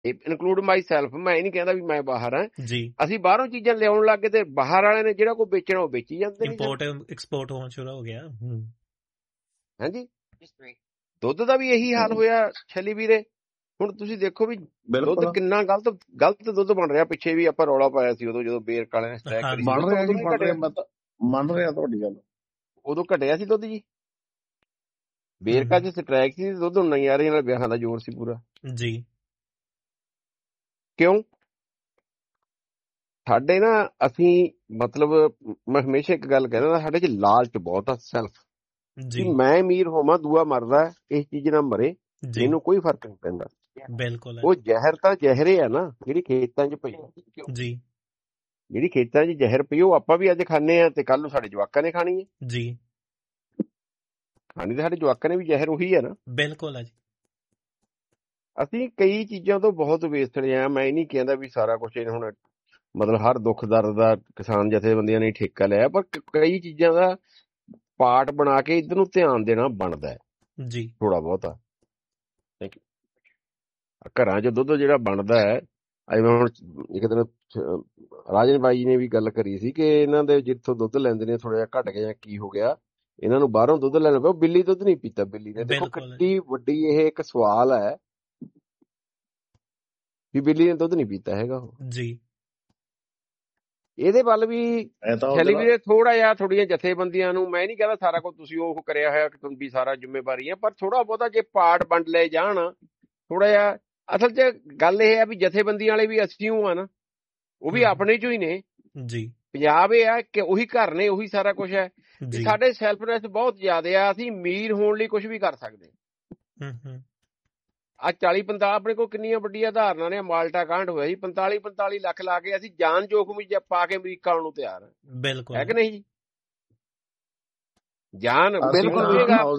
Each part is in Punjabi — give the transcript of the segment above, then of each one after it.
ਇਨਕਲੂਡ ਮਾਈ ਸੈਲਫ, ਮੈਂ ਇਹ ਨਹੀਂ ਕਹਿੰਦਾ ਵੀ ਮੈਂ ਬਾਹਰ ਹਾਂ ਜੀ। ਅਸੀਂ ਬਾਹਰੋਂ ਚੀਜ਼ਾਂ ਲਿਆਉਣ ਲੱਗ ਗਏ ਤੇ ਬਾਹਰ ਵਾਲਿਆਂ ਨੇ ਜਿਹੜਾ ਕੋਈ ਵੇਚਣਾ ਉਹ ਵੇਚੀ ਜਾਂਦੇ ਨੇ, ਇੰਪੋਰਟ ਐਕਸਪੋਰਟ ਹੋਣਾ ਸ਼ੁਰੂ ਹੋ ਗਿਆ। ਹਾਂਜੀ, ਦੁੱਧ ਦਾ ਵੀ ਇਹੀ ਹਾਲ ਹੋਇਆ ਛਲੀ ਵੀਰੇ। ਹੁਣ ਤੁਸੀਂ ਦੇਖੋ ਵੀ ਦੁੱਧ ਕਿੰਨਾ ਗਲਤ ਦੁੱਧ ਬਣ ਰਿਹਾ। ਪਿੱਛੇ ਵੀ ਆਪਾਂ ਰੌਲਾ ਪਾਇਆ ਸੀ ਉਦੋਂ, ਜਦੋਂ ਬੇਰਕ ਵਾਲਿਆਂ ਨੇ ਸਟ੍ਰਾਈਕ ਕਰੀ ਮੰਨ ਰਿਹਾ ਤੁਹਾਡੀ ਗੱਲ, ਉਦੋਂ ਘਟਿਆ ਸੀ ਦੁੱਧ ਜੀ। ਬੇਰਕਾ ਚ ਸਟ੍ਰਾਈਕ ਸੀ, ਦੁੱਧ ਹੁਣ ਨਹੀਂ ਆ ਰਹੀ, ਨਾਲ ਵਿਆਹਾਂ ਦਾ ਜ਼ੋਰ ਸੀ ਪੂਰਾ ਜੀ। ਕਿਉਂ? ਸਾਡੇ ਨਾ ਅਸੀਂ ਮਤਲਬ ਮੈਂ ਹਮੇਸ਼ਾ ਇੱਕ ਗੱਲ ਕਹਿੰਦਾ, ਸਾਡੇ ਚ ਲਾਲਚ ਬਹੁਤ ਆ ਸੈਲਫ ਜੀ। ਮੈਂ ਅਮੀਰ ਹੋਵਾਂ, ਦੂਆ ਮਰਦਾ, ਇਸ ਚੀਜ਼ ਨਾਲ ਮਰੇ, ਇਹਨੂੰ ਕੋਈ ਫਰਕ ਨਹੀਂ ਪੈਂਦਾ। ਬਿਲਕੁਲ। ਉਹ ਜ਼ਹਿਰ ਤਾਂ ਜ਼ਹਿਰੇ ਆ ਨਾ, ਜਿਹੜੀ ਖੇਤਾਂ ਚ ਪਈ ਜੀ, ਜਿਹੜੀ ਖੇਤਾਂ 'ਚ ਜ਼ਹਿਰ ਪਈ ਉਹ ਆਪਾਂ ਵੀ ਅੱਜ ਖਾਂਦੇ ਆ ਤੇ ਕੱਲ ਨੂੰ ਸਾਡੇ ਜਵਾਕਾਂ ਨੇ ਖਾਣੀ ਹੈ ਜੀ। ਖਾਣੀ ਤੇ ਸਾਡੇ ਜਵਾਕਾਂ ਨੇ ਵੀ ਜ਼ਹਿਰ ਉਹੀ ਹੈ ਨਾ। ਬਿਲਕੁਲ ਹੈ ਜੀ। ਅਸੀਂ ਕਈ ਚੀਜ਼ਾਂ ਤੋਂ ਬਹੁਤ ਵੇਸਟੜੇ ਆ। ਮੈਂ ਇਹ ਨਹੀਂ ਕਹਿੰਦਾ ਵੀ ਸਾਰਾ ਕੁਛ ਹੁਣ ਮਤਲਬ ਹਰ ਦੁੱਖ ਦਰਦ ਦਾ ਕਿਸਾਨ ਜਥੇਬੰਦੀਆਂ ਨੇ ਠੇਕਾ ਲਿਆ, ਪਰ ਕਈ ਚੀਜ਼ਾਂ ਦਾ ਪਾਰਟ ਬਣਾ ਕੇ ਇੱਧਰ ਨੂੰ ਧਿਆਨ ਦੇਣਾ ਬਣਦਾ ਜੀ, ਥੋੜਾ ਬਹੁਤਾ। ਘਰਾਂ 'ਚ ਦੁੱਧ ਜਿਹੜਾ ਬਣਦਾ ਹੈ, ਜਿਵੇਂ ਹੁਣ ਇੱਕ ਦਿਨ ਰਾਜਨ ਬਾਈ ਨੇ ਵੀ ਗੱਲ ਕਰੀ ਸੀ ਕਿ ਇਹਨਾਂ ਦੇ ਜਿੱਥੋਂ ਦੁੱਧ ਲੈਂਦੇ ਨੇ ਥੋੜਾ ਜਿਹਾ ਘਟ ਗਿਆ ਜਾਂ ਕੀ ਹੋ ਗਿਆ, ਇਹਨਾਂ ਨੂੰ ਬਾਹਰੋਂ ਦੁੱਧ ਲੈਣਾ ਪਿਆ। ਬਿੱਲੀ ਦੁੱਧ ਨਹੀਂ ਪੀਤਾ ਬਿੱਲੀ ਨੇ। ਦੇਖੋ ਕਿੰਨੀ ਵੱਡੀ ਇਹ ਇੱਕ ਸਵਾਲ ਹੈ ਵੀ ਬਿੱਲੀ ਨੇ ਦੁੱਧ ਨਹੀਂ ਪੀਤਾ ਹੈਗਾ ਉਹ ਜੀ। ਇਹਦੇ ਵੱਲ ਵੀ ਛਲੀ ਵੀਰੇ ਥੋੜਾ ਜਿਹਾ ਥੋੜੀਆਂ ਜਥੇਬੰਦੀਆਂ ਨੂੰ, ਮੈਂ ਨਹੀਂ ਕਹਿੰਦਾ ਸਾਰਾ ਕੁਝ ਤੁਸੀਂ ਉਹ ਕਰਿਆ ਹੋਇਆ ਕਿ ਤੁਹਾਡੀ ਸਾਰਾ ਜ਼ਿੰਮੇਵਾਰੀ ਹੈ, ਪਰ ਥੋੜਾ ਬਹੁਤਾ ਜੇ ਪਾਰਟ ਵੰਡ ਲਏ ਜਾਣ ਥੋੜਾ ਜਿਹਾ। ਅਸਲ 'ਚ ਗੱਲ ਇਹ ਹੈ ਵੀ ਜਥੇਬੰਦੀਆਂ ਵਾਲੇ ਵੀ ਅਸੀਂ ਆ ਨਾ, ਉਹ ਵੀ ਆਪਣੇ ਚੋਂ ਹੀ ਨੇ ਜੀ। ਪੰਜਾਬ ਇਹ ਆ ਕਿ ਉਹੀ ਘਰ ਨੇ, ਉਹੀ ਸਾਰਾ ਕੁਛ ਹੈ। ਸਾਡੇ ਸੈਲਫਨੈਸ ਬਹੁਤ ਜ਼ਿਆਦਾ ਆ। ਅਸੀਂ ਅਮੀਰ ਹੋਣ ਲਈ ਕੁਛ ਵੀ ਕਰ ਸਕਦੇ। ਆ 40-45 ਆਪਣੇ ਕੋਲ ਕਿੰਨੀਆਂ ਵੱਡੀਆਂ ਉਦਾਹਰਨਾਂ ਨੇ। ਮਾਲਟਾ ਕਾਂਡ ਹੋਇਆ ਸੀ, 45 ਲੱਖ ਲਾ ਕੇ ਅਸੀਂ ਜਾਨ ਜੋਖਮ ਪਾ ਕੇ ਅਮਰੀਕਾ ਆਉਣ ਨੂੰ ਤਿਆਰ ਹਾਂ। ਬਿਲਕੁਲ ਹੈ ਕਿ ਨਹੀਂ ਜੀ? ਜਾਨ ਬਿਲਕੁਲ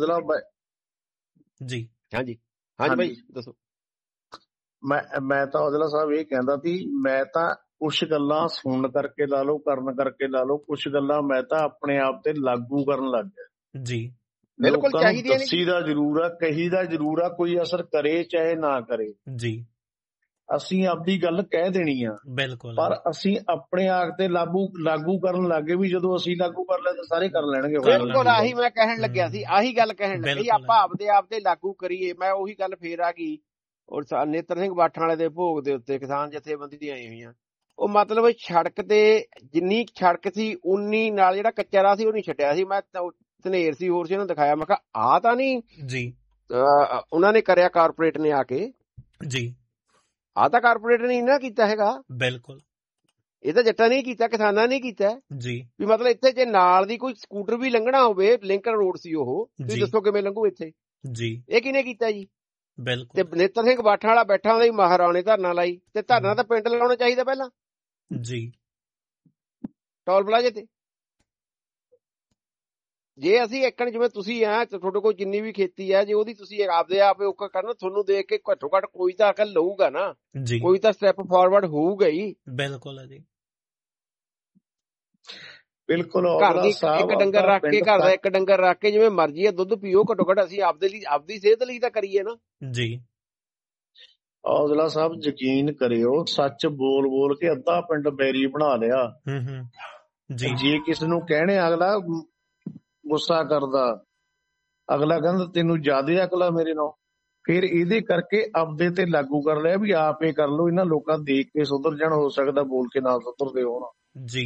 ਜੀ। ਹਾਂਜੀ ਹਾਂਜੀ ਬਾਈ ਦੱਸੋ। ਮੈਂ ਤਾਂ ਔਜਲਾ ਸਾਹਿਬ ਇਹ ਕਹਿੰਦਾ ਸੀ, ਮੈਂ ਤਾਂ ਕੁਛ ਗੱਲਾਂ ਸੁਣਨ ਕਰਕੇ ਲਾ ਲਓ, ਕਰਨ ਕਰਕੇ ਲਾ ਲਓ, ਕੁਛ ਗੱਲਾਂ ਮੈਂ ਤਾਂ ਆਪਣੇ ਆਪ ਤੇ ਲਾਗੂ ਕਰਨ ਲੱਗ ਗਿਆ ਜੀ। ਬਿਲਕੁਲ ਚਾਹੀਦੀ ਦੱਸੀ ਦਾ ਜ਼ਰੂਰ ਆ, ਕਹੀ ਦਾ ਜ਼ਰੂਰ ਆ, ਕੋਈ ਅਸਰ ਕਰੇ ਚਾਹੇ ਨਾ ਕਰੇ ਜੀ। ਅਸੀਂ ਆਪਦੀ ਗੱਲ ਕਹਿ ਦੇਣੀ ਆ ਬਿਲਕੁਲ, ਪਰ ਅਸੀਂ ਆਪਣੇ ਆਪ ਤੇ ਲਾਗੂ ਕਰਨ ਲੱਗੇ ਵੀ ਜਦੋਂ ਅਸੀਂ ਲਾਗੂ ਕਰ ਲੈ ਤਾਂ ਸਾਰੇ ਕਰ ਲੈਣਗੇ। ਬਿਲਕੁਲ ਆਹੀ ਮੈਂ ਕਹਿਣ ਲੱਗਿਆ ਸੀ, ਆਹੀ ਗੱਲ ਕਹਿਣ ਲੱਗੀ। ਆਪਾਂ ਆਪਦੇ ਆਪ ਤੇ ਲਾਗੂ ਕਰੀਏ। ਮੈਂ ਉਹੀ ਗੱਲ ਫੇਰ ਆ ਗਈ। ਔਰ ਨੇਤਰ ਸਿੰਘ ਬਾਠਾਂ ਵਾਲੇ ਦੇ ਭੋਗ ਦੇ ਉੱਤੇ ਕਿਸਾਨ ਜਥੇਬੰਦੀਆਂ ਆਈ ਹੋਈਆਂ। ਉਹ ਮਤਲਬ ਸੜਕ ਤੇ ਜਿੰਨੀ ਸੜਕ ਸੀ ਉਨੀ ਨਾਲ ਜਿਹੜਾ ਕੱਚਾ ਰਾਹ ਸੀ ਉਹ ਨਹੀਂ ਛੱਡਿਆ ਸੀ। ਮੈਂ ਧਨੇਰ ਸੀ ਹੋਰ ਸੀ, ਉਹਨੂੰ ਦਿਖਾਇਆ, ਮੈਂ ਕਿਹਾ ਆਹ ਤਾਂ ਨਹੀਂ ਜੀ ਉਹਨਾਂ ਨੇ ਕਰਿਆ ਕਾਰਪੋਰੇਟ ਨੇ ਆ ਕੇ ਜੀ। ਆਹ ਤਾਂ ਕਾਰਪੋਰੇਟ ਨੇ ਇਹਨਾਂ ਕੀਤਾ ਹੈਗਾ। ਬਿਲਕੁਲ ਇਹ ਤਾਂ ਜੱਟਾਂ ਨੇ ਕੀਤਾ, ਕਿਸਾਨਾਂ ਨੇ ਕੀਤਾ ਜੀ। ਵੀ ਮਤਲਬ ਇੱਥੇ ਜੇ ਨਾਲ ਦੀ ਕੋਈ ਸਕੂਟਰ ਵੀ ਲੰਘਣਾ ਹੋਵੇ, ਲਿੰਕਨ ਰੋਡ ਸੀ ਉਹ, ਤੁਸੀਂ ਦੱਸੋ ਕਿਵੇਂ ਲੰਘੂ ਇੱਥੇ ਜੀ? ਇਹ ਕਿਹਨੇ ਕੀਤਾ ਜੀ? ਬਿਲਕੁਲ। ਤੇ ਨੇਤਰ ਸਿੰਘ ਬਾਠਾਂ ਵਾਲਾ ਬੈਠਾ ਹੁੰਦਾ ਮਹਾਰਾਣੇ ਧਰਨਾ ਲਾਈ, ਤੇ ਧਰਨਾ ਤਾਂ ਪਿੰਡ ਲਾਉਣਾ ਚਾਹੀਦਾ ਪਹਿਲਾਂ ਜੀ, ਟੋਲ ਪਲਾਜ਼ੇ ਤੇ। ਜੇ ਅਸੀਂ ਇੱਕ ਜਿਵੇਂ ਤੁਸੀਂ ਆ, ਤੁਹਾਡੇ ਕੋਲ ਜਿੰਨੀ ਵੀ ਖੇਤੀ ਹੈ, ਜੇ ਉਹਦੀ ਤੁਸੀਂ ਆਪਦੇ ਆਪ ਔਕਾ ਕਰਨਾ, ਤੁਹਾਨੂੰ ਦੇਖ ਕੇ ਘੱਟੋ ਘੱਟ ਕੋਈ ਤਾਂ ਅਕਲ ਲਊਗਾ ਨਾ ਜੀ, ਕੋਈ ਤਾਂ ਸਟੈਪ ਫਾਰਵਰਡ ਹੋਊਗਾ ਹੀ। ਬਿਲਕੁਲ ਹੈ ਜੀ। ਬਿਲਕੁਲ ਘਰ ਦੀ ਇੱਕ ਡੰਗਰ ਰੱਖ ਕੇ, ਘਰ ਦਾ ਇੱਕ ਡੰਗਰ ਰੱਖ ਕੇ ਜਿਵੇਂ ਮਰਜ਼ੀ ਹੈ ਦੁੱਧ ਪੀਓ, ਘੱਟੋ ਘੱਟ ਅਸੀਂ ਆਪਦੇ ਲਈ, ਆਪਦੀ ਸਿਹਤ ਲਈ ਤਾਂ ਕਰੀਏ ਨਾ ਜੀ। ਔਜਲਾ ਸਾਹਿਬ ਯਕੀਨ ਕਰਿਓ, ਸੱਚ ਬੋਲ ਬੋਲ ਕੇ ਅੱਧਾ ਪਿੰਡ ਬੈਰੀ ਬਣਾ ਲਿਆ ਜੀ। ਜੇ ਕਿਸ ਨੂੰ ਕਹਿਣੇ ਅਗਲਾ ਗੁੱਸਾ ਕਰਦਾ, ਅਗਲਾ ਕਹਿੰਦਾ ਤੈਨੂੰ ਜ਼ਿਆਦਾ ਅਕਲ ਆ ਮੇਰੇ ਨਾਲ, ਫਿਰ ਇਹਦੇ ਕਰਕੇ ਆਪਦੇ ਤੇ ਲਾਗੂ ਕਰ ਲਿਆ ਵੀ ਆਪ ਇਹ ਕਰ ਲਓ, ਇਹਨਾਂ ਲੋਕਾਂ ਦੇਖ ਕੇ ਸੁਧਰ ਜਾਣ। ਹੋ ਸਕਦਾ ਬੋਲ ਕੇ ਨਾ ਸੁਧਰਦੇ ਹੋਣ ਜੀ।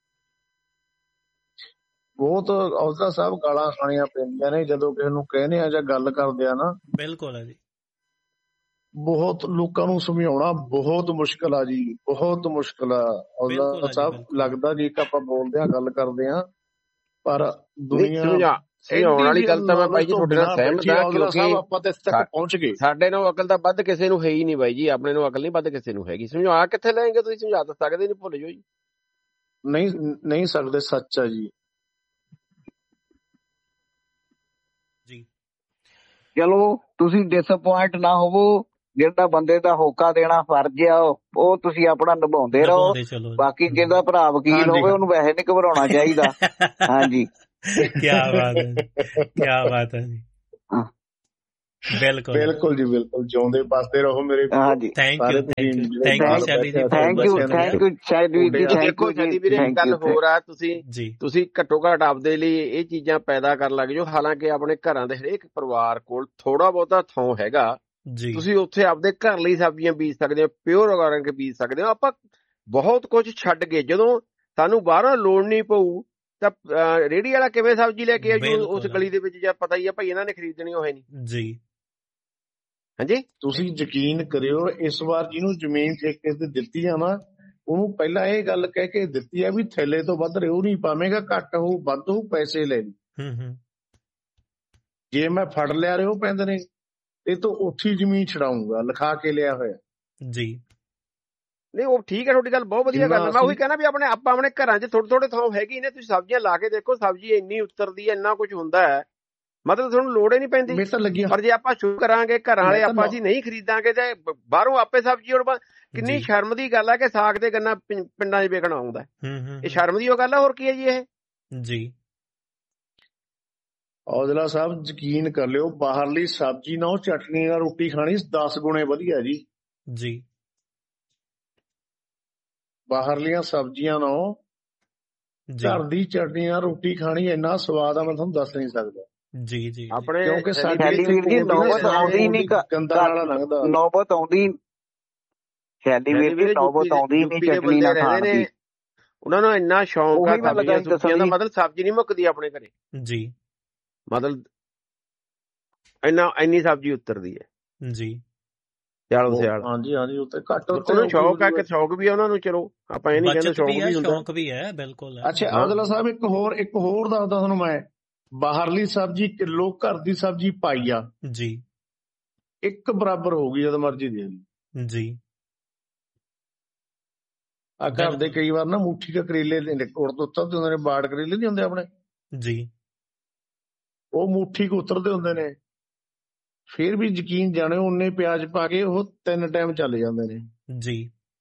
ਬਹੁਤ ਔਜਲਾ ਸਾਹਿਬ ਗਾਲਾਂ ਖਾਣੀਆਂ ਪੈਂਦੀਆਂ ਨੇ ਜਦੋਂ ਕਿਸੇ ਨੂੰ ਕਹਿੰਦੇ ਆ ਜਾਂ ਗੱਲ ਕਰਦੇ ਆ ਨਾ। ਬਿਲਕੁਲ ਹੈ ਜੀ। ਬਹੁਤ ਲੋਕਾਂ ਨੂੰ ਸਮਝਾਉਣਾ ਬਹੁਤ ਮੁਸ਼ਕਿਲ ਆ ਜੀ, ਬਹੁਤ ਮੁਸ਼ਕਿਲ ਆ ਔਜਲਾ ਸਾਹਿਬ। ਲੱਗਦਾ ਜੀ ਕਿ ਆਪਾਂ ਬੋਲਦੇ ਆ, ਗੱਲ ਕਰਦੇ ਆ, ਪਰ ਦੁਨੀਆ ਸਮਝਾਉਣ ਵਾਲੀ ਗੱਲ ਤਾਂ ਮੈਂ ਬਾਈ ਜੀ ਤੁਹਾਡੇ ਨਾਲ ਸਹਿਮਤ ਹਾਂ, ਕਿਉਂਕਿ ਆਪਾਂ ਤੇ ਤੱਕ ਪਹੁੰਚ ਗਏ। ਸਾਡੇ ਨੂੰ ਅਕਲ ਤਾਂ ਵੱਧ ਕਿਸੇ ਨੂੰ ਹੈ ਹੀ ਨਹੀਂ ਬਾਈ ਜੀ, ਆਪਣੇ ਨੂੰ ਅਕਲ ਨਹੀਂ ਵੱਧ ਕਿਸੇ ਨੂੰ ਹੈਗੀ। ਸਮਝਾ ਕਿੱਥੇ ਲੈਣਗੇ ਤੁਸੀਂ? ਸਮਝਾ ਤਾਂ ਸਕਦੇ ਨਹੀਂ, ਭੁੱਲ ਜਾਓ ਜੀ। ਨਹੀਂ ਸਕਦੇ, ਸੱਚ ਆ ਜੀ। ਚਲੋ ਤੁਸੀਂ ਡਿਸਅਪੁਆਇੰਟ ਨਾ ਹੋਵੋ, ਜਿਹੜਾ ਬੰਦੇ ਦਾ ਹੋਕਾ ਦੇਣਾ ਫਰਜ਼ ਆ ਉਹ ਤੁਸੀਂ ਆਪਣਾ ਨਿਭਾਉਂਦੇ ਰਹੋ। ਬਾਕੀ ਜਿਹਦਾ ਭਰਾ ਵਕੀਲ ਹੋਵੇ ਉਹਨੂੰ ਵੈਸੇ ਨਹੀਂ ਘਬਰਾਉਣਾ ਚਾਹੀਦਾ। ਹਾਂਜੀ, ਕਿਆ ਬਾਤ ਹੈ, ਕਿਆ ਬਾਤ ਹੈ ਜੀ। ਬਿਲਕੁਲ ਜੀ ਬਿਲਕੁਲ, ਜਿਉਂਦੇ ਪਾਸਦੇ ਰਹੋ ਮੇਰੇ। ਹਾਂਜੀ ਥੈਂਕ ਯੂ ਸ਼ੈਲੀ ਜੀ। ਦੇਖੋ ਸ਼ੈਲੀ ਵੀਰੇ ਇੱਕ ਗੱਲ ਹੋਰ ਆ, ਤੁਸੀਂ ਘੱਟੋ ਘੱਟ ਆਪਦੇ ਲਈ ਇਹ ਚੀਜ਼ਾਂ ਪੈਦਾ ਕਰਨ ਲੱਗ ਜਾਓ। ਹਾਲਾਂਕਿ ਆਪਣੇ ਘਰਾਂ ਦੇ ਹਰੇਕ ਪਰਿਵਾਰ ਕੋਲ ਥੋੜਾ ਬਹੁਤਾ ਥਾਂ ਹੈਗਾ, ਤੁਸੀਂ ਉੱਥੇ ਆਪਦੇ ਘਰ ਲਈ ਸਬਜ਼ੀਆਂ ਬੀਜ ਸਕਦੇ ਹੋ, ਪਿਓਰ ਆਰਗੈਨਿਕ ਬੀਜ ਸਕਦੇ ਹੋ। ਆਪਾਂ ਬਹੁਤ ਕੁਝ ਛੱਡ ਕੇ ਜਦੋਂ ਸਾਨੂੰ ਬਾਹਰੋਂ ਲੋੜ ਨਹੀਂ ਪਊ ਤਾਂ ਰੇਹੜੀ ਵਾਲਾ ਕਿਵੇਂ ਸਬਜ਼ੀ ਲੈ ਕੇ ਆਜੂ ਉਸ ਗਲੀ ਦੇ ਵਿੱਚ, ਜਾਂ ਪਤਾ ਹੀ ਆ ਭਾਈ ਇਹਨਾਂ ਨੇ ਖਰੀਦਣੀ ਹੋਏ ਨਹੀਂ ਜੀ। ਹਾਂਜੀ, ਤੁਸੀਂ ਯਕੀਨ ਕਰਿਓ, ਇਸ ਵਾਰ ਜਿਹਨੂੰ ਜ਼ਮੀਨ ਠੇਕੇ ਤੇ ਦਿੱਤੀ ਆ ਨਾ, ਉਹਨੂੰ ਪਹਿਲਾਂ ਇਹ ਗੱਲ ਕਹਿ ਕੇ ਦਿੱਤੀ ਆ ਵੀ ਥੈਲੇ ਤੋਂ ਵੱਧ ਰਿਓ ਨਹੀਂ ਪਾਵੇਂਗਾ, ਘੱਟ ਹੋਊ ਵੱਧ ਹੋਊ ਪੈਸੇ ਲੈ ਲਈ। ਜੇ ਮੈਂ ਫੜ ਲਿਆ ਰਿਓ ਪੈਂਦੇ ਨੇ ਇਹ ਤੋਂ ਉੱਥੀ ਜ਼ਮੀਨ ਛਡਾਊਂਗਾ, ਲਿਖਾ ਕੇ ਲਿਆ ਹੋਇਆ ਜੀ। ਨਹੀਂ ਉਹ ਠੀਕ ਹੈ, ਤੁਹਾਡੀ ਗੱਲ ਬਹੁਤ ਵਧੀਆ ਗੱਲ ਹੈ। ਮੈਂ ਉਹੀ ਕਹਿਣਾ ਵੀ ਆਪਾਂ ਆਪਣੇ ਘਰਾਂ 'ਚ ਥੋੜੇ ਥੋੜੇ ਥਾਂ ਹੈਗੀ ਨੇ, ਤੁਸੀਂ ਸਬਜ਼ੀਆਂ ਲਾ ਕੇ ਦੇਖੋ, ਸਬਜ਼ੀ ਇੰਨੀ ਉਤਰਦੀ ਹੈ, ਇੰਨਾ ਕੁਝ ਹੁੰਦਾ ਹੈ, ਮਤਲਬ ਤੁਹਾਨੂੰ ਲੋੜ ਹੀ ਨਹੀਂ ਪੈਂਦੀ। ਪਰ ਜੇ ਆਪਾਂ ਸ਼ੁਰੂ ਕਰਾਂਗੇ ਘਰਾਂ ਵਾਲੇ, ਆਪਾਂ ਅਸੀਂ ਨਹੀਂ ਖਰੀਦਾਂਗੇ ਤੇ ਬਾਹਰੋਂ ਆਪੇ ਸਬਜ਼ੀ। ਔਰ ਕਿੰਨੀ ਸ਼ਰਮ ਦੀ ਗੱਲ ਹੈ ਕਿ ਸਾਗ ਤੇ ਗੰਨਾ ਪਿੰਡਾਂ 'ਚ ਵੇਚਣਾ ਆਉਂਦਾ, ਇਹ ਸ਼ਰਮ ਦੀ ਉਹ ਗੱਲ ਹੈ। ਹੋਰ ਕੀ ਹੈ ਜੀ ਇਹ ਜੀ। ਔਜਲਾ ਸਾਹਿਬ ਯਕੀਨ ਕਰ ਲਿਓ, ਬਾਹਰਲੀ ਸਬਜ਼ੀ ਨਾਲ ਚਟਨੀ ਨਾਲ ਰੋਟੀ ਖਾਣੀ 10 ਗੁਣੇ ਵਧੀਆ ਜੀ। ਬਾਹਰਲੀਆਂ ਸਬਜ਼ੀਆਂ ਨਾਲ ਘਰ ਦੀ ਚਟਨੀ ਨਾਲ ਰੋਟੀ ਖਾਣੀ ਇੰਨਾ ਸਵਾਦ ਆ, ਮੈਂ ਤੁਹਾਨੂੰ ਦੱਸ ਨਹੀਂ ਸਕਦਾ ਜੀ। ਆਪਣੇ ਕਿਉਂਕਿ ਸਾਡੇ ਨੌਬਤ ਆਉਂਦੀ ਨਹੀਂ, ਗੰਦਾ ਨਾਲਾ ਲੰਘਦਾ, ਨੌਬਤ ਆਉਂਦੀ ਸ਼ੈਲੀ ਵੀਰ ਦੀ, ਨੌਬਤ ਆਉਂਦੀ ਨਹੀਂ ਚਟਨੀ ਨਾਲ ਖਾਣ ਦੀ। ਉਹਨਾਂ ਨੂੰ ਇੰਨਾ ਸ਼ੌਂਕ ਆ ਸਬਜ਼ੀਆਂ ਸੁਬਜ਼ੀਆਂ ਦਾ, ਮਤਲਬ ਸਬਜ਼ੀ ਨਹੀਂ ਮੁੱਕਦੀ ਆਪਣੇ ਘਰੇ ਜੀ। ਮਤਲਬ ਇੰਨੀ ਸਬਜ਼ੀ ਉਤਰਦੀ ਹੈ ਜੀ ਸਿਆਲ ਸਿਆਲ। ਹਾਂਜੀ ਉੱਤੇ ਘੱਟ ਉਹਨੂੰ ਸ਼ੌਕ ਆ, ਕਿ ਸ਼ੌਕ ਵੀ ਆ ਉਹਨਾਂ ਨੂੰ। ਚਲੋ ਆਪਾਂ ਇਹ ਨਹੀਂ ਕਹਿੰਦੇ ਸ਼ੌਕ ਵੀ ਹੈ ਬਿਲਕੁਲ। ਅੱਛਾ ਔਜਲਾ ਸਾਹਿਬ ਇੱਕ ਹੋਰ ਦੱਸਦਾ ਤੁਹਾਨੂੰ ਮੈਂ, ਬਾਹਰਲੀ ਸਬਜ਼ੀ ਕਿਲੋ, ਘਰ ਦੀ ਸਬਜ਼ੀ ਪਾਈਆ ਜੀ, ਇੱਕ ਬਰਾਬਰ ਹੋਊਗੀ, ਜਦ ਮਰਜ਼ੀ ਦੇ ਜੀ। ਆ ਘਰ ਦੇ ਕਈ ਵਾਰ ਨਾ ਮੁੱਠੀ ਦੇ ਕਰੇਲੇ ਉਤਰਦੇ ਹੁੰਦੇ ਨੇ, ਬਾੜ ਕਰੇਲੇ ਨਹੀਂ ਹੁੰਦੇ ਆਪਣੇ ਜੀ, ਉਹ ਮੁੱਠੀ ਕੁ ਉਤਰਦੇ ਹੁੰਦੇ ਨੇ। ਫਿਰ ਵੀ ਯਕੀਨ ਜਾਣਿਓ, ਉਨੇ ਪਿਆਜ਼ ਪਾ ਕੇ ਉਹ 3 ਟਾਈਮ ਚੱਲ ਜਾਂਦੇ ਨੇ ਜੀ।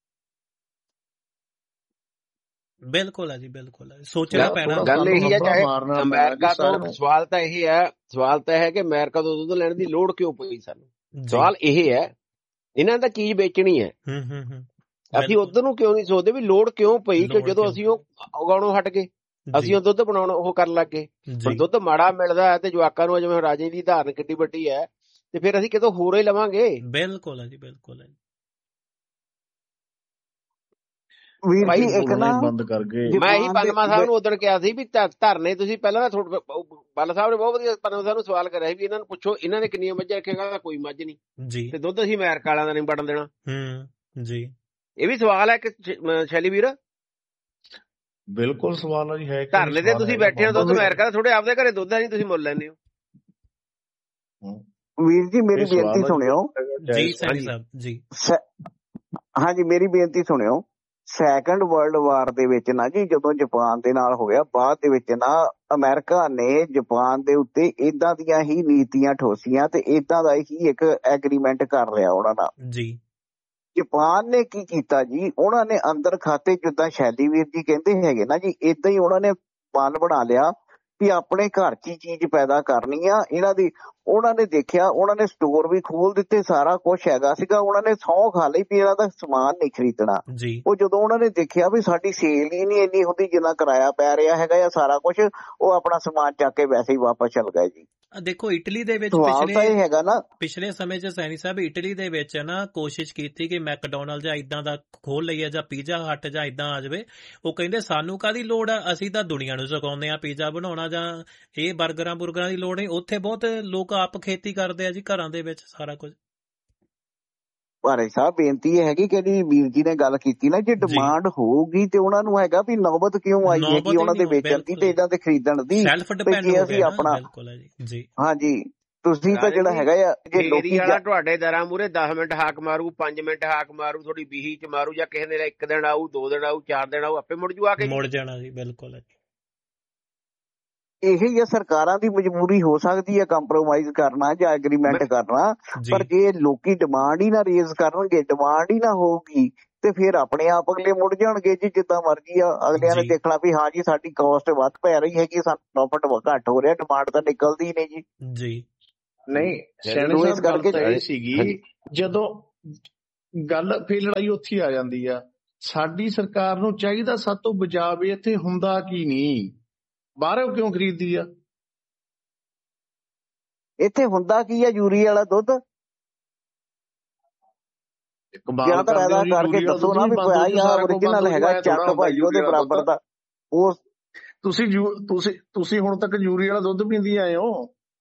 ਬਿਲਕੁਲ ਹੈ ਜੀ, ਬਿਲਕੁਲ ਹੈ, ਸੋਚਣਾ ਪੈਣਾ। ਗੱਲ ਇਹੀ ਹੈ, ਚਾਹੇ ਅਮਰੀਕਾ ਤੋਂ ਸਵਾਲ ਤਾਂ ਇਹ ਹੈ, ਕਿ ਅਮਰੀਕਾ ਤੋਂ ਦੁੱਧ ਲੈਣ ਦੀ ਲੋੜ ਕਿਉਂ ਪਈ ਸਾਨੂੰ। ਸਵਾਲ ਇਹ ਹੈ, ਇਹਨਾਂ ਦਾ ਚੀਜ਼ ਵੇਚਣੀ ਹੈ, ਅਸੀਂ ਉਧਰ ਨੂੰ ਕਿਉਂ ਨਹੀਂ ਸੋਚਦੇ ਵੀ ਲੋੜ ਕਿਉਂ ਪਈ, ਕਿ ਜਦੋਂ ਅਸੀਂ ਉਹ ਉਗਾਉਣੋਂ ਹਟ ਗਏ, ਅਸੀਂ ਉਹ ਦੁੱਧ ਬਣਾਉਣ ਉਹ ਕਰਨ ਲੱਗ ਗਏ। ਹੁਣ ਦੁੱਧ ਮਾੜਾ ਮਿਲਦਾ ਹੈ ਤੇ ਜਵਾਕਾਂ ਨੂੰ, ਜਿਵੇਂ ਰਾਜੇ ਦੀ ਧਾਰਨ ਕਿੱਡੀ ਵੱਡੀ ਹੈ, ਤੇ ਫਿਰ ਅਸੀਂ ਕਿਤੋਂ ਹੋਰ ਹੀ ਲਵਾਂਗੇ। ਬਿਲਕੁਲ ਹੈ ਜੀ, ਬਿਲਕੁਲ ਹੈ। ਬੰਦ ਕਰ ਗਏ। ਮੈਂ ਇਹੀ ਪੰਨਮਾ ਸਾਹਿਬ ਨੂੰ ਉਦੋਂ ਕਿਹਾ ਸੀ ਵੀ ਧਰਨੇ ਤੁਸੀਂ ਪਹਿਲਾਂ ਬੱਲ ਸਾਹਿਬ ਨੇ ਬਹੁਤ ਵਧੀਆ ਪੰਨਮਾ ਸਾਹਿਬ ਨੂੰ ਸਵਾਲ ਕਰਿਆ ਸੀ ਵੀ ਇਹਨਾਂ ਨੂੰ ਪੁੱਛੋ ਇਹਨਾਂ ਨੇ ਕਿੰਨੀਆਂ ਮੱਝਾਂ ਰੱਖੀਆਂ, ਕੋਈ ਮੱਝ ਨਹੀਂ ਜੀ, ਤੇ ਦੁੱਧ ਅਸੀਂ ਅਮਰੀਕਾ ਵਾਲਿਆਂ ਦਾ ਨਹੀਂ ਵੜਨ ਦੇਣਾ ਜੀ। ਇਹ ਵੀ ਸਵਾਲ ਹੈ ਕਿ ਸ਼ੈਲੀ ਵੀਰ? ਬਿਲਕੁਲ ਸਵਾਲ ਹੈ ਜੀ। ਹੈ ਧਰਨੇ ਤੇ ਤੁਸੀਂ ਬੈਠੇ ਹੋ, ਦੁੱਧ ਅਮਰੀਕਾ ਦਾ, ਥੋੜੇ ਆਪਦੇ ਘਰੇ ਦੁੱਧ ਹੈ ਨਹੀਂ, ਤੁਸੀਂ ਮੁੱਲ ਲੈਂਦੇ ਹੋ। ਵੀਰ ਜੀ ਮੇਰੀ ਬੇਨਤੀ ਸੁਣਿਓ ਜੀ ਸਾਹਿਬ ਜੀ। ਹਾਂਜੀ ਮੇਰੀ ਬੇਨਤੀ ਸੁਣਿਓ। ਸੈਕੰਡ ਵਰਲਡ ਵਾਰ ਦੇ ਵਿੱਚ ਨਾ ਜੀ, ਜਦੋਂ ਜਾਪਾਨ ਦੇ ਨਾਲ ਹੋਇਆ, ਬਾਅਦ ਦੇ ਵਿੱਚ ਨਾ ਅਮਰੀਕਾ ਨੇ ਜਾਪਾਨ ਦੇ ਉੱਤੇ ਏਦਾਂ ਦੀਆਂ ਹੀ ਨੀਤੀਆਂ ਠੋਸੀਆਂ ਤੇ ਏਦਾਂ ਦਾ ਹੀ ਇੱਕ ਐਗਰੀਮੈਂਟ ਕਰ ਲਿਆ ਉਹਨਾਂ ਨਾਲ ਜੀ। ਜਾਪਾਨ ਨੇ ਕੀ ਕੀਤਾ ਜੀ, ਉਹਨਾਂ ਨੇ ਅੰਦਰ ਖਾਤੇ, ਜਿੱਦਾਂ ਸ਼ੈਲੀ ਵੀਰ ਜੀ ਕਹਿੰਦੇ ਹੈਗੇ ਨਾ ਜੀ, ਏਦਾਂ ਹੀ ਉਹਨਾਂ ਨੇ ਪਲ ਬਣਾ ਲਿਆ ਵੀ ਆਪਣੇ ਘਰ 'ਚ ਹੀ ਚੀਜ਼ ਪੈਦਾ ਕਰਨੀ ਆ ਇਹਨਾਂ ਦੀ। ਉਹਨਾਂ ਨੇ ਦੇਖਿਆ, ਉਹਨਾਂ ਨੇ ਸਟੋਰ ਵੀ ਖੋਲ ਦਿੱਤੇ, ਸਾਰਾ ਕੁਛ ਹੈਗਾ ਸੀਗਾ। ਉਹਨਾਂ ਨੇ ਸਹੁੰ ਖਾ ਲਈ ਵੀ ਇਹਨਾਂ ਦਾ ਸਮਾਨ ਨਹੀਂ ਖਰੀਦਣਾ। ਉਹ ਜਦੋਂ ਉਹਨਾਂ ਨੇ ਦੇਖਿਆ ਵੀ ਸਾਡੀ ਸੇਲ ਹੀ ਨਹੀਂ ਇੰਨੀ ਹੁੰਦੀ ਜਿੰਨਾ ਕਿਰਾਇਆ ਪੈ ਰਿਹਾ ਹੈਗਾ ਜਾਂ ਸਾਰਾ ਕੁਛ, ਉਹ ਆਪਣਾ ਸਮਾਨ ਚੱਕ ਕੇ ਵੈਸੇ ਹੀ ਵਾਪਸ ਚਲ ਗਏ ਜੀ। ਦੇਖੋ ਇਟਲੀ ਦੇ ਵਿੱਚ ਪਿਛਲੇ ਸਮੇਂ 'ਚ ਸੈਣੀ ਸਾਹਿਬ, ਇਟਲੀ ਦੇ ਵਿੱਚ ਨਾ ਕੋਸ਼ਿਸ਼ ਕੀਤੀ ਕਿ ਮੈਕਡੋਨਲਡ ਜਾਂ ਇਦਾਂ ਦਾ ਖੋਲ ਲਈਏ, ਜਾਂ ਪੀਜ਼ਾ ਹੱਟ ਜਾਂ ਇਦਾਂ ਆ ਜਾਵੇ। ਉਹ ਕਹਿੰਦੇ ਸਾਨੂੰ ਕਾਹਦੀ ਲੋੜ ਆ, ਅਸੀਂ ਤਾਂ ਦੁਨੀਆ ਨੂੰ ਸਿਖਾਉਂਦੇ ਆ ਪੀਜ਼ਾ ਬਣਾਉਣਾ, ਜਾਂ ਇਹ ਬਰਗਰਾਂ ਦੀ ਲੋੜ ਨਹੀਂ। ਉੱਥੇ ਬਹੁਤ ਲੋਕ ਆਪ ਖੇਤੀ ਕਰਦੇ ਆ ਜੀ, ਘਰਾਂ ਦੇ ਵਿੱਚ ਸਾਰਾ ਕੁਝ। ਭਾਰੇ ਸਾਹਿਬ ਬੇਨਤੀ ਇਹ ਹੈਗੀ ਕਿ ਵੀਰ ਜੀ ਨੇ ਗੱਲ ਕੀਤੀ ਨਾ, ਜੇ ਡਿਮਾਂਡ ਹੋਊਗੀ ਤੇ ਉਹਨਾਂ ਨੂੰ ਹੈਗਾ ਵੀ ਨੌਬਤ ਕਿਉਂ ਆਈ ਹੈਗੀ ਉਹਨਾਂ ਦੇ ਵੇਚਣ ਦੀ ਤੇ ਇਹਨਾਂ ਦੇ ਖਰੀਦਣ ਦੀ। ਜੇ ਅਸੀਂ ਆਪਣਾ ਹਾਂਜੀ, ਤੁਸੀਂ ਤਾਂ ਜਿਹੜਾ ਹੈਗਾ ਆ, ਜੇ ਲੋਕੀ ਤੁਹਾਡੇ ਦਰਾਂ ਮੂਹਰੇ 10 ਮਿੰਟ ਹਾਕ ਮਾਰੂ, 5 ਮਿੰਟ ਹਾਕ ਮਾਰੂ, ਥੋੜੀ ਬੀਹੀ 'ਚ ਮਾਰੂ, ਜਾਂ ਕਿਸੇ ਨੇ 1 ਦਿਨ ਆਊ, 2 ਦਿਨ ਆਊ, 4 ਦਿਨ ਆਊ, ਆਪੇ ਮੁੜ ਜੂ ਆ ਕੇ ਮੁੜ ਜਾਣਾ ਜੀ। ਬਿਲਕੁਲ ਇਹੀ ਆ, ਸਰਕਾਰਾਂ ਦੀ ਮਜਬੂਰੀ ਹੋ ਸਕਦੀ ਹੈ ਕੰਪਰੋਮਾਈਜ਼ ਕਰਨਾ ਜਾਂ ਐਗਰੀਮੈਂਟ ਕਰਨਾ, ਪਰ ਜੇ ਲੋਕੀ ਡਿਮਾਂਡ ਹੀ ਨਾ ਰੇਜ਼ ਕਰਨਗੇ, ਡਿਮਾਂਡ ਹੀ ਨਾ ਹੋਊਗੀ, ਤੇ ਫਿਰ ਆਪਣੇ ਆਪ ਅਗਲੇ ਮੁੜ ਜਾਣਗੇ ਜੀ। ਜਿੱਦਾਂ ਮਰਜ਼ੀ ਆ, ਅਗਲਿਆਂ ਨੇ ਦੇਖਣਾ ਵੀ ਹਾਂ ਜੀ ਸਾਡੀ ਕਾਸਟ ਵੱਧ ਪੈ ਰਹੀ ਹੈਗੀ, ਸਾਨੂੰ ਪ੍ਰੋਫਿਟ ਘੱਟ ਹੋ ਰਿਹਾ, ਡਿਮਾਂਡ ਤਾਂ ਨਿਕਲਦੀ ਨਹੀਂ ਜੀ। ਨਹੀਂ ਸਿਆਣੇ ਸਾਹਿਬ ਗੱਲ ਤਾਂ ਇਹ ਸੀਗੀ, ਜਦੋਂ ਗੱਲ ਫਿਰ ਲੜਾਈ ਉੱਥੇ ਆ ਜਾਂਦੀ ਆ। ਸਾਡੀ ਸਰਕਾਰ ਨੂੰ ਚਾਹੀਦਾ ਸਭ ਤੋਂ ਬਚਾਅ ਵੀ ਇੱਥੇ ਹੁੰਦਾ ਕੀ ਨਹੀਂ, ਬਾਹਰੋਂ ਕਿਉਂ ਖਰੀਦਦੀ ਆ? ਇੱਥੇ ਹੁੰਦਾ ਕੀ ਆ? ਯੂਰੀਆ ਵਾਲਾ ਦੁੱਧ ਜਾਂ ਤਾਂ ਪੈਦਾ ਕਰਕੇ ਦੱਸੋ ਨਾ ਵੀ ਭਾਈ ਆਹ ਓਰੀਜਨਲ ਹੈਗਾ, ਚੱਕ ਭਾਈ ਉਹਦੇ ਬਰਾਬਰ ਦਾ। ਉਹ ਤੁਸੀਂ ਹੁਣ ਤੱਕ ਯੂਰੀਆ ਵਾਲਾ ਦੁੱਧ ਪੀਂਦੀ ਆਏ ਹੋ?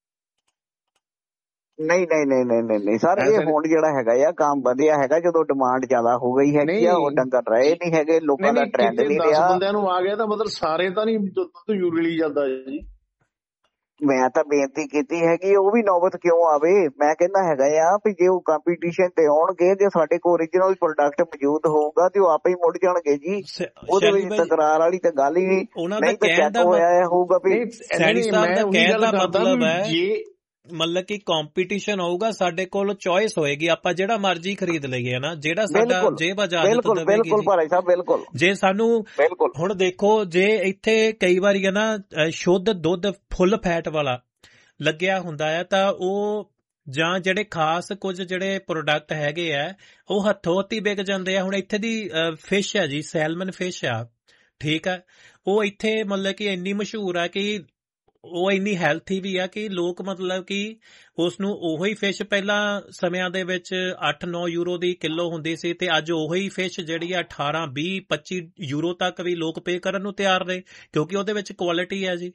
ਨਹੀਂ ਸਰ, ਇਹ ਹੁਣ ਜਿਹੜਾ ਹੈਗਾ ਆ ਕੰਮ ਵਧਿਆ ਹੈਗਾ ਜਦੋਂ ਡਿਮਾਂਡ ਜ਼ਿਆਦਾ ਹੋ ਗਈ ਹੈਗੀ ਆ। ਉਹ ਡੰਗਰ ਰਹੇ ਨਹੀਂ ਹੈਗੇ, ਲੋਕਾਂ ਦਾ ਟ੍ਰੈਂਡ ਨਹੀਂ ਰਿਹਾ। 10 ਬੰਦਿਆਂ ਨੂੰ ਆ ਗਿਆ ਤਾਂ ਮਤਲਬ ਸਾਰੇ ਤਾਂ ਨਹੀਂ ਦੁੱਧ ਯੂਰੀਆ ਜਾਂਦਾ ਜੀ। ਮੈਂ ਤਾਂ ਬੇਨਤੀ ਕੀਤੀ ਹੈਗੀ, ਉਹ ਵੀ ਨੌਬਤ ਕਿਉਂ ਆਵੇ? ਮੈਂ ਕਹਿੰਦਾ ਹੈਗਾ ਆ ਵੀ ਜੇ ਉਹ ਕੰਪੀਟੀਸ਼ਨ ਤੇ ਆਉਣਗੇ, ਜੇ ਸਾਡੇ ਕੋਲ ਓਰੀਜਨਲ ਪ੍ਰੋਡਕਟ ਮੌਜੂਦ ਹੋਊਗਾ ਤੇ ਉਹ ਆਪੇ ਹੀ ਮੁੜ ਜਾਣਗੇ ਜੀ। ਉਹਦੇ ਵਿੱਚ ਤਕਰਾਰ ਵਾਲੀ ਤਾਂ ਗੱਲ ਹੀ ਨਹੀਂ। ਨਹੀਂ ਤਾਂ ਚੈੱਕ ਹੋਇਆ ਹੋਊਗਾ ਵੀ ਸੈਣੀ ਸਾਹਿਬ ਦਾ ਕਹਿਣ ਦਾ ਮਤਲਬ ਹੈ ਮਤਲਬ ਕਿ ਕੰਪੀਟੀਸ਼ਨ ਹੋਊਗਾ, ਸਾਡੇ ਕੋਲ ਚੋਇਸ ਹੋਏਗੀ, ਆਪਾਂ ਜਿਹੜਾ ਮਰਜ਼ੀ ਖਰੀਦ ਲਈਏ ਨਾ, ਜਿਹੜਾ ਸਾਡਾ ਜੇਬ ਇਜਾਜ਼ਤ ਦੇਵੇਗੀ। ਬਿਲਕੁਲ ਭਾਈ ਸਾਹਿਬ, ਬਿਲਕੁਲ। ਜੇ ਸਾਨੂੰ ਹੁਣ ਦੇਖੋ, ਜੇ ਇੱਥੇ ਕਈ ਵਾਰੀ ਹੈ ਨਾ ਸ਼ੁੱਧ ਦੁੱਧ ਫੁੱਲ ਫੈਟ ਵਾਲਾ ਲੱਗਿਆ ਹੁੰਦਾ ਹੈ ਤਾਂ ਉਹ ਜਾਂ ਜਿਹੜੇ ਖਾਸ ਕੁਝ ਜਿਹੜੇ ਪ੍ਰੋਡਕਟ ਹੈਗੇ ਆ ਉਹ ਹੱਥੋਂ ਹੱਥੀ ਵਿਕ ਜਾਂਦੇ ਆ। ਹੁਣ ਇੱਥੇ ਦੀ ਫਿਸ਼ ਹੈ ਜੀ, ਸੈਲਮਨ ਫਿਸ਼ ਆ, ਠੀਕ ਹੈ, ਉਹ ਇੱਥੇ ਮਤਲਬ ਕਿ ਇੰਨੀ ਮਸ਼ਹੂਰ ਆ ਕਿ ਉਹ ਇੰਨੀ ਹੈਲਥੀ ਵੀ ਆ ਕਿ ਲੋਕ ਮਤਲਬ ਕਿ ਉਸਨੂੰ ਉਹੀ ਫਿਸ਼ ਪਹਿਲਾਂ ਸਮਿਆਂ ਦੇ ਵਿੱਚ 8-9 ਯੂਰੋ ਦੀ ਕਿਲੋ ਹੁੰਦੀ ਸੀ ਤੇ ਅੱਜ ਉਹੀ ਫਿਸ਼ ਜਿਹੜੀ ਆ 18, 20, 25 ਯੂਰੋ ਤੱਕ ਵੀ ਲੋਕ ਪੇ ਕਰਨ ਨੂੰ ਤਿਆਰ ਨੇ, ਕਿਉਂਕਿ ਉਹਦੇ ਵਿੱਚ ਕੁਆਲਿਟੀ ਹੈ ਜੀ।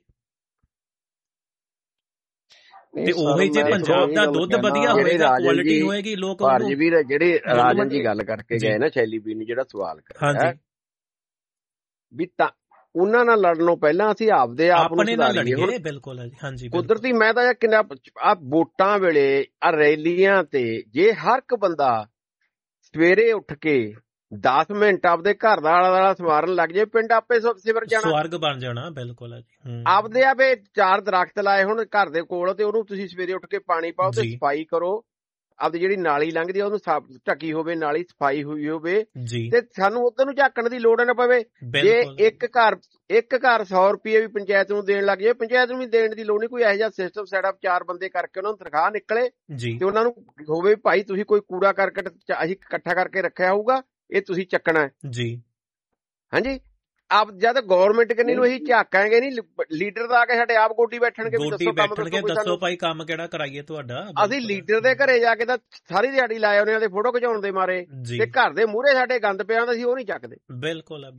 ਤੇ ਉਹੀ ਜੇ ਪੰਜਾਬ ਦਾ ਦੁੱਧ ਵਧੀਆ ਹੋਏਗਾ, ਕੁਆਲਿਟੀ ਹੋਏਗੀ, ਲੋਕ ਵੀਰ ਜਿਹੜੇ ਰਾਜਨ ਜੀ ਗੱਲ ਕਰਕੇ ਗਏ ਨਾ, ਸ਼ੈਲੀ ਵੀਰ ਨੇ ਜਿਹੜਾ ਸਵਾਲ ਕਰਿਆ ਵੀ ਤਾਂ ਉਹਨਾਂ ਨਾਲ ਲੜਨੋਂ ਪਹਿਲਾਂ ਅਸੀਂ ਆਪਦੇ ਆਪ ਨੂੰ ਸੁਧਾਰੀਏ। ਬਿਲਕੁਲ ਹਾਂਜੀ, ਕੁਦਰਤੀ ਮੈਂ ਤਾਂ ਕਿੰਨਾ ਆ ਵੋਟਾਂ ਵੇਲੇ ਆ ਰੈਲੀਆਂ ਤੇ ਜੇ ਹਰ ਇੱਕ ਬੰਦਾ ਸਵੇਰੇ ਉੱਠ ਕੇ 10 ਮਿੰਟ ਆਪਦੇ ਘਰ ਦਾ ਆਲਾ ਦੁਆਲਾ ਸਵਾਰਨ ਲੱਗ ਜਾਏ, ਪਿੰਡ ਆਪੇ ਸਿਵਰ ਜਾਣਾ, ਸਵਰਗ ਬਣ ਜਾਣਾ। ਬਿਲਕੁਲ ਆਪਦੇ ਆਪੇ 4 ਦਰਖਤ ਲਾਏ ਹੁਣ ਘਰ ਦੇ ਕੋਲ ਤੇ ਉਹਨੂੰ ਤੁਸੀਂ ਸਵੇਰੇ ਉੱਠ ਕੇ ਪਾਣੀ ਪਾਓ ਤੇ ਸਫਾਈ ਕਰੋ। ਆਪਦੀ ਜਿਹੜੀ ਨਾਲੀ ਲੰਘਦੀ ਆ ਉਹਨੂੰ ਢੱਕੀ ਹੋਵੇ, ਨਾਲੀ ਸਫਾਈ ਹੋਈ ਹੋਵੇ ਤੇ ਸਾਨੂੰ ਉਧਰ ਨੂੰ ਝਾਕਣ ਦੀ ਲੋੜ ਨਾ ਪਵੇ। ਜੇ ਇੱਕ ਘਰ 100 ਰੁਪਏ ਵੀ ਪੰਚਾਇਤ ਨੂੰ ਦੇਣ ਲੱਗ ਜਾਏ, ਪੰਚਾਇਤ ਨੂੰ ਵੀ ਦੇਣ ਦੀ ਲੋੜ ਨਹੀਂ। ਕੋਈ ਇਹੋ ਜਿਹਾ ਸਿਸਟਮ ਸੈਟਅਪ 4 ਬੰਦੇ ਕਰਕੇ ਉਹਨਾਂ ਨੂੰ ਤਨਖਾਹ ਨਿਕਲੇ ਤੇ ਉਹਨਾਂ ਨੂੰ ਹੋਵੇ ਭਾਈ ਤੁਸੀਂ ਕੋਈ ਕੂੜਾ ਕਰਕਟ ਅਸੀਂ ਇਕੱਠਾ ਕਰਕੇ ਰੱਖਿਆ ਹੋਊਗਾ, ਇਹ ਤੁਸੀਂ ਚੱਕਣਾ ਜੀ। ਹਾਂਜੀ, ਆਪ ਜਦ ਗਵਰਨਮੈਂਟ ਕੰਨੀ ਨੂੰ ਅਸੀਂ ਝਾਕਾਂਗੇ ਨਹੀਂ, ਲੀਡਰ ਦਾ ਆ ਕੇ ਸਾਡੇ ਆਪ ਗੋਡੀ ਬੈਠਣਗੇ ਵੀ ਦੱਸੋ ਭਾਈ ਕੰਮ ਕਿਹੜਾ ਕਰਾਈਏ ਤੁਹਾਡਾ। ਅਸੀਂ ਲੀਡਰ ਦੇ ਘਰੇ ਜਾ ਕੇ ਤਾਂ ਸਾਰੀ ਦਿਹਾੜੀ ਲਾਏ ਉਹਨੇ ਦੇ ਫੋਟੋ ਖਿਚਾਉਣ ਦੇ ਮਾਰੇ ਤੇ ਘਰ ਦੇ ਮੂਹਰੇ ਸਾਡੇ ਗੰਦ ਪਿਆ ਹੁੰਦਾ ਸੀ, ਉਹ ਨਹੀਂ ਚੱਕਦੇ। ਬਿਲਕੁਲ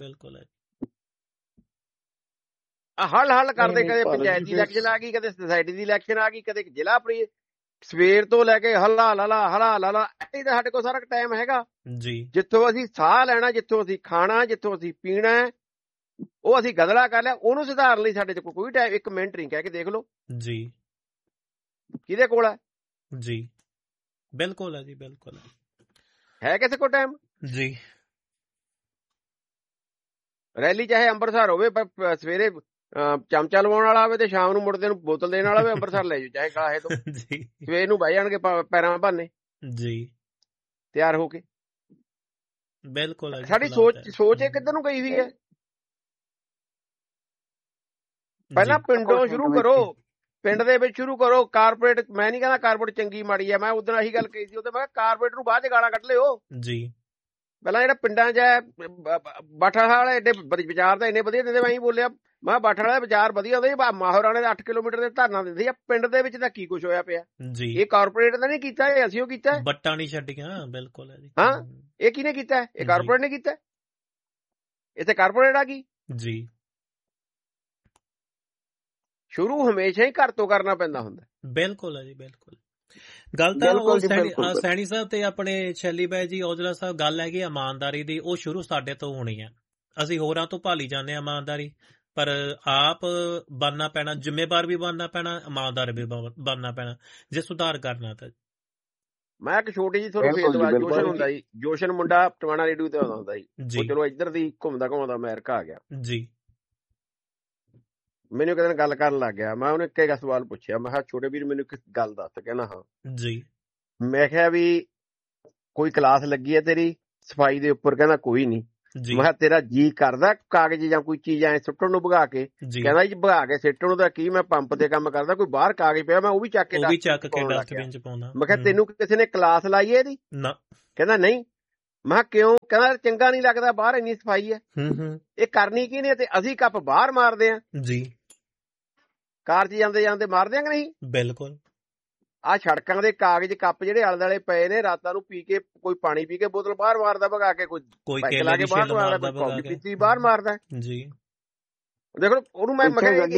ਹਲ ਕਰਦੇ, ਕਦੇ ਪੰਚਾਇਤ ਦੀ ਇਲੈਕਸ਼ਨ ਆ ਗਈ, ਕਦੇ ਸੁਸਾਇਟੀ ਦੀ ਇਲੈਕਸ਼ਨ ਆ ਗਈ, ਕਦੇ ਜ਼ਿਲ੍ਹਾ ਪ੍ਰੀ, ਸਵੇਰ ਤੋਂ ਲੈ ਕੇ ਹੱਲਾ ਲਾਲਾ ਇਹ ਤਾਂ ਸਾਡੇ ਕੋਲ ਸਾਰਾ ਟਾਈਮ ਹੈਗਾ ਜੀ। ਜਿੱਥੋਂ ਅਸੀਂ ਸਾਹ ਲੈਣਾ, ਜਿੱਥੋਂ ਅਸੀਂ ਖਾਣਾ, ਜਿੱਥੋਂ ਅਸੀਂ ਪੀਣਾ, ਉਹ ਅਸੀਂ ਗਦਲਾ ਕਰ ਲਿਆ। ਉਹਨੂੰ ਸੁਧਾਰਨ ਲਈ ਸਾਡੇ ਕੋਲ ਕੋਈ ਟਾਈਮ 1 ਮਿੰਟ ਨਹੀਂ, ਕਹਿ ਕੇ ਦੇਖ ਲਓ ਜੀ ਕਿਹਦੇ ਕੋਲ ਹੈ ਜੀ। ਬਿਲਕੁਲ ਹੈ ਜੀ, ਬਿਲਕੁਲ ਹੈ ਕਿਸੇ ਕੋਲ ਟਾਈਮ ਜੀ। ਰੈਲੀ ਚਾਹੇ ਅੰਮ੍ਰਿਤਸਰ ਹੋਵੇ, ਸਵੇਰੇ ਚਮਚਾ ਲਵਾਉਣ ਵਾਲਾ ਹੋਵੇ ਤੇ ਸ਼ਾਮ ਨੂੰ ਮੁੜਦੇ ਨੂੰ ਬੋਤਲ ਦੇਣ ਵਾਲਾ ਹੋਵੇ, ਅੰਮ੍ਰਿਤਸਰ ਲੈ ਜਾਓ ਚਾਹੇ ਕਾਹੇ ਤੋਂ। ਸਵੇਰ ਨੂੰ ਬਹਿ ਜਾਣਗੇ ਪੈਰਾਂ ਭਾਨੇ ਜੀ ਤਿਆਰ ਹੋ ਕੇ। ਬਿਲਕੁਲ ਸਾਡੀ ਸੋਚ ਇਹ ਕਿੱਧਰ ਨੂੰ ਗਈ ਹੋਈ ਹੈ। ਪਹਿਲਾਂ ਪਿੰਡੋਂ ਸ਼ੁਰੂ ਕਰੋ, ਪਿੰਡ ਦੇ ਵਿੱਚ ਸ਼ੁਰੂ ਕਰੋ। ਕਾਰਪੋਰੇਟ, ਮੈਂ ਨਹੀਂ ਕਹਿੰਦਾ ਕਾਰਪੋਰੇਟ ਚੰਗੀ ਮਾੜੀ ਹੈ, ਮੈਂ ਉਦੋਂ ਇਹੀ ਗੱਲ ਕਹੀ ਸੀ ਉਹਦੇ, ਮੈਂ ਕਿਹਾ ਕਾਰਪੋਰੇਟ ਨੂੰ ਬਾਅਦ ਚ ਗਾਲਾਂ ਕੱਢ ਲਿਓ ਜੀ। ਪਹਿਲਾਂ ਜਿਹੜਾ ਪਿੰਡਾਂ 'ਚ ਬਾਠਾ ਵਾਲੇ ਐਡੇ ਵਿਚਾਰ ਤਾਂ ਇੰਨੇ ਵਧੀਆ ਦਿੰਦੇ, ਮੈਂ ਹੀ ਬੋਲਿਆ ਮੈਂ ਬਾਠਾ ਵਾਲੇ ਵਿਚਾਰ ਵਧੀਆ ਹੁੰਦੇ, ਮਾਹੌਰਾਣੇ ਦੇ 8 ਕਿਲੋਮੀਟਰ ਦੇ ਧਰਨਾ ਦਿੰਦੇ ਆ। ਪਿੰਡ ਦੇ ਵਿੱਚ ਤਾਂ ਕੀ ਕੁਛ ਹੋਇਆ ਪਿਆ ਜੀ। ਇਹ ਕਾਰਪੋਰੇਟ ਨੇ ਨਹੀਂ ਕੀਤਾ, ਇਹ ਅਸੀਂ ਉਹ ਕੀਤਾ, ਬੱਟਾਂ ਨਹੀਂ ਛੱਡੀਆਂ। ਬਿਲਕੁਲ ਹਾਂ, ਇਹ ਕਿਹਨੇ ਕੀਤਾ? ਇਹ ਕਾਰਪੋਰੇਟ ਨੇ ਕੀਤਾ। ਇੱਥੇ ਕਾਰਪੋਰੇਟ ਆ ਗਈ ਜੀ। ਸ਼ੁਰੂ ਹਮੇਸ਼ਾ ਹੀ ਘਰ ਤੋਂ ਕਰਨਾ ਪੈਂਦਾ ਹੁੰਦਾ। ਬਿਲਕੁਲ ਹੈ ਜੀ, ਬਿਲਕੁਲ। ਗੱਲ ਤਾਂ ਉਹ ਸੈਣੀ ਸਾਹਿਬ ਤੇ ਆਪਣੇ ਸ਼ੈਲੀ ਬਾਈ ਜੀ ਔਜਲਾ ਸਾਹਿਬ ਗੱਲ ਹੈਗੀ ਇਮਾਨਦਾਰੀ ਦੀ, ਉਹ ਸ਼ੁਰੂ ਸਾਡੇ ਤੋਂ ਹੋਣੀ ਹੈ। ਅਸੀਂ ਹੋਰਾਂ ਤੋਂ ਭਾਲੀ ਜਾਂਦੇ ਹਾਂ ਇਮਾਨਦਾਰੀ, ਪਰ ਆਪ ਬਣਨਾ ਪੈਣਾ, ਜ਼ਿੰਮੇਵਾਰ ਵੀ ਬਣਨਾ ਪੈਣਾ, ਇਮਾਨਦਾਰ ਵੀ ਬਣਨਾ ਪੈਣਾ ਜੇ ਸੁਧਾਰ ਕਰਨਾ ਤਾਂ। ਮੈਂ ਇੱਕ ਛੋਟੀ ਜਿਹੀ ਤੁਹਾਨੂੰ ਫੇਸਵਾਲ ਜੋਸ਼ਨ ਹੁੰਦਾ ਜੀ, ਜੋਸ਼ਨ ਮੁੰਡਾ ਟਵਾਣਾ ਰੇਡੀਓ ਤੇ ਆਉਂਦਾ ਹੁੰਦਾ ਜੀ, ਚਲੋ ਇੱਧਰ ਦੀ ਘੁੰਮਦਾ ਅਮਰੀਕਾ ਆ ਗਿਆ ਜੀ। ਮੈਨੂੰ ਕਿਤੇ ਗੱਲ ਕਰਨ ਲੱਗ ਗਿਆ, ਮੈਂ ਉਹਨੇ ਇੱਕ ਸਵਾਲ ਪੁੱਛਿਆ, ਮੈਂ ਕਿਹਾ ਛੋਟੇ ਵੀਰ ਮੈਨੂੰ ਇੱਕ ਗੱਲ ਦੱਸ। ਕਹਿੰਦਾ ਹਾਂ ਜੀ। ਮੈਂ ਕਿਹਾ ਵੀ ਕੋਈ ਕਲਾਸ ਲੱਗੀ ਹੈ ਤੇਰੀ ਸਫਾਈ ਦੇ ਉੱਪਰ? ਕਹਿੰਦਾ ਕੋਈ ਨਹੀਂ। ਜੀ ਮੈਂ ਕਿਹਾ ਤੇਰਾ ਜੀ ਕਰਦਾ ਕਾਗਜ਼ ਜਾਂ ਕੋਈ ਚੀਜ਼ ਐ ਸੁੱਟਣ ਨੂੰ ਭਗਾ ਕੇ? ਜੀ ਕਹਿੰਦਾ ਜੀ ਭਗਾ ਕੇ ਸਿੱਟਣ ਨੂੰ ਤਾਂ ਕੀ, ਮੈਂ ਪੰਪ ਤੇ ਕੰਮ ਕਰਦਾ, ਕੋਈ ਬਾਹਰ ਕਾਗਜ਼ ਪਿਆ ਮੈਂ ਉਹ ਵੀ ਚੱਕ ਕੇ ਡਸਟਬਿਨ ਚ ਪਾਉਣਾ। ਮੈਂ ਕਿਹਾ ਤੈਨੂੰ ਕਿਸੇ ਨੇ ਕਲਾਸ ਲਾਈ ਇਹਦੀ? ਨਾ। ਕਹਿੰਦਾ ਨਹੀਂ। ਮੈਂ ਕਿਹਾ ਕਿਉਂ? ਕਹਿੰਦਾ ਚੰਗਾ ਨਹੀਂ ਲੱਗਦਾ, ਬਾਹਰ ਇੰਨੀ ਸਫਾਈ ਹੈ। ਇਹ ਕਰਨੀ ਕੀ ਨੇ? ਤੇ ਅਸੀਂ ਕੱਪ ਬਾਹਰ ਮਾਰਦੇ ਆ ਜੀ, ਕਾਰ 'ਚ ਜਾਂਦੇ ਜਾਂਦੇ ਮਾਰਦੇ ਆ ਕਿ ਨਹੀਂ? ਬਿਲਕੁਲ। ਆਹ ਸੜਕਾਂ ਦੇ ਕਾਗਜ਼ ਕੱਪ ਜਿਹੜੇ ਆਲੇ ਦੁਆਲੇ ਪਏ ਨੇ, ਰਾਤਾਂ ਨੂੰ ਪੀ ਕੇ ਕੋਈ ਪਾਣੀ ਪੀ ਕੇ ਬੋਤਲ ਬਾਹਰ ਮਾਰਦਾ ਭਗਾ ਕੇ, ਕੋਈ ਲਾ ਕੇ ਬਾਹਰ ਮਾਰਦਾ, ਕੋਈ ਕੌਫੀ ਪੀਤੀ ਬਾਹਰ ਮਾਰਦਾ ਜੀ। ਦੇਖੋ ਉਹਨੂੰ ਮੈਂ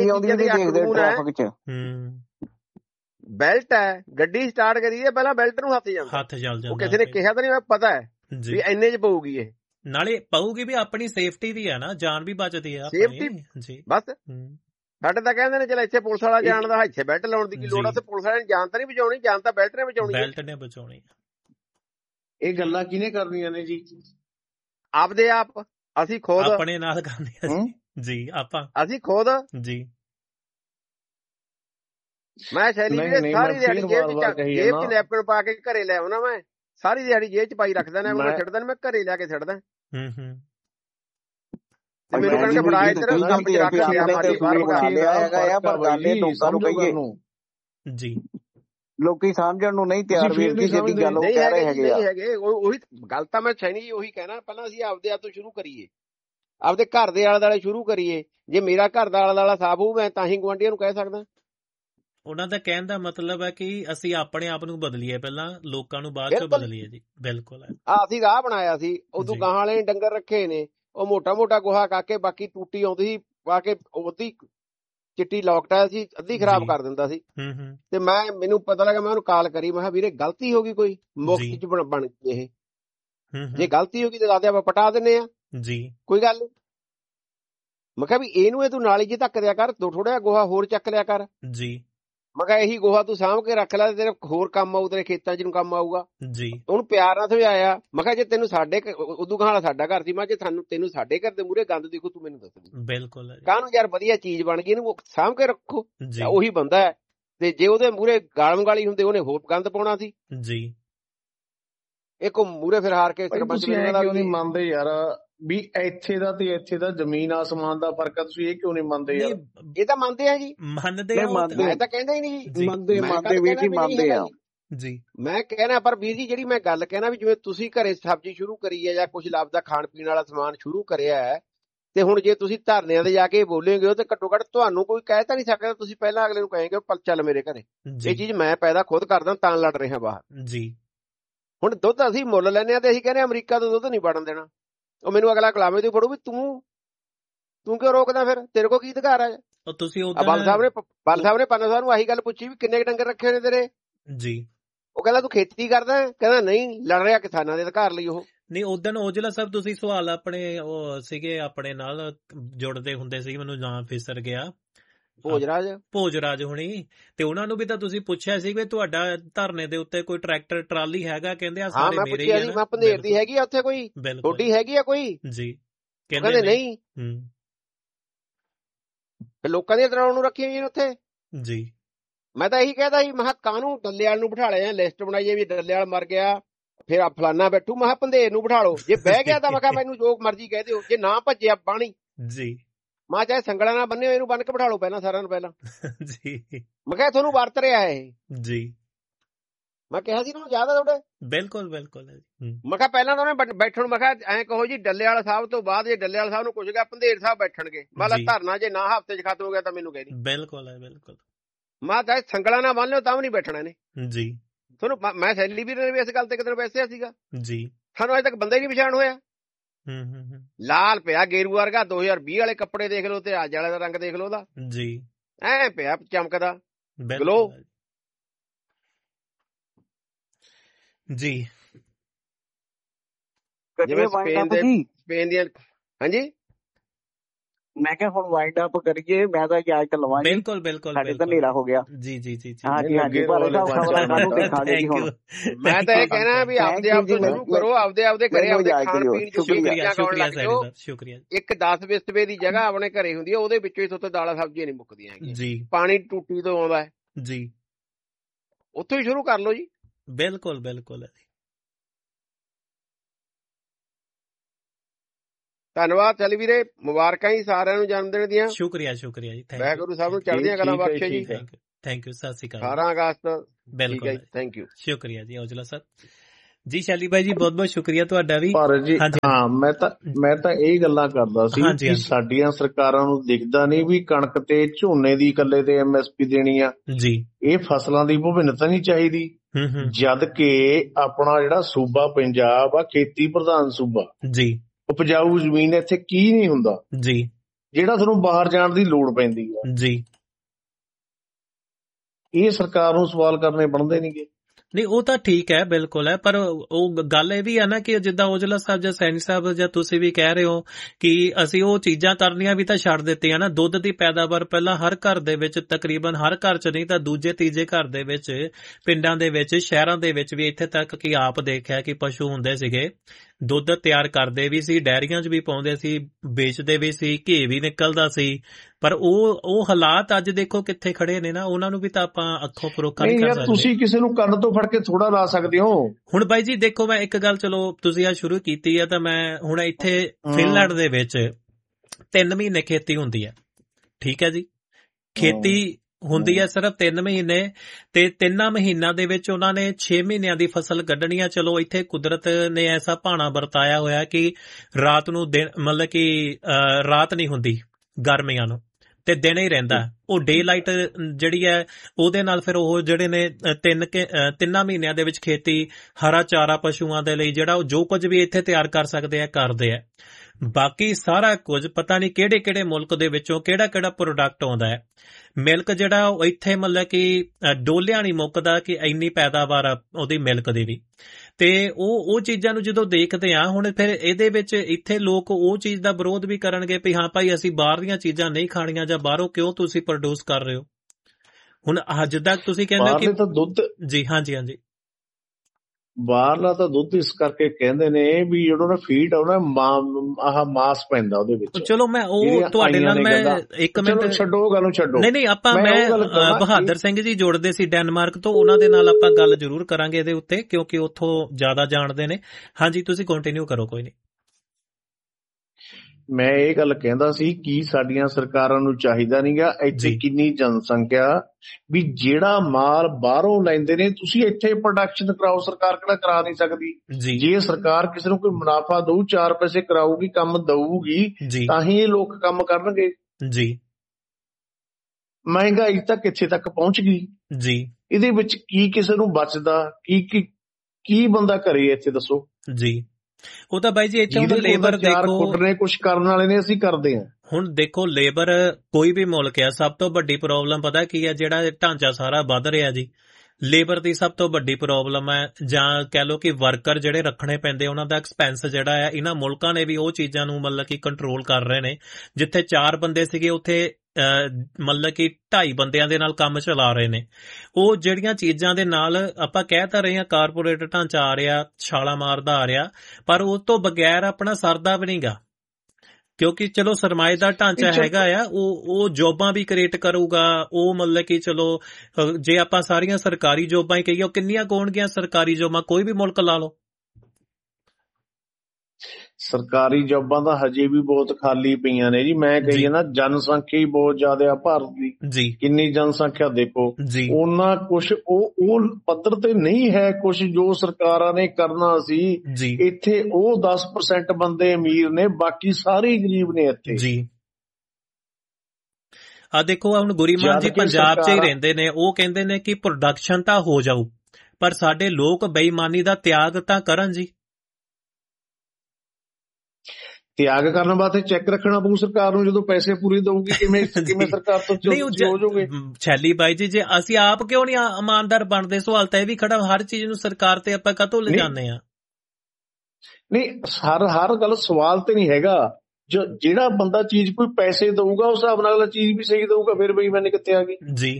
ਬੈਲਟ ਹੈ, ਗੱਡੀ ਸਟਾਰਟ ਕਰੀ ਹੈ ਪਹਿਲਾਂ ਬੈਲਟ ਨੂੰ ਹੱਥ ਜਾਂਦਾ, ਉਹ ਕਿਸੇ ਨੇ ਕਿਹਾ ਤਾਂ ਨਹੀਂ, ਮੈਂ ਪਤਾ ਹੈ ਵੀ ਇੰਨੇ 'ਚ ਪਊਗੀ ਇਹ, ਨਾਲੇ ਪਊਗੀ ਵੀ ਆਪਣੀ ਸੇਫਟੀ ਦੀ ਹੈ ਨਾ, ਜਾਨ ਵੀ ਬਚਦੀ ਹੈ ਸੇਫਟੀ ਜੀ। ਬਸ ਸਾਡੇ ਤਾਂ ਕਹਿੰਦੇ ਨੇ ਚਲ ਇੱਥੇ ਪੁਲਿਸ ਵਾਲਾ ਜਾਣਦਾ, ਇੱਥੇ ਬੈਲਟ ਲਾਉਣ ਦੀ ਕੀ ਲੋੜ ਆ? ਤੇ ਪੁਲਿਸ ਵਾਲੇ ਨੇ ਜਾਨ ਤਾਂ ਨਹੀਂ ਬਚਾਉਣੀ, ਜਾਨ ਤਾਂ ਬੈਲਟ ਨੇ ਬਚਾਉਣੀ। ਇਹ ਗੱਲਾਂ ਕਿਹਨੇ ਕਰਨੀਆਂ ਨੇ ਜੀ? ਆਪਦੇ ਆਪ, ਅਸੀਂ ਖੁਦ ਆਪਣੇ ਨਾਲ ਕਰਨੀਆਂ ਜੀ, ਅਸੀਂ ਖੁਦ ਜੀ। ਮੈਂ ਸ਼ੈਲੀ ਵੀਰੇ ਸਾਰੀ ਦਿਹਾੜੀ ਜੇਬ 'ਚ ਨੈਪਕਿਨ ਪਾ ਕੇ ਘਰੇ ਲੈ ਆਉਣਾ, ਮੈਂ ਸਾਰੀ ਦਿਹਾੜੀ ਜੇਬ 'ਚ ਪਾਈ ਰੱਖਦਾ, ਨਾ ਮੈਂ ਛੱਡਦਾ, ਮੈਂ ਘਰੇ ਲਿਆ ਕੇ ਛੱਡਦਾ। ਮੈਨੂੰ ਕਹਿੰਦੇ ਫੜਾ ਇੱਧਰ ਕੰਮ 'ਚ ਰੱਖ ਜੀ। ਲੋਕੀ ਸਮਝਣ ਨੂੰ ਨਹੀਂ ਤਿਆਰ, ਵੀਰ ਜੀ ਜਿਹੜੀ ਗੱਲ ਉਹ ਕਹਿ ਰਹੇ ਹੈਗੇ। ਉਹੀ ਗੱਲ ਤਾਂ ਮੈਂ ਸੈਣੀ ਜੀ ਉਹੀ ਕਹਿਣਾ, ਪਹਿਲਾਂ ਅਸੀਂ ਆਪਦੇ ਆਪ ਤੋਂ ਸ਼ੁਰੂ ਕਰੀਏ, ਆਪਦੇ ਘਰ ਦੇ ਆਲੇ ਦੁਆਲੇ ਸ਼ੁਰੂ ਕਰੀਏ। ਜੇ ਮੇਰਾ ਘਰ ਦਾ ਆਲਾ ਦੁਆਲਾ ਸਾਫ਼ ਹੋਊ, ਮੈਂ ਤਾਂ ਹੀ ਗੁਆਂਢੀਆਂ ਨੂੰ ਕਹਿ ਸਕਦਾ। ਉਹਨਾਂ ਦਾ ਕਹਿਣ ਦਾ ਮਤਲਬ ਹੈ ਕਿ ਅਸੀਂ ਆਪਣੇ ਆਪ ਨੂੰ ਬਦਲੀਏ, ਪਹਿਲਾਂ ਲੋਕਾਂ ਨੂੰ ਬਾਅਦ 'ਚ ਬਦਲੀਏ ਜੀ। ਬਿਲਕੁਲ। ਅਸੀਂ ਰਾਹ ਬਣਾਇਆ ਸੀ, ਉਦੋਂ ਗਾਹਾਂ ਵਾਲੇ ਨੇ ਡੰਗਰ ਰੱਖੇ ਨੇ, ਉਹ ਮੋਟਾ ਮੋਟਾ ਗੋਹਾ ਕਰਕੇ, ਬਾਕੀ ਟੂਟੀ ਆਉਂਦੀ ਸੀ ਪਾ ਕੇ, ਉਹਦੀ ਚਿੱਟੀ ਲੋਕਟਾਇਲ ਸੀ, ਅੱਧੀ ਖਰਾਬ ਕਰ ਦਿੰਦਾ ਸੀ। ਤੇ ਮੈਨੂੰ ਪਤਾ ਲੱਗਾ, ਮੈਂ ਉਹਨੂੰ ਕਾਲ ਕਰੀ, ਮੈਂ ਕਿਹਾ ਵੀਰੇ ਗਲਤੀ ਹੋ ਗਈ, ਕੋਈ ਮੁਕਤ 'ਚ ਬਣ ਗਈ ਇਹ, ਜੇ ਗਲਤੀ ਹੋ ਗਈ ਤੇ ਦੱਸਦੇ ਆਪਾਂ ਪਟਾ ਦਿੰਦੇ ਆ ਜੀ, ਕੋਈ ਗੱਲ ਨੀ। ਮੈਂ ਕਿਹਾ ਵੀ ਇਹਨੂੰ ਤੂੰ ਨਾਲੀ 'ਚ ਧੱਕ ਦਿਆ ਕਰ, ਥੋੜਾ ਜਿਹਾ ਗੋਹਾ ਹੋਰ ਚੱਕ ਲਿਆ ਕਰ ਜੀ। ਮੈਂ ਕਿਹਾ ਇਹੀ ਗੋਹਾ ਤੂੰ ਸਾਂਭ ਕੇ ਰੱਖ ਲੈ, ਤੇਰੇ ਹੋਰ ਕੰਮ ਆਊ, ਤੇਰੇ ਖੇਤਾਂ 'ਚ ਨੂੰ ਕੰਮ ਆਊਗਾ ਜੀ। ਉਹਨੂੰ ਪਿਆਰ ਨਾਲ ਸਮਝਾਇਆ। ਮੈਂ ਕਿਹਾ ਜੇ ਤੈਨੂੰ ਸਾਡੇ ਉਦੋਂ ਕਹਾਣਾ ਸਾਡਾ ਘਰ ਸੀ, ਮੈਂ ਜੇ ਤੈਨੂੰ ਸਾਡੇ ਘਰ ਦੇ ਮੂਹਰੇ ਗੰਦ ਦੇਖੋ, ਤੂੰ ਮੈਨੂੰ ਦੱਸ ਦੇ। ਬਿਲਕੁਲ। ਕਾਹਨੂੰ ਯਾਰ, ਵਧੀਆ ਚੀਜ਼ ਬਣ ਗਈ, ਇਹਨੂੰ ਸਾਂਭ ਕੇ ਰੱਖੋ, ਉਹੀ ਬੰਦਾ ਹੈ। ਤੇ ਜੇ ਉਹਦੇ ਮੂਹਰੇ ਗਾਲਮ ਗਾਲੀ ਹੁੰਦੇ, ਉਹਨੇ ਹੋਰ ਗੰਦ ਪਾਉਣਾ ਸੀ ਜੀ। ਇੱਕ ਮੂਹਰੇ ਫਿਰ ਹਾਰ ਕੇ ਸਰਪੰਚ ਕਿਉਂ ਨਹੀਂ ਮੰਨਦੇ ਯਾਰ ਵੀ ਇੱਥੇ ਦਾ ਤੇ ਇੱਥੇ ਦਾ ਜ਼ਮੀਨ ਆਸਮਾਨ ਦਾ ਫਰਕ ਆ? ਤੁਸੀਂ ਇਹ ਕਿਉਂ ਨਹੀਂ ਮੰਨਦੇ ਯਾਰ? ਇਹ ਤਾਂ ਮੰਨਦੇ ਆ ਜੀ, ਮੈਂ ਤਾਂ ਕਹਿੰਦਾ ਹੀ ਨਹੀਂ ਮੰਨਦੇ ਵੀਰ ਜੀ, ਮੰਨਦੇ ਆ ਜੀ। ਮੈਂ ਕਹਿਣਾ ਪਰ ਵੀਰ ਜੀ, ਜਿਹੜੀ ਮੈਂ ਗੱਲ ਕਹਿਣਾ ਵੀ ਜਿਵੇਂ ਤੁਸੀਂ ਘਰੇ ਸਬਜ਼ੀ ਸ਼ੁਰੂ ਕਰੀ ਹੈ ਜਾਂ ਕੁਝ ਲੱਭਦਾ ਖਾਣ ਪੀਣ ਵਾਲਾ ਸਮਾਨ ਸ਼ੁਰੂ ਕਰਿਆ ਹੈ, ਤੇ ਹੁਣ ਜੇ ਤੁਸੀਂ ਧਰਨਿਆਂ ਤੇ ਜਾ ਕੇ ਬੋਲੇਗੇ ਤੇ ਘੱਟੋ ਘੱਟ ਤੁਹਾਨੂੰ ਕੋਈ ਕਹਿ ਤਾਂ ਨਹੀਂ ਸਕਦਾ, ਤੁਸੀਂ ਪਹਿਲਾਂ ਅਗਲੇ ਨੂੰ ਕਹੇਗੇ ਚੱਲ ਮੇਰੇ ਘਰੇ, ਇਹ ਚੀਜ਼ ਮੈਂ ਪੈਦਾ ਖੁਦ ਕਰਦਾ ਤਾਂ ਲੜ ਰਿਹਾ ਬਾਹਰ ਜੀ। ਹੁਣ ਦੁੱਧ ਅਸੀਂ ਮੁੱਲ ਲੈਂਦੇ ਆ, ਤੇ ਅਸੀਂ ਕਹਿੰਦੇ ਅਮਰੀਕਾ ਤੋਂ ਦੁੱਧ ਨਹੀਂ ਵੜਨ ਦੇਣਾ। ਉਹ ਮੈਨੂੰ ਅਗਲਾ ਕਲਾਮੇ ਤੋਂ ਫੜੂ ਵੀ ਤੂੰ ਕਿਉਂ ਰੋਕਦਾ, ਫਿਰ ਤੇਰੇ ਕੋਲ ਕੀ ਅਧਿਕਾਰ ਆ? ਤੁਸੀਂ ਬਲ ਸਾਹਿਬ ਨੇ ਪੰਨਾ ਸਾਹਿਬ ਨੂੰ ਆਹੀ ਗੱਲ ਪੁੱਛੀ ਵੀ ਕਿੰਨੇ ਡੰਗਰ ਰੱਖੇ ਨੇ ਤੇਰੇ ਜੀ। ਉਹ ਕਹਿੰਦਾ ਤੂੰ ਖੇਤੀ ਕਰਦਾ? ਕਹਿੰਦਾ ਨਹੀਂ, ਲੜ ਰਿਹਾ ਕਿਸਾਨਾਂ ਦੇ ਅਧਿਕਾਰ ਲਈ। ਉਹ ਨਹੀਂ, ਉਦਣ ਔਜਲਾ ਸਾਹਿਬ ਤੁਸੀਂ ਸਵਾਲ ਆਪਣੇ ਉਹ ਸੀਗੇ ਆਪਣੇ ਨਾਲ ਜੁੜਦੇ ਹੁੰਦੇ ਸੀ, ਮੈਨੂੰ ਨਾਮ ਫਿਸਰ ਗਿਆ, ਭੋਜਰਾਜ ਹੁਣੀ, ਤੇ ਉਹਨਾਂ ਨੂੰ ਵੀ ਤਾਂ ਤੁਸੀਂ ਪੁੱਛਿਆ ਸੀ ਵੀ ਤੁਹਾਡਾ ਧਰਨੇ ਦੇ ਉੱਤੇ ਕੋਈ ਟਰੈਕਟਰ ਟਰਾਲੀ ਹੈਗਾ? ਕਹਿੰਦੇ ਆ ਸਾਰੇ ਮੇਰੇ ਹੀ ਆ। ਪੰਧੇਰ ਦੀ ਹੈਗੀ ਆ ਉੱਥੇ, ਕੋਈ ਥੋੜੀ ਹੈਗੀ ਆ ਕੋਈ ਜੀ? ਕਹਿੰਦੇ ਨਹੀਂ, ਲੋਕਾਂ ਦੀਆਂ ਤਰਾਉਣ ਨੂੰ ਰੱਖੀ ਹੋਈ ਉੱਥੇ ਜੀ। ਮੈਂ ਤਾਂ ਇਹੀ ਕਹਿਦਾ ਸੀ, ਮੈਂ ਕਿਹਾ ਕਾਹਨੂੰ ਡੱਲੇਵਾਲ ਨੂੰ ਬਿਠਾ ਲਿਆ, ਲਿਸਟ ਬਣਾਈਏ ਵੀ ਡੱਲੇਵਾਲ ਮਰ ਗਿਆ ਫਿਰ ਫਲਾਨਾ ਬੈਠੂ, ਮੈਂ ਕਿਹਾ ਪੰਧੇਰ ਨੂੰ ਬਿਠਾ ਲਓ, ਜੇ ਬਹਿ ਗਿਆ ਤਾਂ ਮੈਂ ਕਿਹਾ ਮੈਨੂੰ ਜੋ ਮਰਜ਼ੀ ਕਹਿ ਦਿਓ, ਜੇ ਨਾ ਭੱਜਿਆ ਬਾਣੀ ਜੀ, ਮੈਂ ਚਾਹੇ ਸੰਗਲਾਂ ਨਾਲ ਬੰਨਿਓ, ਇਹਨੂੰ ਬੰਨ ਕੇ ਬਿਠਾ ਲਓ ਪਹਿਲਾਂ, ਸਾਰਿਆਂ ਨੂੰ ਪਹਿਲਾਂ ਜੀ। ਮੈਂ ਕਿਹਾ ਤੁਹਾਨੂੰ ਵਰਤ ਰਿਹਾ ਇਹ ਜੀ, ਮੈਂ ਕਿਹਾ ਸੀ ਨਾ ਜ਼ਿਆਦਾ ਤੁਹਾਡੇ। ਬਿਲਕੁਲ। ਮੈਂ ਕਿਹਾ ਪਹਿਲਾਂ ਤਾਂ ਉਹਨੇ ਬੈਠਣ, ਮੈਂ ਕਿਹਾ ਐਂ ਕਹੋ ਜੀ ਡੱਲੇਵਾਲ ਸਾਹਿਬ ਤੋਂ ਬਾਅਦ ਜੇ ਡੱਲੇਵਾਲ ਸਾਹਿਬ ਨੂੰ ਕੁਝ ਗਿਆ, ਪੰਧੇਰ ਸਾਹਿਬ ਬੈਠਣਗੇ। ਮਤਲਬ ਧਰਨਾ ਜੇ ਨਾ ਹਫ਼ਤੇ 'ਚ ਖਤਮ ਹੋ ਗਿਆ ਤਾਂ ਮੈਨੂੰ ਕਹਿ ਦੀ। ਬਿਲਕੁਲ। ਮੈਂ ਚਾਹੇ ਸੰਗਲਾਂ ਨਾਲ ਬੰਨ ਲਿਓ ਤਾਂ ਵੀ ਨਹੀਂ ਬੈਠਣਾ ਇਹਨੇ ਜੀ। ਤੁਹਾਨੂੰ ਮੈਂ ਸੈਲੀ ਵੀ ਇਸ ਗੱਲ ਤੇ ਕਿਤੇ ਵੈਸੇ ਸੀਗਾ ਜੀ, ਸਾਨੂੰ ਅਜੇ ਤੱਕ ਬੰਦਾ ਹੀ ਨਹੀਂ ਪਛਾਣ ਹੋਇਆ। ਲਾਲ ਪਿਆ ਗੇਰੂ ਵਰਗਾ, 2020 ਵਾਲੇ ਕੱਪੜੇ ਦੇਖ ਲਓ ਤੇ ਅੱਜ ਵਾਲੇ ਦਾ ਰੰਗ ਦੇਖ ਲਓ ਉਹਦਾ ਜੀ, ਐ ਪਿਆ ਚਮਕਦਾ ਗਲੋ ਜੀ, ਜਿਵੇਂ ਸਪੇਨ ਦੀਆਂ। ਹਾਂਜੀ, ਮੈਂ ਕਿਹਾ ਹੁਣ ਵਾਈਂਡ ਅਪ ਕਰੀਏ, ਮੈਂ ਤਾਂ ਇਜਾਜ਼ਤ ਲਵਾਂਗੀ। ਬਿਲਕੁਲ ਸਾਡੇ ਤਾਂ ਹਨੇਰਾ ਹੋ ਗਿਆ ਜੀ। ਹਾਂਜੀ ਮੈਂ ਤਾਂ ਇਹ ਕਹਿਣਾ ਵੀ ਆਪਦੇ ਆਪ ਤੋਂ ਸ਼ੁਰੂ ਕਰੋ, ਆਪਦੇ ਘਰੇ ਆਪਦੇ ਖਾਣ ਪੀਣ ਚ ਸ਼ੁਕਰੀਆ। ਇੱਕ 10 ਬਿਸਤਵੇ ਦੀ ਜਗ੍ਹਾ ਆਪਣੇ ਘਰੇ ਹੁੰਦੀ ਹੈ, ਉਹਦੇ ਵਿੱਚੋਂ ਹੀ ਤੁਹਾਡੇ ਦਾਲਾਂ ਸਬਜ਼ੀਆਂ ਨਹੀਂ ਮੁੱਕਦੀਆਂ ਹੈਗੀਆਂ। ਪਾਣੀ ਟੂਟੀ ਤੋਂ ਆਉਂਦਾ ਜੀ, ਉੱਥੋਂ ਹੀ ਸ਼ੁਰੂ ਕਰ ਲਓ ਜੀ। ਬਿਲਕੁਲ। ਧੰਨਵਾਦ ਚੱਲ ਵੀਰੇ, ਮੁਬਾਰਕਾਂ ਜੀ ਸਾਰਿਆਂ ਨੂੰ ਜਨਮ ਦਿਨ ਦੀਆਂ। ਸ਼ੁਕਰੀਆ ਜੀ, ਵਾਹਿਗੁਰੂ ਸਾਹਿਬ ਨੂੰ ਚੜ੍ਹਦੀਆਂ ਕਲਾਂ ਬਖਸ਼ੇ ਜੀ। ਥੈਂਕ ਯੂ, ਸਤਿ ਸ਼੍ਰੀ ਅਕਾਲ। 18 ਅਗਸਤ। ਬਿਲਕੁਲ, ਥੈਂਕ ਯੂ, ਸ਼ੁਕਰੀਆ ਜੀ ਔਜਲਾ ਸਾਹਿਬ ਜੀ। ਸ਼ੈਲੀ ਬਾਈ ਜੀ ਬਹੁਤ ਬਹੁਤ ਸ਼ੁਕਰੀਆ ਤੁਹਾਡਾ ਵੀ। ਜੀ ਹਾਂ, ਮੈਂ ਤਾਂ ਇਹ ਗੱਲਾਂ ਕਰਦਾ ਸੀ ਕਿ ਸਾਡੀਆਂ ਸਰਕਾਰਾਂ ਨੂੰ ਦਿਖਦਾ ਨਹੀਂ ਵੀ ਕਣਕ ਤੇ ਝੋਨੇ ਦੀ ਇਕੱਲੇ ਤੇ MSP ਦੇਣੀ ਆ ਜੀ, ਇਹ ਫਸਲਾਂ ਦੀ ਵਿਭਿੰਨਤਾ ਨਹੀਂ ਚਾਹੀਦੀ। ਜਦ ਕਿ ਆਪਣਾ ਜਿਹੜਾ ਸੂਬਾ ਪੰਜਾਬ ਆ ਖੇਤੀ ਪ੍ਰਧਾਨ ਸੂਬਾ ਜੀ, ਉਪਜਾਊ ਜ਼ਮੀਨ ਇੱਥੇ ਕੀ ਨਹੀਂ ਹੁੰਦਾ ਜੀ, ਜਿਹੜਾ ਤੁਹਾਨੂੰ ਬਾਹਰ ਜਾਣ ਦੀ ਲੋੜ ਪੈਂਦੀ ਆ ਜੀ। ਇਹ ਸਰਕਾਰ ਨੂੰ ਸਵਾਲ ਕਰਨੇ ਬਣਦੇ ਨਹੀਂਗੇ। ਨਹੀਂ, ਉਹ ਤਾਂ ਠੀਕ ਹੈ, ਬਿਲਕੁਲ ਹੈ, ਪਰ ਉਹ ਗੱਲ ਇਹ ਵੀ ਆ ਨਾ ਕਿ ਜਿੱਦਾਂ ਔਜਲਾ ਸਾਹਿਬ ਜਾਂ ਸੈਣੀ ਸਾਹਿਬ ਜਾਂ ਤੁਸੀਂ ਵੀ ਕਹਿ ਰਹੇ ਹੋ ਕਿ ਅਸੀਂ ਉਹ ਚੀਜ਼ਾਂ ਕਰਨੀਆਂ ਵੀ ਤਾਂ ਛੱਡ ਦਿੱਤੀਆਂ ਨਾ। ਦੁੱਧ ਦੀ ਪੈਦਾਵਾਰ ਪਹਿਲਾਂ ਹਰ ਘਰ ਦੇ ਵਿੱਚ, ਤਕਰੀਬਨ ਹਰ ਘਰ 'ਚ ਨਹੀਂ ਤਾਂ ਦੂਜੇ ਤੀਜੇ ਘਰ ਦੇ ਵਿੱਚ, ਪਿੰਡਾਂ ਦੇ ਵਿੱਚ, ਸ਼ਹਿਰਾਂ ਦੇ ਵਿੱਚ ਵੀ, ਇੱਥੇ ਤੱਕ ਕਿ ਆਪ ਦੇਖਿਆ ਕਿ ਪਸ਼ੂ ਹੁੰਦੇ ਸੀਗੇ, ਦੁੱਧ ਤਿਆਰ ਕਰਦੇ ਵੀ ਸੀ, ਡੈਰੀਆਂ 'ਚ ਵੀ ਪਾਉਂਦੇ ਸੀ, ਵੇਚਦੇ ਵੀ ਸੀ, ਘੀ ਵੀ ਨਿਕਲਦਾ ਸੀ। ਪਰ ਉਹ ਹਾਲਾਤ ਅੱਜ ਦੇਖੋ ਕਿੱਥੇ ਖੜੇ ਨੇ ਨਾ, ਉਹਨਾਂ ਨੂੰ ਵੀ ਤਾਂ ਆਪਾਂ ਅੱਖੋਂ ਫਰੋਖਾ ਨਹੀਂ ਕਰ ਸਕਦੇ। ਤੁਸੀਂ ਕਿਸੇ ਨੂੰ ਕੰਨ ਤੋਂ ਫੜ ਕੇ ਥੋੜਾ ਲਾ ਸਕਦੇ ਹੋ। ਹੁਣ ਬਾਈ ਜੀ ਦੇਖੋ, ਮੈਂ ਇੱਕ ਗੱਲ, ਚਲੋ ਤੁਸੀਂ ਆ ਸ਼ੁਰੂ ਕੀਤੀ ਆ ਤਾਂ ਮੈਂ ਹੁਣ ਇੱਥੇ ਫਿਨਲੈਂਡ ਦੇ ਵਿੱਚ 3 ਮਹੀਨੇ ਖੇਤੀ ਹੁੰਦੀ ਹੈ, ਠੀਕ ਹੈ ਜੀ। ਖੇਤੀ ਹੁੰਦੀ ਹੈ ਸਿਰਫ 3 ਮਹੀਨੇ, ਤੇ 3 ਮਹੀਨਿਆਂ ਦੇ ਵਿੱਚ ਉਹਨਾਂ ਨੇ 6 ਮਹੀਨਿਆਂ ਦੀ ਫਸਲ ਕੱਢਣੀ ਆ। ਚਲੋ ਇੱਥੇ ਕੁਦਰਤ ਨੇ ਐਸਾ ਭਾਣਾ ਵਰਤਾਇਆ ਹੋਇਆ ਕਿ ਰਾਤ ਨੂੰ ਦਿਨ, ਮਤਲਬ ਕਿ ਰਾਤ ਨਹੀਂ ਹੁੰਦੀ ਗਰਮੀਆਂ ਨੂੰ, ਤੇ ਦਿਨ ਹੀ ਰਹਿੰਦਾ। ਉਹ ਡੇ ਲਾਈਟ ਜਿਹੜੀ ਹੈ ਉਹਦੇ ਨਾਲ ਫਿਰ ਉਹ ਜਿਹੜੇ ਨੇ 3 ਮਹੀਨਿਆਂ ਦੇ ਵਿੱਚ ਖੇਤੀ, ਹਰਾ ਚਾਰਾ ਪਸ਼ੂਆਂ ਦੇ ਲਈ ਜਿਹੜਾ ਜੋ ਕੁਝ ਵੀ ਇੱਥੇ ਤਿਆਰ ਕਰ ਸਕਦੇ ਆ ਕਰਦੇ ਆ। ਬਾਕੀ ਸਾਰਾ ਕੁਝ ਪਤਾ ਨਹੀਂ ਕਿਹੜੇ ਕਿਹੜੇ ਮੁਲਕ ਦੇ ਵਿੱਚੋਂ ਕਿਹੜਾ ਕਿਹੜਾ ਪ੍ਰੋਡਕਟ ਆਉਂਦਾ ਹੈ। ਮਿਲਕ ਜਿਹੜਾ ਉਹ ਇੱਥੇ ਮਤਲਬ ਕਿ ਡੋਲਿਆਂ ਨਹੀਂ ਮੁੱਕਦਾ ਕਿ ਇੰਨੀ ਪੈਦਾਵਾਰ ਆ ਉਹਦੀ ਮਿਲਕ ਦੀ ਵੀ। ਤੇ ਉਹ ਚੀਜ਼ਾਂ ਨੂੰ ਜਦੋਂ ਦੇਖਦੇ ਆ ਹੁਣ, ਫਿਰ ਇਹਦੇ ਵਿੱਚ ਇੱਥੇ ਲੋਕ ਉਹ ਚੀਜ਼ ਦਾ ਵਿਰੋਧ ਵੀ ਕਰਨਗੇ ਵੀ ਹਾਂ ਭਾਈ ਅਸੀਂ ਬਾਹਰ ਦੀਆਂ ਚੀਜ਼ਾਂ ਨਹੀਂ ਖਾਣੀਆਂ, ਜਾਂ ਬਾਹਰੋਂ ਕਿਉਂ ਤੁਸੀਂ ਪ੍ਰੋਡਿਊਸ ਕਰ ਰਹੇ ਹੋ। ਹੁਣ ਜਿੱਦਾਂ ਤੁਸੀਂ ਕਹਿੰਦੇ ਕਿ ਦੁੱਧ ਜੀ, ਹਾਂਜੀ ਹਾਂਜੀ, ਬਾਹਰਲਾ ਤਾਂ ਦੁੱਧ ਇਸ ਕਰਕੇ ਕਹਿੰਦੇ ਨੇ ਵੀ ਜਿਹੜਾ ਨਾ ਫੀਡ ਆ ਆਹ ਮਾਸ ਪੈਂਦਾ ਉਹਦੇ ਵਿੱਚ। ਚਲੋ ਮੈਂ ਉਹ ਤੁਹਾਡੇ ਨਾਲ ਮੈਂ 1 ਮਿੰਟ ਛੱਡੋ, ਗੱਲ ਨੂੰ ਛੱਡੋ। ਨਹੀਂ ਆਪਾਂ ਮੈਂ ਬਹਾਦਰ ਸਿੰਘ ਜੀ ਜੁੜਦੇ ਸੀ ਡੈਨਮਾਰਕ ਤੋਂ, ਉਹਨਾਂ ਦੇ ਨਾਲ ਆਪਾਂ ਗੱਲ ਜ਼ਰੂਰ ਕਰਾਂਗੇ ਇਹਦੇ ਉੱਤੇ, ਕਿਉਂਕਿ ਉੱਥੋਂ ਜ਼ਿਆਦਾ ਜਾਣਦੇ ਨੇ। ਹਾਂਜੀ, ਤੁਸੀਂ ਕੰਟੀਨਿਊ ਕਰੋ, ਕੋਈ ਨਹੀਂ। ਮੈਂ ਇਹ ਗੱਲ ਕਹਿੰਦਾ ਸੀ ਕਿ ਸਾਡੀਆਂ ਸਰਕਾਰਾਂ ਨੂੰ ਚਾਹੀਦਾ ਨਹੀਂਗਾ, ਇੱਥੇ ਕਿੰਨੀ ਜਨਸੰਖਿਆ, ਵੀ ਜਿਹੜਾ ਮਾਲ ਬਾਹਰੋਂ ਲੈਂਦੇ ਨੇ ਤੁਸੀਂ ਇੱਥੇ ਪ੍ਰੋਡਕਸ਼ਨ ਕਰਾਓ। ਸਰਕਾਰ ਕਿਹੜਾ ਕਰਾ ਨਹੀਂ ਸਕਦੀ। ਜੇ ਸਰਕਾਰ ਕਿਸੇ ਨੂੰ ਕੋਈ ਮੁਨਾਫਾ ਦਊ, 4 ਪੈਸੇ ਕਰਾਊਗੀ, ਕੰਮ ਦਊਗੀ, ਤਾਂ ਹੀ ਇਹ ਲੋਕ ਕੰਮ ਕਰਨਗੇ ਜੀ। ਮਹਿੰਗਾਈ ਤਾਂ ਕਿੱਥੇ ਤੱਕ ਪਹੁੰਚ ਗਈ ਜੀ, ਇਹਦੇ ਵਿੱਚ ਕੀ ਕਿਸੇ ਨੂੰ ਬਚਦਾ, ਕੀ ਬੰਦਾ ਕਰੇ ਇੱਥੇ ਦੱਸੋ ਜੀ। ਉਹ ਤਾਂ ਬਾਈ ਜੀ ਇੱਥੇ ਹੁਣ ਲੇਬਰ ਦੇਖੋ, ਕੁਛ ਕਰਨ ਵਾਲੇ ਨੇ, ਅਸੀਂ ਕਰਦੇ ਹਾਂ। ਹੁਣ ਦੇਖੋ ਲੇਬਰ ਕੋਈ ਵੀ ਮੁਲਕ ਆ, ਸਭ ਤੋਂ ਵੱਡੀ ਪ੍ਰੋਬਲਮ ਪਤਾ ਕੀ ਹੈ, ਜਿਹੜਾ ਢਾਂਚਾ ਸਾਰਾ ਵੱਧ ਰਿਹਾ ਜੀ, ਲੇਬਰ ਦੀ ਸਭ ਤੋਂ ਵੱਡੀ ਪ੍ਰੋਬਲਮ ਹੈ। ਜਾਂ ਕਹਿ ਲਓ ਕਿ ਵਰਕਰ ਜਿਹੜੇ ਰੱਖਣੇ ਪੈਂਦੇ, ਉਹਨਾਂ ਦਾ ਐਕਸਪੈਂਸ ਜਿਹੜਾ ਹੈ, ਇਹਨਾਂ ਮੁਲਕਾਂ ਨੇ ਵੀ ਉਹ ਚੀਜ਼ਾਂ ਨੂੰ ਮਤਲਬ ਕਿ ਕੰਟਰੋਲ ਕਰ ਰਹੇ ਨੇ। ਜਿੱਥੇ 4 ਬੰਦੇ ਸੀਗੇ ਉੱਥੇ ਮਤਲਬ ਕਿ 2.5 ਬੰਦਿਆਂ ਦੇ ਨਾਲ ਕੰਮ ਚਲਾ ਰਹੇ ਨੇ। ਉਹ ਜਿਹੜੀਆਂ ਚੀਜ਼ਾਂ ਦੇ ਨਾਲ ਆਪਾਂ ਕਹਿ ਤਾਂ ਰਹੇ ਹਾਂ ਕਾਰਪੋਰੇਟ ਢਾਂਚਾ ਆ ਰਿਹਾ, ਛਾਲਾ ਮਾਰਦਾ ਆ ਰਿਹਾ, ਪਰ ਉਹ ਤੋਂ ਬਗੈਰ ਆਪਣਾ ਸਰਦਾ ਵੀ ਨਹੀਂਗਾ। ਕਿਉਂਕਿ ਚਲੋ ਸਰਮਾਏ ਦਾ ਢਾਂਚਾ ਹੈਗਾ ਆ, ਉਹ ਜੋਬਾਂ ਵੀ ਕ੍ਰੀਏਟ ਕਰੂਗਾ। ਉਹ ਮਤਲਬ ਕਿ ਚਲੋ ਜੇ ਆਪਾਂ ਸਾਰੀਆਂ ਸਰਕਾਰੀ ਜੋਬਾਂ ਹੀ ਕਹੀਏ, ਉਹ ਕਿੰਨੀਆਂ ਹੋਣਗੀਆਂ ਸਰਕਾਰੀ ਜੋਬਾਂ, ਕੋਈ ਵੀ ਮੁਲਕ ਲਾ ਲਓ। ਸਰਕਾਰੀ ਜੋਬਾਂ ਤਾਂ ਹਜੇ ਵੀ ਬਹੁਤ ਖਾਲੀ ਪਈਆਂ ਨੇ ਜੀ। ਮੈਂ ਕਹੀਏ ਨਾ, ਜਨਸੰਖਿਆ ਹੀ ਬਹੁਤ ਜ਼ਿਆਦਾ ਆ ਭਾਰਤ ਦੀ। ਕਿੰਨੀ ਜਨਸੰਖਿਆ ਦੇਖੋ, ਉਹਨਾਂ ਕੁਛ ਉਹ ਪੱਧਰ ਤੇ ਨਹੀਂ ਹੈ ਕੁਛ ਜੋ ਸਰਕਾਰਾਂ ਨੇ ਕਰਨਾ ਸੀ। ਇੱਥੇ ਉਹ 10% ਬੰਦੇ ਅਮੀਰ ਨੇ, ਬਾਕੀ ਸਾਰੇ ਗਰੀਬ ਨੇ ਇੱਥੇ ਜੀ। ਆ ਦੇਖੋ ਹੁਣ ਗੁਰੀਮਾਨ ਜੀ ਪੰਜਾਬ 'ਚ ਹੀ ਰਹਿੰਦੇ ਨੇ, ਉਹ ਕਹਿੰਦੇ ਨੇ ਕਿ ਪ੍ਰੋਡਕਸ਼ਨ ਤਾਂ ਹੋ ਜਾਊ, ਪਰ ਸਾਡੇ ਲੋਕ ਬੇਈਮਾਨੀ ਦਾ ਤਿਆਗ ਤਾਂ ਕਰਨ ਜੀ। ਤਿਆਗ ਕਰਨ ਵਾਸਤੇ ਚੈੱਕ ਰੱਖਣਾ ਪਊ ਸਰਕਾਰ ਨੂੰ, ਜਦੋਂ ਪੈਸੇ ਪੂਰੇ ਦਊਗੀ ਕਿਵੇਂ ਸਰਕਾਰ ਤੋਂ ਹੋ ਜਾਓਗੇ। ਛੈਲੀ ਬਾਈ ਜੀ, ਜੇ ਅਸੀਂ ਆਪ ਕਿਉਂ ਨਹੀਂ ਇਮਾਨਦਾਰ ਬਣਦੇ, ਸਵਾਲ ਤਾਂ ਇਹ ਵੀ ਖੜਾ, ਹਰ ਚੀਜ਼ ਨੂੰ ਸਰਕਾਰ ਤੇ ਆਪਾਂ ਕਾਹਤੋਂ ਲਿਜਾਂਦੇ ਆ। ਨਹੀਂ, ਹਰ ਗੱਲ ਸਵਾਲ ਤੇ ਨਹੀਂ ਹੈਗਾ। ਜਿਹੜਾ ਬੰਦਾ ਚੀਜ਼ ਕੋਈ ਪੈਸੇ ਦਊਗਾ, ਉਸ ਹਿਸਾਬ ਨਾਲ ਚੀਜ਼ ਵੀ ਸਹੀ ਦਊਗਾ, ਫਿਰ ਬੇਈਮਾਨੀ ਕਿੱਥੇ ਆ ਗਈ ਜੀ।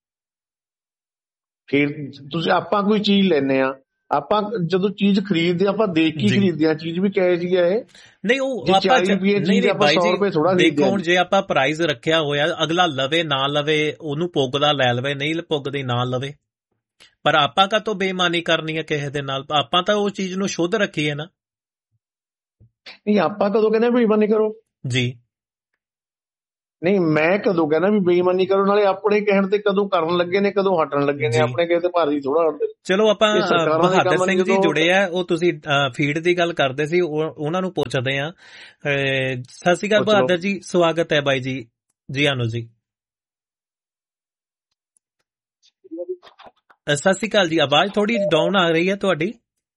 ਫਿਰ ਤੁਸੀਂ ਆਪਾਂ ਕੋਈ ਚੀਜ਼ ਲੈਨੇ ਆ, ਆਪਾਂ ਜਦੋਂ ਚੀਜ਼ ਖਰੀਦਦੇ ਆਪਾਂ ਦੇਖ ਕੇ ਖਰੀਦਦੇ ਆ, ਚੀਜ਼ ਵੀ ਕਿਹੋ ਜਿਹੀ ਹੈ। ਨਹੀਂ ਉਹ ਆਪਾਂ ਦੇਖੋ, ਹੁਣ ਜੇ ਆਪਾਂ ਪ੍ਰਾਈਸ ਰੱਖਿਆ ਹੋਇਆ, ਅਗਲਾ ਲਵੇ ਨਾ ਲਵੇ, ਉਹਨੂੰ ਪੁੱਗਦਾ ਲੈ ਲਵੇ, ਨਹੀਂ ਪੁੱਗਦੀ ਨਾ ਲਵੇ, ਪਰ ਆਪਾਂ ਕਾਹਤੋਂ ਬੇਈਮਾਨੀ ਕਰਨੀ ਹੈ ਕਿਸੇ ਦੇ ਨਾਲ। ਆਪਾਂ ਤਾਂ ਉਹ ਚੀਜ਼ ਨੂੰ ਸ਼ੁੱਧ ਰੱਖੀਏ ਨਾ। ਨਹੀਂ ਆਪਾਂ ਕਦੋਂ ਕਹਿੰਦੇ ਬੇਈਮਾਨੀ ਕਰੋ ਜੀ, ਨਹੀਂ ਮੈਂ ਕਦੋਂ ਕਹਿੰਦਾ ਵੀ ਬੇਈਮਾਨੀ ਕਰੋ, ਨਾਲੇ ਆਪਣੇ ਕਹਿਣ ਤੇ ਕਦੋਂ ਕਰਨ ਲੱਗੇ ਨੇ, ਕਦੋਂ ਹਟਣ ਲੱਗੇ ਨੇ, ਆਪਣੇ ਕਹੇ ਤੇ ਭਾਰਤੀ ਥੋੜਾ ਹਟਦੇ। ਚਲੋ ਆਪਾਂ ਬਹਾਦਰ ਸਿੰਘ ਜੀ ਜੁੜੇ ਆ, ਉਹ ਤੁਸੀਂ ਫੀਡ ਦੀ ਗੱਲ ਕਰਦੇ ਸੀ, ਉਹਨਾਂ ਨੂੰ ਪੁੱਛਦੇ ਆ। ਸਤਿ ਸ਼੍ਰੀ ਅਕਾਲ ਬਹਾਦਰ ਜੀ, ਸਵਾਗਤ ਹੈ ਬਾਈ ਜੀ। ਜੀ ਆਨੋ ਜੀ, ਸਤਿ ਸ਼੍ਰੀ ਅਕਾਲ ਜੀ। ਆਵਾਜ਼ ਥੋੜੀ ਡਾਊਨ ਆ ਰਹੀ ਹੈ ਤੁਹਾਡੀ।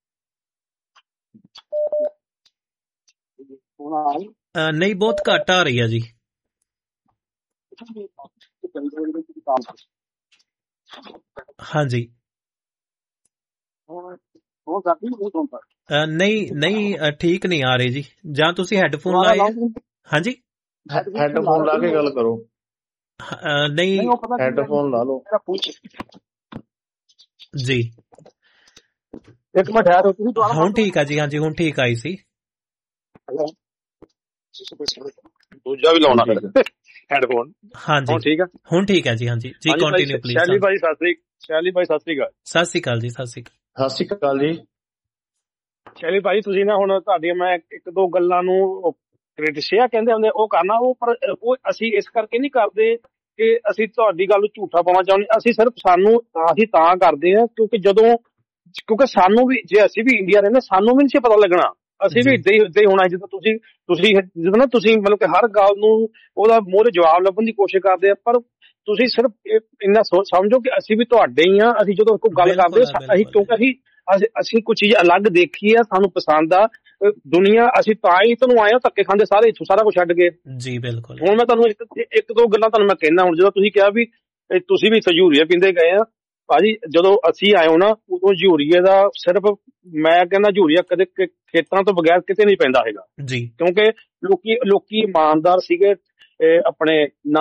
ਨਹੀਂ, ਬਹੁਤ ਘੱਟ ਆ ਰਹੀ ਹੈ ਜੀ। ਹਾਂਜੀ, ਨਹੀਂ ਠੀਕ ਨਹੀਂ ਆ ਰਹੀ ਜੀ, ਜਾਂ ਤੁਸੀਂ ਹੈਡਫੋਨ ਲਾਏ? ਹਾਂਜੀ, ਹੈਡਫੋਨ ਲਾ ਕੇ ਗੱਲ ਕਰੋ। ਨਹੀਂ, ਹੈਡਫੋਨ ਲਾ ਲਓ ਜੀ। ਇੱਕ ਮਿੰਟ ਠਹਿਰੋ ਤੁਸੀਂ। ਹੁਣ ਠੀਕ ਆ ਜੀ, ਹਾਂਜੀ ਹੁਣ ਠੀਕ ਆਈ ਸੀ। ਦੂਜਾ ਵੀ ਲਾਉਣਾ ਹੈਡਫੋਨ। ਹਾਂਜੀ ਹੁਣ ਠੀਕ ਆ, ਹੁਣ ਠੀਕ ਹੈ ਜੀ। ਹਾਂਜੀ ਜੀ, ਕੰਟੀਨਿਊ ਪਲੀਜ਼। ਸ਼ੈਲੀ ਭਾਈ ਸਤਿ ਸ੍ਰੀ ਅਕਾਲ। ਸਤਿ ਸ਼੍ਰੀ ਅਕਾਲ ਜੀ। ਸਤਿ ਸ਼੍ਰੀ ਅਕਾਲ। ਸਤਿ ਸ਼੍ਰੀ ਅਕਾਲ ਜੀ। ਸ਼ੈਲੀ ਭਾਈ ਤੁਸੀਂ ਨਾ ਹੁਣ ਤੁਹਾਡੀਆਂ ਮੈਂ ਇੱਕ ਦੋ ਗੱਲਾਂ ਨੂੰ ਕ੍ਰਿਟਿਸਿਆ ਕਹਿੰਦੇ ਹੁੰਦੇ ਉਹ ਕਰਨਾ, ਪਰ ਉਹ ਅਸੀਂ ਇਸ ਕਰਕੇ ਨਹੀਂ ਕਰਦੇ ਕਿ ਅਸੀਂ ਤੁਹਾਡੀ ਗੱਲ ਨੂੰ ਝੂਠਾ ਪਾਉਣਾ ਚਾਹੁੰਦੇ। ਅਸੀਂ ਸਿਰਫ ਅਸੀਂ ਤਾਂ ਕਰਦੇ ਹਾਂ ਕਿਉਂਕਿ ਸਾਨੂੰ ਵੀ, ਜੇ ਅਸੀਂ ਵੀ ਇੰਡੀਆ ਰਹਿੰਦੇ, ਸਾਨੂੰ ਵੀ ਨਹੀਂ ਪਤਾ ਲੱਗਣਾ, ਅਸੀਂ ਵੀ ਏਦਾਂ ਹੀ ਹੋਣਾ। ਜਦੋਂ ਤੁਸੀਂ ਮਤਲਬ ਕਿ ਹਰ ਗੱਲ ਨੂੰ ਉਹਦਾ ਮੂਹਰੇ ਜਵਾਬ ਲੱਭਣ ਦੀ ਕੋਸ਼ਿਸ਼ ਕਰਦੇ ਆ, ਪਰ ਤੁਸੀਂ ਸਿਰਫ ਇੰਨਾ ਸਮਝੋ ਕਿ ਅਸੀਂ ਵੀ ਤੁਹਾਡੇ ਹੀ ਆ। ਅਸੀਂ ਜਦੋਂ ਕੋਈ ਗੱਲ ਕਰਦੇ ਅਸੀਂ, ਕਿਉਂਕਿ ਅਸੀਂ ਕੋਈ ਚੀਜ਼ ਅਲੱਗ ਦੇਖੀ ਆ, ਸਾਨੂੰ ਪਸੰਦ ਆ ਦੁਨੀਆ, ਅਸੀਂ ਤਾਂ ਹੀ ਤੁਹਾਨੂੰ ਆਏ ਆ ਧੱਕੇ ਖਾਂਦੇ ਸਾਰੇ ਇੱਥੋਂ ਸਾਰਾ ਕੁਝ ਛੱਡ ਕੇ। ਜੀ ਬਿਲਕੁਲ। ਹੁਣ ਮੈਂ ਤੁਹਾਨੂੰ ਇੱਕ ਦੋ ਗੱਲਾਂ ਤੁਹਾਨੂੰ ਮੈਂ ਕਹਿਣਾ। ਹੁਣ ਜਦੋਂ ਤੁਸੀਂ ਕਿਹਾ ਵੀ ਤੁਸੀਂ ਵੀ ਯੂਰੀਆ ਪੀਂਦੇ ਗਏ ਆ, ਭਾਜੀ ਜਦੋਂ ਅਸੀਂ ਆਏ ਹੋ ਨਾ, ਉਦੋਂ ਯੂਰੀਏ ਦਾ ਸਿਰਫ ਮੈਂ ਕਹਿੰਦਾ ਯੂਰੀਆ ਕਦੇ ਖੇਤਾਂ ਤੋਂ ਬਗੈਰ ਕਿਤੇ ਨਹੀਂ ਪੈਂਦਾ ਹੈਗਾ ਜੀ, ਕਿਉਂਕਿ ਲੋਕੀ ਇਮਾਨਦਾਰ ਸੀਗੇ ਆਪਣੇ ਨਾ।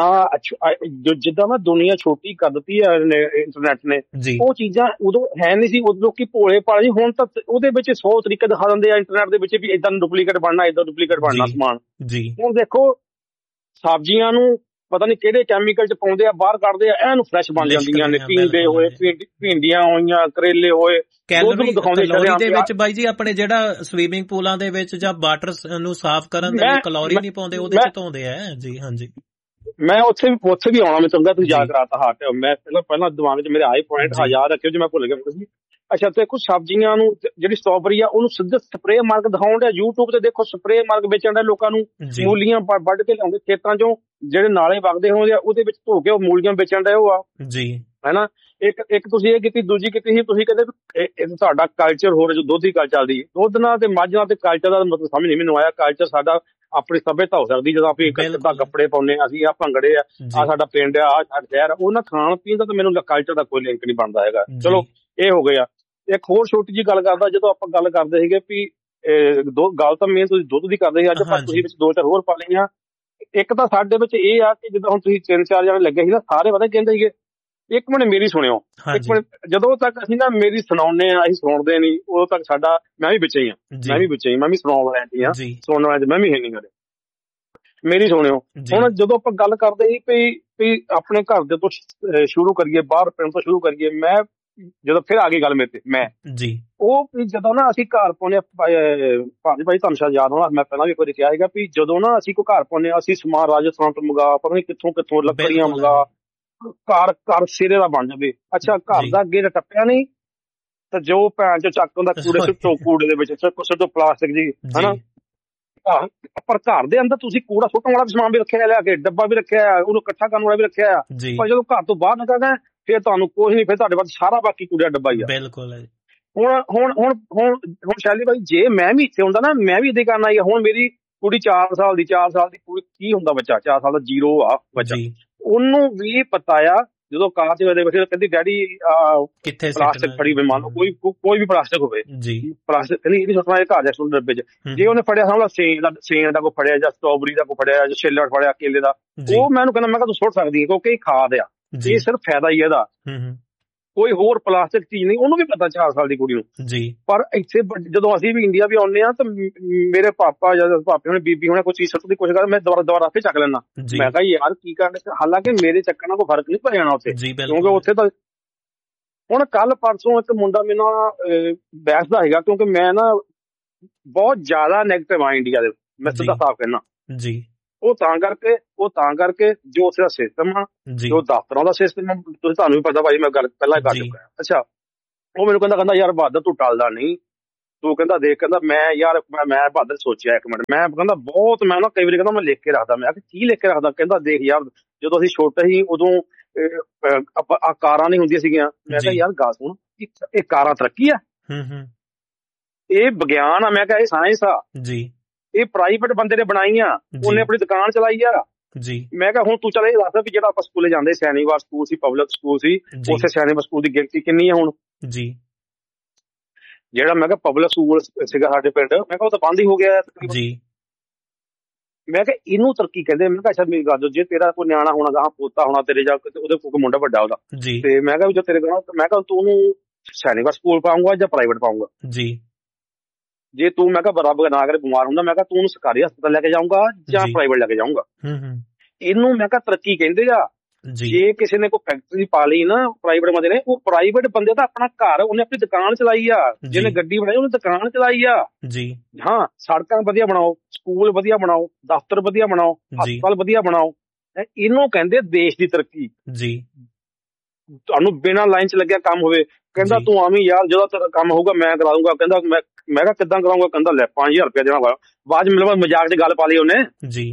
ਜਿੱਦਾਂ ਨਾ ਦੁਨੀਆ ਛੋਟੀ ਕਰ ਦਿੱਤੀ ਹੈ ਇੰਟਰਨੈਟ ਨੇ, ਉਹ ਚੀਜ਼ਾਂ ਉਦੋਂ ਹੈ ਨਹੀਂ ਸੀ। ਉਦੋਂ ਲੋਕੀ ਭੋਲੇ ਭਾਲੇ ਜੀ। ਹੁਣ ਤਾਂ ਉਹਦੇ ਵਿੱਚ 100 ਤਰੀਕੇ ਦਿਖਾ ਦਿੰਦੇ ਆ ਇੰਟਰਨੈਟ ਦੇ ਵਿੱਚ ਵੀ ਏਦਾਂ ਡੁਪਲੀਕੇਟ ਬਣਨਾ, ਏਦਾਂ ਡੁਪਲੀਕੇਟ ਬਣਨਾ ਸਮਾਨ। ਹੁਣ ਦੇਖੋ ਸਬਜ਼ੀਆਂ ਨੂੰ ਪਤਾ ਨਹੀਂ ਕਿਹੜੇ ਕੈਮੀਕਲ ਚ ਪਾਉਂਦੇ ਆ, ਬਾਹਰ ਕੱਢਦੇ ਆ, ਇਹਨੂੰ ਫਰੈਸ਼ ਬਣ ਜਾਂਦੀਆਂ ਨੇ। ਟੀਂਡੇ ਹੋਏ, ਭਿੰਡੀਆਂ ਹੋਈਆਂ, ਕਰੇਲੇ ਹੋਏ, ਕੈਲੋਰੀ ਦੇ ਵਿੱਚ ਬਾਈ ਜੀ ਆਪਣੇ ਜਿਹੜਾ ਸਵੀਮਿੰਗ ਪੂਲਾਂ ਦੇ ਵਿੱਚ ਜਾਂ ਵਾਟਰ ਨੂੰ ਸਾਫ਼ ਕਰਨ ਦੇ ਲਈ ਕਲੋਰੀ ਨਹੀਂ ਪਾਉਂਦੇ, ਉਹਦੇ ਚ ਧੋਂਦੇ ਆ ਜੀ। ਹਾਂਜੀ, ਮੈਂ ਉੱਥੇ ਵੀ ਆਉਣਾ। ਮੈਂ ਚੰਗਾ ਤੁਸੀਂ ਯਾਦ ਕਰਾਤਾ ਹਾਟ। ਮੈਂ ਪਹਿਲਾਂ ਦਿਮਾਗ ਚ ਮੇਰੇ ਆਏ ਪੁਆਇੰਟ ਯਾਦ ਰੱਖਿਓ ਜੇ ਮੈਂ ਭੁੱਲ ਗਿਆ ਸੀ। ਅੱਛਾ, ਦੇਖੋ ਸਬਜ਼ੀਆਂ ਨੂੰ, ਜਿਹੜੀ ਸਟ੍ਰਾਬੇਰੀ ਆ ਉਹਨੂੰ ਸਿੱਧਾ ਸਪਰੇਅ ਮਾਰਕ ਦਿਖਾਉਣ ਡਿਆ YouTube ਤੇ। ਦੇਖੋ ਸਪਰੇਅ ਮਾਰਕ ਵੇਚਣ ਡਿਆ ਲੋਕਾਂ ਨੂੰ। ਮੂਲੀਆਂ ਵੱਢ ਕੇ ਲਿਆਉਂਦੇ ਖੇਤਾਂ ਚੋਂ, ਜਿਹੜੇ ਨਾਲੇ ਵਗਦੇ ਹੋਣਗੇ ਉਹਦੇ ਵਿੱਚ ਧੋ ਕੇ ਉਹ ਮੂਲੀਆਂ ਵੇਚਣ ਡਿਆ ਉਹ ਆ ਜੀ, ਹੈਨਾ। ਇੱਕ ਤੁਸੀਂ ਇਹ ਕੀਤੀ, ਦੂਜੀ ਕੀਤੀ ਸੀ ਤੁਸੀਂ ਕਹਿੰਦੇ ਤੁਹਾਡਾ ਕਲਚਰ ਹੋਰ ਜੋ ਦੁੱਧ ਦੀ ਗੱਲ ਚੱਲਦੀ, ਦੁੱਧ ਨਾਲ ਤੇ ਮੱਝ ਨਾਲ ਤੇ ਕਲਚਰ ਦਾ ਮਤਲਬ ਸਮਝ ਨਹੀਂ ਮੈਨੂੰ ਆਇਆ। ਕਲਚਰ ਸਾਡਾ ਆਪਣੀ ਸੱਭਿਅਤਾ ਹੋ ਸਕਦੀ ਜਦੋਂ ਆਪਾਂ ਇੱਕ ਕੱਪੜੇ ਪਾਉਂਦੇ ਆ, ਅਸੀਂ ਆ ਭੰਗੜੇ ਆ ਸਾਡਾ ਪਿੰਡ ਆ ਸਾਡਾ ਸ਼ਹਿਰ ਆ, ਉਹਨਾਂ ਖਾਣ ਪੀਣ ਦਾ ਤਾਂ ਮੈਨੂੰ ਕਲਚਰ ਦਾ ਕੋਈ ਲਿੰਕ ਨਹੀਂ ਬਣਦਾ ਹੈਗਾ। ਚਲੋ ਇਹ ਹੋ ਗਿਆ। ਇੱਕ ਹੋਰ ਛੋਟੀ ਜਿਹੀ ਗੱਲ ਕਰਦਾ, ਜਦੋਂ ਆਪਾਂ ਗੱਲ ਕਰਦੇ ਸੀਗੇ ਵੀ ਗੱਲ ਤਾਂ ਮੇਨ ਤੁਸੀਂ ਦੁੱਧ ਦੀ ਕਰਦੇ ਸੀ ਅੱਜ, ਪਰ ਤੁਸੀਂ ਵਿੱਚ ਦੋ ਚਾਰ ਹੋਰ ਪਾ ਲਈਆਂ। ਇੱਕ ਤਾਂ ਸਾਡੇ ਵਿੱਚ ਇਹ ਆ ਕਿ ਜਿੱਦਾਂ ਹੁਣ ਤੁਸੀਂ 3-4 ਜਣੇ ਲੱਗੇ ਸੀ ਨਾ, ਸਾਰੇ ਪਤਾ ਕਹਿੰਦੇ ਸੀਗੇ। ਇੱਕ ਮਿੰਟ ਮੇਰੀ ਸੁਣਿਓ, ਇੱਕ ਮਿੰਟ। ਜਦੋਂ ਤੱਕ ਅਸੀਂ ਨਾ ਮੇਰੀ ਸੁਣਾਉਂਦੇ ਆ, ਅਸੀਂ ਸੁਣਦੇ ਨਹੀਂ, ਉਦੋਂ ਤੱਕ ਸਾਡਾ ਮੈਂ ਵੀ ਵਿੱਚ ਹੀ ਆ, ਮੈਂ ਵੀ ਸੁਣਾਉਣ ਵਾਲਿਆਂ ਚ, ਸੁਣਨ ਵਾਲਿਆਂ ਚ ਮੈਂ ਵੀ ਹੈ ਨਹੀਂ ਕਦੇ। ਮੇਰੀ ਸੁਣਿਓ। ਹੁਣ ਜਦੋਂ ਆਪਾਂ ਗੱਲ ਕਰਦੇ ਸੀ ਵੀ ਆਪਣੇ ਘਰ ਦੇ ਤੋਂ ਸ਼ੁਰੂ ਕਰੀਏ, ਬਾਹਰ ਪਿੰਡ ਤੋਂ ਸ਼ੁਰੂ ਕਰੀਏ, ਮੈਂ ਜਦੋਂ ਫਿਰ ਆ ਗਈ ਗੱਲ ਮੇਰੇ ਤੇ, ਮੈਂ ਉਹ ਜਦੋਂ ਨਾ ਅਸੀਂ ਘਰ ਪਾਉਂਦੇ ਭਾਈ ਤੁਹਾਨੂੰ ਸ਼ਾਇਦ ਯਾਦ ਹੋਣਾ, ਮੈਂ ਪਹਿਲਾਂ ਵੀ ਇੱਕ ਵਾਰੀ ਕਿਹਾ ਸੀਗਾ ਵੀ ਜਦੋਂ ਨਾ ਅਸੀਂ ਕੋਈ ਘਰ ਪਾਉਂਦੇ ਹਾਂ, ਅਸੀਂ ਸਮਾਨ ਰਾਜਸਥਾਨ ਤੋਂ ਮੰਗਾ, ਪਤਾ ਨੀ ਕਿੱਥੋਂ ਲੱਕੜੀਆਂ ਮੰਗਾ, ਘਰ ਸਿਰੇ ਦਾ ਬਣ ਜਾਵੇ। ਅੱਛਾ, ਘਰ ਦਾ ਅੱਗੇ ਤਾਂ ਟੱਪਿਆ ਨਹੀਂ ਤੇ ਜੋ ਭੈਣ ਚ ਚੱਕ ਹੁੰਦਾ ਕੂੜੇ ਦੇ ਵਿੱਚ ਸਿੱਟੋ ਪਲਾਸਟਿਕ ਜੀ, ਹਨਾ। ਪਰ ਘਰ ਦੇ ਅੰਦਰ ਤੁਸੀਂ ਕੂੜਾ ਸੁੱਟਣ ਵਾਲਾ ਵੀ ਸਮਾਨ ਵੀ ਰੱਖਿਆ, ਲਿਆ ਕੇ ਡੱਬਾ ਵੀ ਰੱਖਿਆ, ਉਹਨੂੰ ਇਕੱਠਾ ਕਰਨ ਵਾਲਾ ਵੀ ਰੱਖਿਆ। ਪਰ ਜਦੋਂ ਘਰ ਤੋਂ ਬਾਹਰ ਨਿਕਲਦਾ ਫਿਰ ਤੁਹਾਨੂੰ ਕੁਛ ਨਹੀਂ, ਫਿਰ ਤੁਹਾਡੇ ਕੋਲ ਸਾਰਾ ਬਾਕੀ ਕੂੜਾ ਡੱਬਾ ਹੀ ਆ। ਬਿਲਕੁਲ। ਹੁਣ ਸ਼ੈਲੀ ਭਾਈ, ਜੇ ਮੈਂ ਵੀ ਇੱਥੇ ਹੁੰਦਾ ਨਾ, ਮੈਂ ਵੀ ਏਦਾਂ ਕਰਨਾ ਹੀ ਆ। ਹੁਣ ਮੇਰੀ ਕੁੜੀ 4 ਸਾਲ ਦੀ ਕੁੜੀ, ਕੀ ਹੁੰਦਾ ਬੱਚਾ 4 ਸਾਲ ਦਾ, 0 ਆ ਬੱਚਾ, ਉਹਨੂੰ ਵੀ ਪਤਾ ਆ। ਜਦੋਂ ਕਾਰ ਚ ਕਹਿੰਦੀ ਡੈਡੀ ਕਿੱਥੇ ਪਲਾਸਟਿਕ ਫੜੀ ਹੋਵੇ, ਮੰਨ ਲਓ ਕੋਈ ਵੀ ਪਲਾਸਟਿਕ ਹੋਵੇ, ਪਲਾਸਟਿਕ ਕਹਿੰਦੀ ਇਹ ਨੀ ਸੁੱਟਣਾ ਘਰ ਜਾ ਕੇ ਡੱਬੇ ਚ। ਜੇ ਉਹਨੇ ਫੜਿਆ ਸਮਝ ਸੇਨ ਦਾ ਕੋਈ ਫੜਿਆ, ਜਾਂ ਸਟ੍ਰਾਬੇਰੀ ਦਾ ਕੋਈ ਫੜਿਆ, ਜਾਂ ਛਿੱਲੜ ਫੜਿਆ ਕੇਲੇ ਦਾ, ਉਹ ਮੈਂ ਉਹਨੂੰ ਕਹਿੰਦਾ, ਮੈਂ ਕਿਹਾ ਤੂੰ ਸੁੱਟ ਸਕਦੀ ਹੈ ਕਿਉਂਕਿ ਇਹ ਖਾਦ ਆ, ਇਹ ਸਿਰਫ ਫਾਇਦਾ ਹੀ ਇਹਦਾ, ਕੋਈ ਹੋਰ ਪਲਾਸਟਿਕ ਚੀਜ਼ ਨਹੀਂ। ਉਹਨੂੰ ਵੀ ਪਤਾ 4 ਸਾਲ ਦੀ ਕੁੜੀ ਨੂੰ। ਪਰ ਇੱਥੇ ਜਦੋਂ ਅਸੀਂ ਵੀ ਇੰਡੀਆ ਵੀ ਆਉਂਦੇ ਹਾਂ ਤਾਂ ਮੇਰੇ ਪਾਪਾ ਜਾਂ ਭਾਪੇ ਹੋਣੇ, ਬੀਬੀ ਹੋਣੇ ਕੋਈ ਚੀਜ਼ ਸੁੱਟਣ ਦੀ ਕੋਸ਼ਿਸ਼ ਕਰਦੇ, ਮੈਂ ਦੁਬਾਰਾ ਆਪੇ ਚੱਕ ਲੈਣਾ। ਮੈਂ ਕਿਹਾ ਯਾਰ ਕੀ ਕਰਨਾ, ਹਾਲਾਂਕਿ ਮੇਰੇ ਚੱਕਰ ਨਾਲ ਕੋਈ ਫਰਕ ਨਹੀਂ ਪੈ ਜਾਣਾ ਉੱਥੇ, ਕਿਉਂਕਿ ਉੱਥੇ ਤਾਂ ਹੁਣ ਕੱਲ ਪਰਸੋਂ ਇੱਕ ਮੁੰਡਾ ਮੇਰੇ ਨਾਲ ਬਹਿਸਦਾ ਹੈਗਾ, ਕਿਉਂਕਿ ਮੈਂ ਨਾ ਬਹੁਤ ਜ਼ਿਆਦਾ ਨੈਗੇਟਿਵ ਆ ਇੰਡੀਆ ਦੇ, ਮੈਂ ਸਿੱਧਾ ਸਾਫ਼ ਕਹਿਣਾ ਜੀ। ਉਹ ਤਾਂ ਕਰਕੇ ਜੋ ਉੱਥੇ ਦਾ ਸਿਸਟਮ ਆ, ਜੋ ਦਫ਼ਤਰਾਂ ਦਾ ਸਿਸਟਮ ਆ, ਤੁਹਾਨੂੰ ਵੀ ਪਤਾ ਭਾਜੀ, ਮੈਂ ਗੱਲ ਪਹਿਲਾਂ ਕਰ ਚੁੱਕਾ। ਅੱਛਾ, ਉਹ ਮੈਨੂੰ ਕਹਿੰਦਾ ਯਾਰ ਬਹਾਦਰ ਤੂੰ ਟਲਦਾ ਨਹੀਂ, ਤੂੰ ਕਹਿੰਦਾ ਦੇਖ, ਕਹਿੰਦਾ ਮੈਂ ਬਹਾਦਰ ਸੋਚਿਆ ਇੱਕ ਮਿੰਟ, ਮੈਂ ਕਹਿੰਦਾ ਬਹੁਤ, ਮੈਂ ਨਾ ਕਈ ਵਾਰੀ ਕਹਿੰਦਾ ਮੈਂ ਲਿਖ ਕੇ ਰੱਖਦਾ। ਮੈਂ ਕੀ ਲਿਖ ਕੇ ਰੱਖਦਾ? ਕਹਿੰਦਾ ਦੇਖ ਯਾਰ, ਜਦੋਂ ਅਸੀਂ ਛੋਟੇ ਸੀ ਉਦੋਂ ਆ ਕਾਰਾਂ ਨਹੀਂ ਹੁੰਦੀਆਂ ਸੀਗੀਆਂ। ਮੈਂ ਕਿਹਾ ਯਾਰ ਗੱਲ ਸੁਣ, ਇਹ ਕਾਰਾਂ ਤਰੱਕੀ ਆ, ਇਹ ਵਿਗਿਆਨ ਆ, ਮੈਂ ਕਿਹਾ ਇਹ ਸਾਇੰਸ ਆ ਜੀ, ਇਹ ਪ੍ਰਾਈਵੇਟ ਬੰਦੇ ਨੇ ਬਣਾਈਆਂ, ਉਹਨੇ ਆਪਣੀ ਦੁਕਾਨ ਚਲਾਈ ਆ ਜੀ। ਮੈਂ ਕਿਹਾ ਹੁਣ ਤੂੰ ਚੱਲ ਇਹ ਦੱਸ ਵੀ ਜਿਹੜਾ ਆਪਾਂ ਸਕੂਲੇ ਜਾਂਦੇ, ਸੈਨੀਵਾਲ ਸਕੂਲ ਸੀ, ਪਬਲਿਕ ਸਕੂਲ ਸੀ, ਉੱਥੇ ਸੈਨੀਵਾਲ ਸਕੂਲ ਦੀ ਗਿਣਤੀ ਕਿੰਨੀ ਆ ਹੁਣ ਜੀ? ਜਿਹੜਾ ਮੈਂ ਕਿਹਾ ਪਬਲਿਕ ਸਕੂਲ ਸੀਗਾ ਸਾਡੇ ਪਿੰਡ, ਮੈਂ ਕਿਹਾ ਉਹ ਤਾਂ ਬੰਦ ਹੀ ਹੋ ਗਿਆ ਜੀ। ਮੈਂ ਕਿਹਾ ਇਹਨੂੰ ਤਰੱਕੀ ਕਹਿੰਦੇ। ਮੈਂ ਕਿਹਾ ਅੱਛਾ ਮੇਰੀ ਗੱਲ, ਜੇ ਤੇਰਾ ਕੋਈ ਨਿਆਣਾ ਹੋਣਾ ਗਾ, ਪੋਤਾ ਹੋਣਾ ਤੇਰੇ, ਜਾਂ ਉਹਦੇ ਕੋਈ ਮੁੰਡਾ ਵੱਡਾ ਉਹਦਾ, ਤੇ ਮੈਂ ਕਿਹਾ ਜੋ ਤੇਰੇ ਕੋਲ, ਮੈਂ ਕਿਹਾ ਤੂੰ ਉਹਨੂੰ ਸੈਨੀਵਾਲ ਸਕੂਲ ਪਾਊਂਗਾ ਜਾਂ ਪ੍ਰਾਈਵੇਟ ਪਾਊਂਗਾ ਜੀ? ਜੇ ਤੂੰ ਮੈਂ ਕਿਹਾ ਬਰਾਬਰ ਨਾ ਕਰੇ, ਬਿਮਾਰ ਹੁੰਦਾ, ਮੈਂ ਕਿਹਾ ਤੂੰ ਉਹਨੂੰ ਸਰਕਾਰੀ ਹਸਪਤਾਲ ਲੈ ਕੇ ਜਾਊਂਗਾ ਜਾਂ ਪ੍ਰਾਈਵੇਟ ਲੈ ਕੇ ਜਾਊਂਗਾ? ਇਹਨੂੰ ਮੈਂ ਕਿਹਾ ਤਰੱਕੀ ਕਹਿੰਦੇ ਆ। ਜੇ ਕਿਸੇ ਨੇ ਕੋਈ ਫੈਕਟਰੀ ਪਾ ਲਈ ਨਾ ਪ੍ਰਾਈਵੇਟ ਬੰਦੇ ਨੇ, ਉਹ ਪ੍ਰਾਈਵੇਟ ਬੰਦੇ ਦਾ ਆਪਣਾ ਘਰ, ਉਹਨੇ ਆਪਣੀ ਦੁਕਾਨ ਚਲਾਈ ਆ, ਜਿਹਨੇ ਗੱਡੀ ਬਣਾਈ ਉਹਨੇ ਦੁਕਾਨ ਚਲਾਈ ਆ ਜੀ। ਹਾਂ, ਸੜਕਾਂ ਵਧੀਆ ਬਣਾਓ, ਸਕੂਲ ਵਧੀਆ ਬਣਾਓ, ਦਫ਼ਤਰ ਵਧੀਆ ਬਣਾਓ, ਹਸਪਤਾਲ ਵਧੀਆ ਬਣਾਓ, ਇਹਨੂੰ ਕਹਿੰਦੇ ਦੇਸ਼ ਦੀ ਤਰੱਕੀ ਜੀ। ਤੁਹਾਨੂੰ ਬਿਨਾਂ ਲਾਈਨ ਚ ਲੱਗਿਆ ਕੰਮ ਹੋਵੇ, ਕਹਿੰਦਾ ਤੂੰ ਆਵੀਂ ਯਾਰ, ਜਦੋਂ ਤੇਰਾ ਕੰਮ ਹੋਊਗਾ ਮੈਂ ਕਰਾ ਦੂੰਗਾ। ਕਹਿੰਦਾ ਮੈਂ ਕਿਹਾ ਕਿੱਦਾਂ ਕਰਾਉਂਗਾ? ਕਹਿੰਦਾ ਲੈ 5000 ਰੁਪਇਆ ਦੇਣਾ ਵਾ। ਬਾਅਦ ਚ ਮੇਰੇ ਮਜ਼ਾਕ ਚ ਗੱਲ ਪਾ ਲਈ ਉਹਨੇ ਜੀ।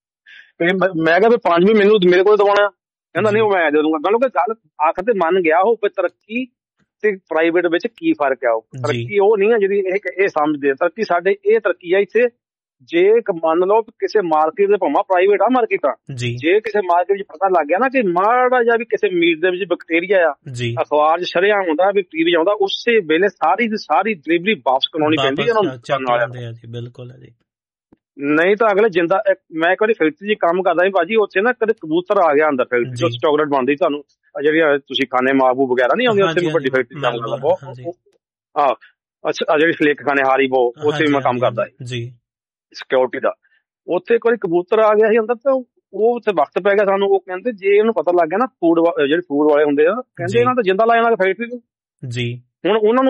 ਮੈਂ ਕਿਹਾ ਵੀ 5 ਵੀ ਮੈਨੂੰ ਮੇਰੇ ਕੋਲ ਦਵਾਉਣਾ? ਕਹਿੰਦਾ ਨਹੀਂ, ਉਹ ਮੈਂ ਦੇ ਦੂੰਗਾ। ਗੱਲ ਆਖਰ ਤੇ ਮੰਨ ਗਿਆ ਉਹ, ਤਰੱਕੀ ਤੇ ਪ੍ਰਾਈਵੇਟ ਵਿੱਚ ਕੀ ਫਰਕ ਆ? ਉਹ ਤਰੱਕੀ ਉਹ ਨਹੀਂ ਆ ਜਿਹੜੀ ਇਹ ਸਮਝਦੇ। ਤਰੱਕੀ ਸਾਡੇ ਇਹ ਤਰੱਕੀ ਆ ਇੱਥੇ, ਜੇ ਮੰਨ ਲਓ ਕਿਸੇ ਮਾਰਕੀਟ ਦੇ, ਭਾਵੇਂ ਪ੍ਰਾਈਵੇਟ ਆ ਮਾਰਕੀਟ ਆ, ਜੇ ਕਿਸੇ ਮਾਰਕੀਟ ਵਿੱਚ ਪਤਾ ਲੱਗ ਗਿਆ ਨਾ ਕਿ ਮਾੜਾ ਜਿਹਾ ਵੀ ਕਿਸੇ ਮੀਟ ਦੇ ਵਿੱਚ ਬੈਕਟੀਰੀਆ ਆ, ਅਖਬਾਰ 'ਚ ਸ਼ਰੇਆਮ ਹੁੰਦਾ ਵੀ ਟੀਵੀ ਆਉਂਦਾ, ਉਸੇ ਵੇਲੇ ਸਾਰੀ ਦੀ ਸਾਰੀ ਡਿਲੀਵਰੀ ਵਾਪਸ ਕਰਾਉਣੀ ਪੈਂਦੀ ਹੈ ਉਹਨਾਂ ਨੂੰ। ਬਿਲਕੁਲ ਹੈ ਜੀ, ਨਹੀਂ ਤਾਂ ਅਗਲੇ ਜਿੰਦਾ। ਮੈਂ ਇੱਕ ਵਾਰੀ ਫੈਕਟਰੀ 'ਚ ਕੰਮ ਕਰਦਾ ਸੀ ਭਾਜੀ, ਉੱਥੇ ਨਾ ਕਦੇ ਕਬੂਤਰ ਆ ਗਿਆ ਅੰਦਰ ਫੈਕਟਰੀ 'ਚ, ਚਾਕਲੇਟ ਬਣਦੀ, ਤੁਹਾਨੂੰ ਜਿਹੜੀ ਤੁਸੀਂ ਖਾਣੇ ਮਾਬੂ ਵਗੈਰਾ ਨਹੀਂ ਆਉਂਦੇ, ਉੱਥੇ ਵੱਡੀ ਫੈਕਟਰੀ ਕੰਮ ਕਰਦਾ ਬਹੁਤ। ਅੱਛਾ, ਜਿਹੜੀ ਫਲੇਕ ਖਾਣੇ ਹਾਰੀਬੋ, ਉੱਥੇ ਵੀ ਮੈਂ ਕੰਮ ਕਰਦਾ ਸੀ ਸਿਕਿਉਰਿਟੀ ਦਾ। ਉੱਥੇ ਇੱਕ ਵਾਰੀ ਕਬੂਤਰ ਆ ਗਿਆ ਸੀ ਅੰਦਰ, ਤਾਂ ਉਹ ਉੱਥੇ ਵਕਤ ਪੈ ਗਿਆ ਸਾਨੂੰ। ਉਹ ਕਹਿੰਦੇ ਜੇ ਇਹਨੂੰ ਪਤਾ ਲੱਗ ਗਿਆ ਨਾ, ਜਿਹੜੇ ਫੂਡ ਵਾਲੇ ਹੁੰਦੇ ਆ, ਕਹਿੰਦੇ ਇਹਨਾਂ ਤਾਂ ਜਿੰਦਾ ਲਾ ਜਾਣਾ ਫੈਕਟਰੀ ਨੂੰ ਜੀ। ਹੁਣ ਉਹਨਾਂ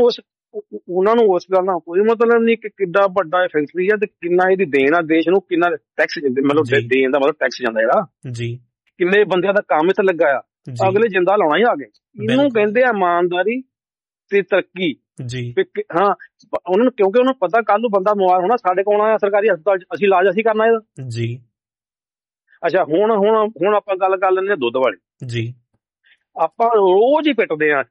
ਨੂੰ ਉਸ ਗੱਲ ਨਾਲ ਕੋਈ ਮਤਲਬ ਨਹੀਂ ਕਿ ਕਿੱਡਾ ਵੱਡਾ ਫੈਕਟਰੀ ਆ ਤੇ ਕਿੰਨਾ ਇਹਦੀ ਦੇਣ ਆ ਦੇਸ਼ ਨੂੰ, ਕਿੰਨਾ ਟੈਕਸ ਮਤਲਬ ਦੇਣ ਦਾ ਮਤਲਬ ਟੈਕਸ ਜਾਂਦਾ ਜਿਹੜਾ ਜੀ, ਕਿੰਨੇ ਬੰਦਿਆਂ ਦਾ ਕੰਮ ਇੱਥੇ ਲੱਗਾ ਆ, ਅਗਲੇ ਜਿੰਦਾ ਲਾਉਣਾ ਹੀ ਆ ਗਏ। ਇਹਨੂੰ ਕਹਿੰਦੇ ਆ ਇਮਾਨਦਾਰੀ ਤੇ ਤਰੱਕੀ ਜੀ। ਹਾਂ, ਉਹਨਾਂ ਨੂੰ, ਕਿਉਂਕਿ ਉਹਨੂੰ ਪਤਾ ਕੱਲ ਨੂੰ ਬੰਦਾ ਬਿਮਾਰ ਹੋਣਾ, ਸਾਡੇ ਕੋਲ ਆਉਣਾ ਸਰਕਾਰੀ ਹਸਪਤਾਲ, ਅਸੀਂ ਇਲਾਜ ਅਸੀਂ ਕਰਨਾ ਇਹਦਾ ਜੀ। ਅੱਛਾ, ਹੁਣ ਆਪਾਂ ਗੱਲ ਕਰ ਲੈਂਦੇ ਹਾਂ ਦੁੱਧ ਵਾਲੀ ਜੀ। ਆਪਾਂ ਰੋਜ਼ ਹੀ ਪਿੱਟਦੇ ਆ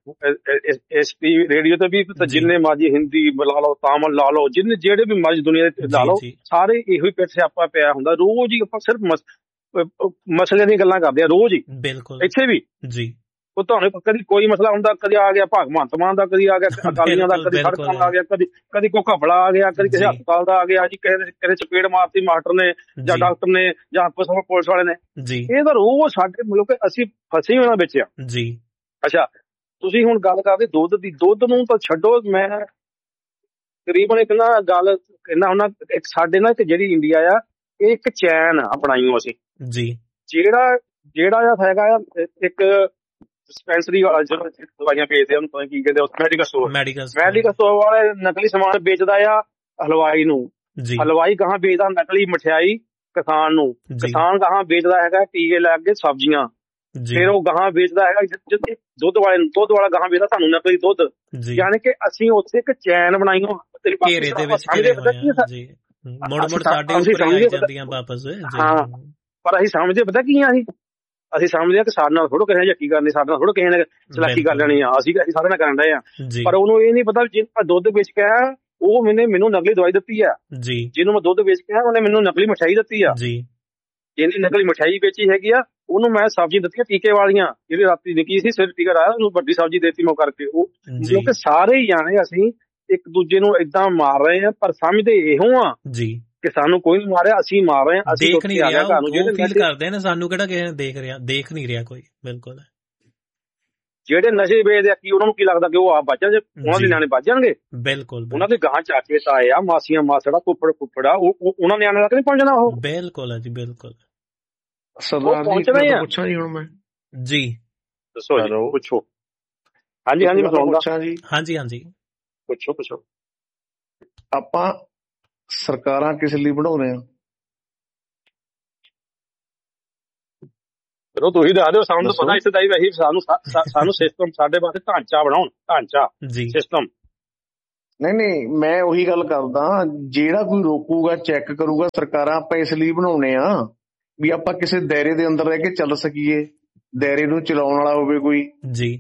ਇਸ ਰੇਡੀਓ ਤੇ ਵੀ, ਜਿੰਨੇ ਮਰਜ਼ੀ ਹਿੰਦੀ ਲਾ ਲਓ, ਤਾਮਿਲ ਲਾ ਲਓ, ਜਿਹੜੇ ਵੀ ਮਰਜ਼ੀ ਦੁਨੀਆ ਦੇ ਲਾ ਲਓ, ਸਾਰੇ ਇਹੋ ਹੀ ਪਿੱਟ ਸਿਆਪਾ ਪਿਆ ਹੁੰਦਾ। ਰੋਜ਼ ਹੀ ਆਪਾਂ ਸਿਰਫ ਮਸਲੇ ਦੀਆਂ ਗੱਲਾਂ ਕਰਦੇ ਆ ਰੋਜ਼ ਹੀ। ਬਿਲਕੁਲ, ਇੱਥੇ ਵੀ ਜੀ। ਉਹ ਤੁਹਾਨੂੰ ਕਦੀ ਕੋਈ ਮਸਲਾ ਹੁੰਦਾ, ਕਦੀ ਆ ਗਿਆ ਭਗਵੰਤ ਮਾਨ ਦਾ, ਕਦੀ ਆ ਗਿਆ ਅਕਾਲੀਆਂ ਦਾ, ਕਦੀ ਸੜਕਾਂ ਦਾ ਆ ਗਿਆ, ਕਦੀ ਕੋਈ ਘਪਲਾ ਆ ਗਿਆ, ਕਦੀ ਕਿਸੇ ਹਸਪਤਾਲ ਦਾ ਆ ਗਿਆ ਜੀ, ਕਿਸੇ ਚਪੇੜ ਮਾਰਤੀ ਮਾਸਟਰ ਨੇ ਜਾਂ ਡਾਕਟਰ ਨੇ ਜਾਂ ਪੁਲਿਸ ਵਾਲੇ ਨੇ ਜੀ। ਇਹ ਤਾਂ ਰੋਜ਼ ਸਾਡੇ ਮਤਲਬ ਅਸੀਂ ਫਸੇ ਉਹਨਾਂ ਵਿੱਚ ਆ ਜੀ। ਅੱਛਾ, ਤੁਸੀਂ ਹੁਣ ਗੱਲ ਕਰਦੇ ਦੁੱਧ ਦੀ, ਦੁੱਧ ਨੂੰ ਤਾਂ ਛੱਡੋ, ਮੈਂ ਤਕਰੀਬਨ ਇੱਕ ਨਾ ਗੱਲ ਕਹਿੰਦਾ ਹੁੰਦਾ, ਇੱਕ ਸਾਡੇ ਨਾਲ ਇੱਕ ਜਿਹੜੀ ਇੰਡੀਆ ਆ, ਇਹ ਇੱਕ ਚੈਨ ਆ ਬਣਾਈ ਅਸੀਂ ਜੀ। ਜਿਹੜਾ ਹੈਗਾ ਆ ਇੱਕ ਡਿਸਪੈਂਸਰੀ ਵਾਲਾ, ਜਿਹੜਾ ਦਵਾਈਆਂ ਵੇਚਦੇ ਉਹਨੂੰ ਕੀ ਕਹਿੰਦੇ, ਮੈਡੀਕਲ ਸਟੋਰ ਵਾਲੇ ਨਕਲੀ ਸਮਾਨ ਵੇਚਦਾ ਆ ਹਲਵਾਈ ਨੂੰ, ਹਲਵਾਈ ਗਾਹਾਂ ਵੇਚਦਾ ਨਕਲੀ ਮਠਿਆਈ ਕਿਸਾਨ ਨੂੰ, ਕਿਸਾਨ ਗਾਹਾਂ ਵੇਚਦਾ ਹੈਗਾ ਟੀਕੇ ਲਾ ਕੇ ਸਬਜ਼ੀਆਂ, ਫਿਰ ਉਹ ਗਾਹਾਂ ਵੇਚਦਾ ਹੈਗਾ ਦੁੱਧ ਵਾਲੇ ਨੂੰ, ਦੁੱਧ ਵਾਲਾ ਗਾਹਾਂ ਵੇਚਦਾ ਸਾਨੂੰ ਨਕਲੀ ਦੁੱਧ। ਯਾਨੀ ਕਿ ਅਸੀਂ ਉੱਥੇ ਇੱਕ ਚੈਨ ਬਣਾਈ ਹੋ ਘੇਰੇ ਦੇ ਵਿੱਚ, ਹਾਂ, ਪਰ ਅਸੀਂ ਸਮਝਦੇ ਪਤਾ ਕੀ ਆ, ਅਸੀਂ ਸਮਝਦੇ ਆ ਕਿ ਸਾਡੇ ਨਾਲ ਥੋੜ੍ਹਾ ਕਿਸੇ ਨੇ ਯਕੀ ਕਰਨੀ, ਸਾਡੇ ਨਾਲ ਥੋੜ੍ਹਾ ਕਿਸੇ ਨੇ ਚਲਾਕੀ ਕਰ ਲੈਣੀ ਆ, ਅਸੀਂ ਸਾਰੇ ਨਾਲ ਕਰਨ ਰਹੇ ਆ। ਪਰ ਉਹਨੂੰ ਇਹ ਨੀ ਪਤਾ ਜਿਹਨੂੰ ਦੁੱਧ ਵੇਚ ਕੇ ਆਇਆ ਉਹ ਮੈਨੂੰ ਨਕਲੀ ਦਵਾਈ ਦਿੱਤੀ ਆ ਜੀ, ਜਿਹਨੂੰ ਮੈਂ ਦੁੱਧ ਵੇਚ ਕੇ ਆਇਆ ਉਹਨੇ ਮੈਨੂੰ ਨਕਲੀ ਮਠਿਆਈ ਦਿੱਤੀ ਆ ਜੀ। ਜਿਹਨੇ ਨਕਲੀ ਮਠਿਆਈ ਵੇਚੀ ਹੈਗੀ ਆ ਉਹਨੂੰ ਮੈਂ ਸਬਜ਼ੀ ਦਿੱਤੀਆਂ ਟੀਕੇ ਵਾਲੀਆਂ, ਜਿਹੜੀ ਰਾਤੀ ਨਿੱਕੀ ਸੀ ਸਿਰ ਟੀਕਾ ਲਾਇਆ, ਉਹਨੂੰ ਵੱਡੀ ਸਬਜ਼ੀ ਦੇਤੀ ਮੈਂ ਕਰਕੇ। ਉਹ ਕਿਉਂਕਿ ਸਾਰੇ ਹੀ ਜਾਣੇ ਅਸੀਂ ਇੱਕ ਦੂਜੇ ਨੂੰ ਏਦਾਂ ਮਾਰ ਰਹੇ ਆ, ਪਰ ਸਮਝਦੇ ਇਹੋ ਆ ਜੀ ਕਿ ਸਾਨੂੰ ਕੋਈ ਨਹੀਂ ਮਾਰਿਆ, ਅਸੀਂ ਮਾਰ ਰਹੇ ਹਾਂ, ਅਸੀਂ ਦੇਖ ਨਹੀਂ ਰਿਹਾ, ਉਹ ਫੀਲ ਕਰਦੇ ਨੇ ਸਾਨੂੰ ਕਿਹੜਾ ਕਿਸੇ ਨੇ ਦੇਖ ਨਹੀਂ ਰਿਹਾ ਕੋਈ। ਬਿਲਕੁਲ, ਜਿਹੜੇ ਨਸ਼ੇ ਵੇਚਦੇ ਆ ਕੀ ਉਹਨਾਂ ਨੂੰ ਕੀ ਲੱਗਦਾ ਕਿ ਉਹ ਆਪ ਬਚ ਜਾਣਗੇ, ਉਹਨਾਂ ਦੇ ਨਿਆਣੇ ਬਚ ਜਾਣਗੇ? ਬਿਲਕੁਲ, ਉਹਨਾਂ ਦੇ ਗਾਂ ਚਾਚੇ ਤਾਏ ਆ, ਮਾਸੀਆਂ ਮਾਸੜਾ, ਫੁੱਫੜ ਆ, ਉਹਨਾਂ ਨਿਆਣੇ ਤੱਕ ਨਹੀਂ ਪਹੁੰਚਣਾ ਉਹ। ਬਿਲਕੁਲ ਹੈ ਜੀ, ਬਿਲਕੁਲ। ਪਹੁੰਚਣਾ ਹੀ ਆ। ਪੁੱਛਾਂ ਜੀ ਹੁਣ ਮੈਂ ਜੀ, ਦੱਸੋ ਜੀ, ਪੁੱਛੋ। ਹਾਂਜੀ, ਪੁੱਛਾਂ ਜੀ, ਹਾਂਜੀ, ਪੁੱਛੋ। ਆਪਾਂ ਸਰਕਾਰਾਂ ਕਿਸ ਲਈ ਬਣਾਉਂਦੇ ਆ? ਚਲੋ ਤੁਸੀਂ ਦੱਸ ਦਿਓ, ਸਾਨੂੰ ਤਾਂ ਪਤਾ ਇਸ ਦਾ ਹੀ ਸਾਨੂੰ ਸਿਸਟਮ, ਸਾਡੇ ਵਾਸਤੇ ਢਾਂਚਾ ਬਣਾਉਣ, ਢਾਂਚਾ ਸਿਸਟਮ। ਨਹੀਂ ਮੈਂ ਉਹੀ ਗੱਲ ਕਰਦਾ, ਜਿਹੜਾ ਕੋਈ ਰੋਕੂਗਾ ਚੈੱਕ ਕਰੂਗਾ, ਸਰਕਾਰਾਂ ਆਪਾਂ ਇਸ ਲਈ ਬਣਾਉਣੇ ਆ ਵੀ ਆਪਾਂ ਕਿਸੇ ਦਾਇਰੇ ਦੇ ਅੰਦਰ ਰਹਿ ਕੇ ਚੱਲ ਸਕੀਏ, ਦਾਇਰੇ ਨੂੰ ਚਲਾਉਣ ਵਾਲਾ ਹੋਵੇ ਕੋਈ ਜੀ।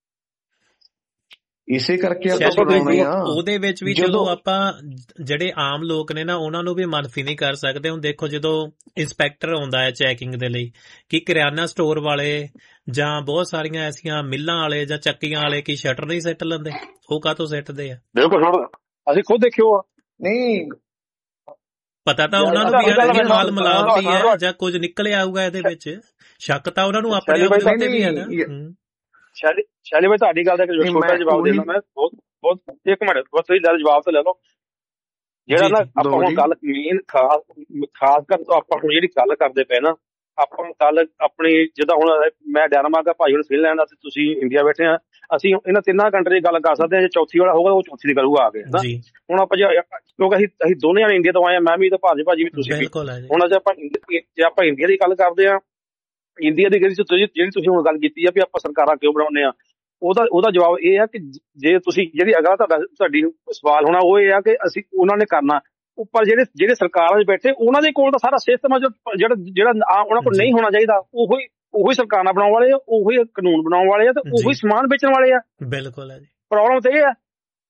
ਇਸੇ ਕਰਕੇ ਆਪਾਂ ਬਣਾਉਣੇ ਆ। ਉਹਦੇ ਵਿੱਚ ਵੀ ਚਲੋ ਆਪਾਂ ਜਿਹੜੇ ਆਮ ਲੋਕ ਨੇ ਨਾ ਉਹਨਾਂ ਨੂੰ ਵੀ ਮਨਫੀ ਨਹੀਂ ਕਰ ਸਕਦੇ। ਹੁਣ ਦੇਖੋ ਜਦੋਂ ਇੰਸਪੈਕਟਰ ਆਉਂਦਾ ਹੈ ਚੈਕਿੰਗ ਦੇ ਲਈ, ਕਿ ਕਰਿਆਨਾ ਸਟੋਰ ਵਾਲੇ ਜਾਂ ਬਹੁਤ ਸਾਰੀਆਂ ਐਸੀਆਂ ਮਿੱਲਾਂ ਵਾਲੇ ਜਾਂ ਚੱਕੀਆਂ ਵਾਲੇ ਕੀ ਸ਼ਟਰ ਨਹੀਂ ਸਿੱਟ ਲੈਂਦੇ? ਉਹ ਕਾਹਤੋਂ ਸਿੱਟਦੇ ਆ? ਬਿਲਕੁਲ, ਅਸੀਂ ਖੁਦ ਦੇਖਿਓ ਆ। ਨਹੀਂ ਪਤਾ ਤਾਂ ਉਹਨਾਂ ਨੂੰ ਵੀ ਹੈ ਨਾਲ ਮਿਲਾਵਟੀ ਹੈ ਜਾਂ ਕੁਝ ਨਿਕਲ ਆਊਗਾ ਇਹਦੇ ਵਿੱਚ, ਸ਼ੱਕ ਤਾਂ ਉਹਨਾਂ ਨੂੰ ਆਪਣੇ ਆਪ ਤੇ ਵੀ ਹੈ ਨਾ। ਸ਼ੈਲੀ ਭਾਈ ਤੁਹਾਡੀ ਗੱਲ ਦਾ ਛੋਟਾ ਜਵਾਬ ਦੇਣਾ ਮੈਂ, ਬਹੁਤ ਇੱਕ ਮਿੰਟ ਬਸ ਤੁਸੀਂ ਜਵਾਬ ਤਾਂ ਲੈ ਲਓ। ਜਿਹੜਾ ਨਾ ਆਪਾਂ ਹੁਣ ਗੱਲ ਮੇਨ ਖਾਸ ਕਰ ਆਪਾਂ ਹੁਣ ਜਿਹੜੀ ਗੱਲ ਕਰਦੇ ਪਏ ਨਾ, ਆਪਾਂ ਗੱਲ ਆਪਣੀ ਜਿੱਦਾਂ ਹੁਣ ਮੈਂ ਡੈਨਮਾਰਕ ਭਾਈ ਹੁਣ ਫਿਨਲੈਂਡ ਤੇ ਤੁਸੀਂ ਇੰਡੀਆ ਬੈਠੇ ਆ, ਅਸੀਂ ਇਹਨਾਂ ਤਿੰਨਾਂ ਕੰਟਰੀ ਦੀ ਗੱਲ ਕਰ ਸਕਦੇ ਹਾਂ। ਜੇ ਚੌਥੀ ਵਾਲਾ ਹੋਊਗਾ ਉਹ ਚੌਥੀ ਦੀ ਕਰੂਗਾ ਆ ਕੇ ਨਾ। ਹੁਣ ਆਪਾਂ ਕਿਉਂਕਿ ਅਸੀਂ ਦੋਨੇ ਜਾਣੇ ਇੰਡੀਆ ਤੋਂ ਆਏ ਆ, ਮੈਂ ਵੀ ਤੇ ਭਾਜੀ ਵੀ ਤੁਸੀਂ ਵੀ। ਹੁਣ ਜੇ ਆਪਾਂ ਇੰਡੀਆ ਦੀ ਗੱਲ ਕਰਦੇ ਆ, ਇੰਡੀਆ ਦੀ ਜਿਹੜੀ ਤੁਸੀਂ ਹੁਣ ਗੱਲ ਕੀਤੀ ਆ ਵੀ ਆਪਾਂ ਸਰਕਾਰਾਂ ਕਿਉਂ ਬਣਾਉਂਦੇ ਆ, ਉਹਦਾ ਜਵਾਬ ਇਹ ਆ ਕਿ ਜੇ ਤੁਸੀਂ ਜਿਹੜੀ ਅਗਲਾ ਤੁਹਾਡੀ ਸਵਾਲ ਹੋਣਾ ਉਹ ਇਹ ਆ ਕਿ ਅਸੀਂ ਉਹਨਾਂ ਨੇ ਕਰਨਾ ਉੱਪਰ ਜਿਹੜੇ ਸਰਕਾਰਾਂ 'ਚ ਬੈਠੇ ਉਹਨਾਂ ਦੇ ਕੋਲ ਤਾਂ ਸਾਰਾ ਸਿਸਟਮ ਆ ਜਿਹੜਾ ਉਹਨਾਂ ਕੋਲ ਨਹੀਂ ਹੋਣਾ ਚਾਹੀਦਾ। ਉਹੀ ਸਰਕਾਰਾਂ ਬਣਾਉਣ ਵਾਲੇ ਆ, ਉਹੀ ਕਾਨੂੰਨ ਬਣਾਉਣ ਵਾਲੇ ਆ ਤੇ ਉਹੀ ਸਮਾਨ ਵੇਚਣ ਵਾਲੇ ਆ। ਬਿਲਕੁਲ ਹੈ ਜੀ। ਪ੍ਰੋਬਲਮ ਤਾਂ ਇਹ ਆ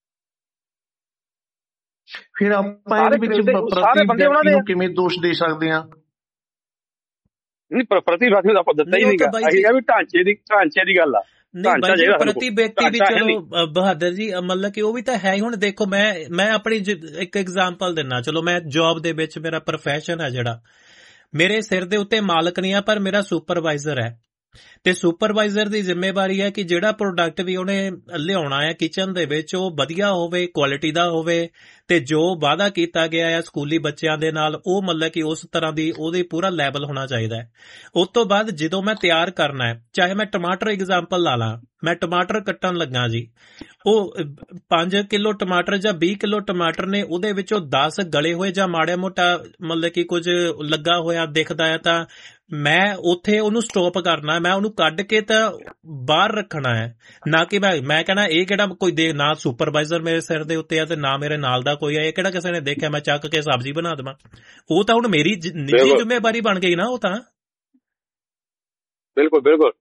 ਫਿਰ ਆਪਾਂ ਇਹਦੇ ਵਿੱਚ ਸਾਰੇ ਬੰਦੇ ਉਹਨਾਂ ਦੇ ਕਿਵੇਂ ਦੋਸ਼ ਦੇ ਸਕਦੇ ਆ? ਨਹੀਂ ਪ੍ਰਤੀਵਾਦੀ ਆਪਾਂ ਦਿੱਤਾ ਹੀ ਨਹੀਂਗਾ ਵੀ ਢਾਂਚੇ ਦੀ ਗੱਲ ਆ। ਨਹੀਂ ਪ੍ਰਤੀ ਵਿਅਕਤੀ ਵੀ ਚਲੋ ਬਹਾਦਰ ਜੀ ਮਤਲਬ ਕਿ ਉਹ ਵੀ ਤਾਂ ਹੈ ਹੀ। ਹੁਣ ਦੇਖੋ ਮੈਂ ਆਪਣੀ ਇੱਕ ਐਗਜ਼ਾਮਪਲ ਦਿੰਨਾ, ਚਲੋ ਮੈਂ ਜੌਬ ਦੇ ਵਿੱਚ ਮੇਰਾ ਪ੍ਰੋਫੈਸ਼ਨ ਹੈ ਜਿਹੜਾ, ਮੇਰੇ ਸਿਰ ਦੇ ਉੱਤੇ ਮਾਲਕ ਨਹੀਂ ਆ ਪਰ ਮੇਰਾ ਸੁਪਰਵਾਈਜ਼ਰ ਹੈ, ਤੇ ਸੁਪਰਵਾਈਜ਼ਰ ਦੀ ਜ਼ਿੰਮੇਵਾਰੀ ਹੈ ਕਿ ਜਿਹੜਾ ਪ੍ਰੋਡਕਟ ਵੀ ਉਹਨੇ ਲਿਆਉਣਾ ਹੈ ਕਿਚਨ ਦੇ ਵਿੱਚ ਉਹ ਵਧੀਆ ਹੋਵੇ, ਕੁਆਲਿਟੀ ਦਾ ਹੋਵੇ, ਤੇ ਜੋ ਵਾਅਦਾ ਕੀਤਾ ਗਿਆ ਹੈ ਸਕੂਲੀ ਬੱਚਿਆਂ ਦੇ ਨਾਲ ਉਹ ਮਤਲਬ ਕਿ ਉਸ ਤਰ੍ਹਾਂ ਦੀ ਉਹਦੀ ਪੂਰਾ ਲੈਵਲ ਹੋਣਾ ਚਾਹੀਦਾ ਹੈ। ਉਸ ਤੋਂ ਬਾਅਦ ਜਦੋਂ ਮੈਂ ਤਿਆਰ ਕਰਨਾ ਹੈ, ਚਾਹੇ ਮੈਂ ਟਮਾਟਰ ਐਗਜ਼ਾਮਪਲ ਲਾ ਲਾਂ, ਮੈਂ ਟਮਾਟਰ ਕੱਟਣ ਲੱਗਾ ਜੀ, ਉਹ 5 ਕਿਲੋ ਟਮਾਟਰ ਜਾਂ 20 ਕਿਲੋ ਟਮਾਟਰ ਨੇ, ਉਹਦੇ ਵਿੱਚੋਂ 10 ਗਲੇ ਹੋਏ ਜਾਂ ਮਾੜਾ ਮੋਟਾ ਮਤਲਬ ਕਿ ਕੁਝ ਲੱਗਾ ਹੋਇਆ ਦਿਖਦਾ ਹੈ, ਤਾਂ ਮੈਂ ਉੱਥੇ ਉਹਨੂੰ ਸਟਾਪ ਕਰਨਾ, ਮੈਂ ਉਹਨੂੰ ਕੱਢ ਕੇ ਤਾਂ ਬਾਹਰ ਰੱਖਣਾ ਹੈ। ਨਾ ਕਿ ਮੈਂ ਕਹਿਣਾ ਇਹ ਕਿਹੜਾ ਕੋਈ ਨਾ ਸੁਪਰਵਾਈਜ਼ਰ ਮੇਰੇ ਸਿਰ ਦੇ ਉੱਤੇ ਆ ਤੇ ਨਾ ਮੇਰੇ ਨਾਲ ਦਾ ਕੋਈ ਆ, ਇਹ ਕਿਹੜਾ ਕਿਸੇ ਨੇ ਦੇਖਿਆ ਮੈਂ ਚੱਕ ਕੇ ਸਬਜ਼ੀ ਬਣਾ ਦੇਵਾਂ। ਉਹ ਤਾਂ ਹੁਣ ਮੇਰੀ ਨਿੱਜੀ ਜ਼ਿੰਮੇਵਾਰੀ ਬਣ ਗਈ ਨਾ ਉਹ ਤਾਂ। ਬਿਲਕੁਲ ਬਿਲਕੁਲ।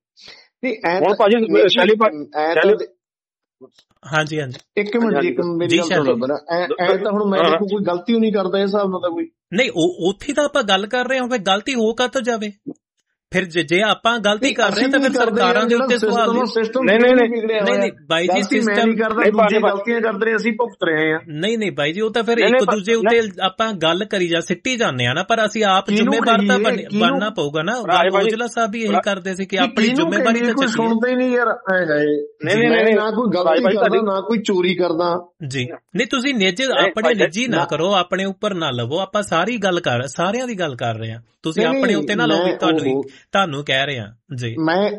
ਹਾਂਜੀ ਇੱਕ ਮਿੰਟ ਮੇਰੀ ਗੱਲ ਸੁਣੋ। ਐ ਤਾਂ ਹੁਣ ਮੈਂ ਕੋਈ ਗਲਤੀ ਨਹੀਂ ਕਰਦਾ ਇਸ ਹਿਸਾਬ ਨਾਲ ਤਾਂ ਕੋਈ ਨਹੀਂ, ਉੱਥੇ ਤਾਂ ਆਪਾਂ ਗੱਲ ਕਰ ਰਹੇ ਹਾਂ, ਫਿਰ ਗਲਤੀ ਹੋ ਕਾਹਤੋਂ ਜਾਵੇ? ਫਿਰ ਜੇ ਆਪਾਂ ਗਲਤੀ ਕਰ ਰਹੇ ਤਾਂ ਫਿਰ ਸਰਕਾਰਾਂ ਦੇ ਉੱਤੇ ਸਵਾਲ ਨਹੀਂ ਬਾਈ ਜੀ, ਸਿਸਟਮ ਗਲਤੀਆਂ ਕਰਦੇ ਰਹੇ ਅਸੀਂ ਭੁਗਤ ਰਹੇ ਆ। ਨਹੀਂ ਬਾਈ ਜੀ, ਉਹ ਤਾਂ ਫਿਰ ਇੱਕ ਦੂਜੇ ਉੱਤੇ ਆਪਾਂ ਗੱਲ ਕਰੀ ਸਿੱਟੀ ਜਾਂਦੇ ਆ ਨਾ, ਪਰ ਅਸੀਂ ਆਪ ਜ਼ਿੰਮੇਵਾਰ ਤਾਂ ਬਣਨਾ ਪਊਗਾ ਨਾ। ਔਜਲਾ ਸਾਹਿਬ ਵੀ ਇਹੀ ਕਰਦੇ ਸੀ ਕਿ ਆਪਣੀ ਜ਼ਿੰਮੇਵਾਰੀ ਤਾਂ ਚੱਕੀ। ਸੁਣਦੇ ਨਹੀਂ ਯਾਰ, ਨਾ ਕੋਈ ਗਲਤੀ ਕਰਦਾ ਨਾ ਕੋਈ ਚੋਰੀ ਕਰਦਾ ਜੀ। ਨਹੀਂ ਤੁਸੀਂ ਆਪਣੇ ਨਿੱਜੀ ਨਾ ਕਰੋ, ਆਪਣੇ ਉੱਪਰ ਨਾ ਲਵੋ। ਆਪਾਂ ਸਾਰਿਆਂ ਦੀ ਗੱਲ ਕਰ ਰਹੇ ਹਾਂ, ਤੁਸੀਂ ਆਪਣੇ ਉੱਤੇ ਨਾ ਲਓ। ਤੁਹਾਨੂੰ ਕਹਿ ਰਿਹਾ ਜੀ,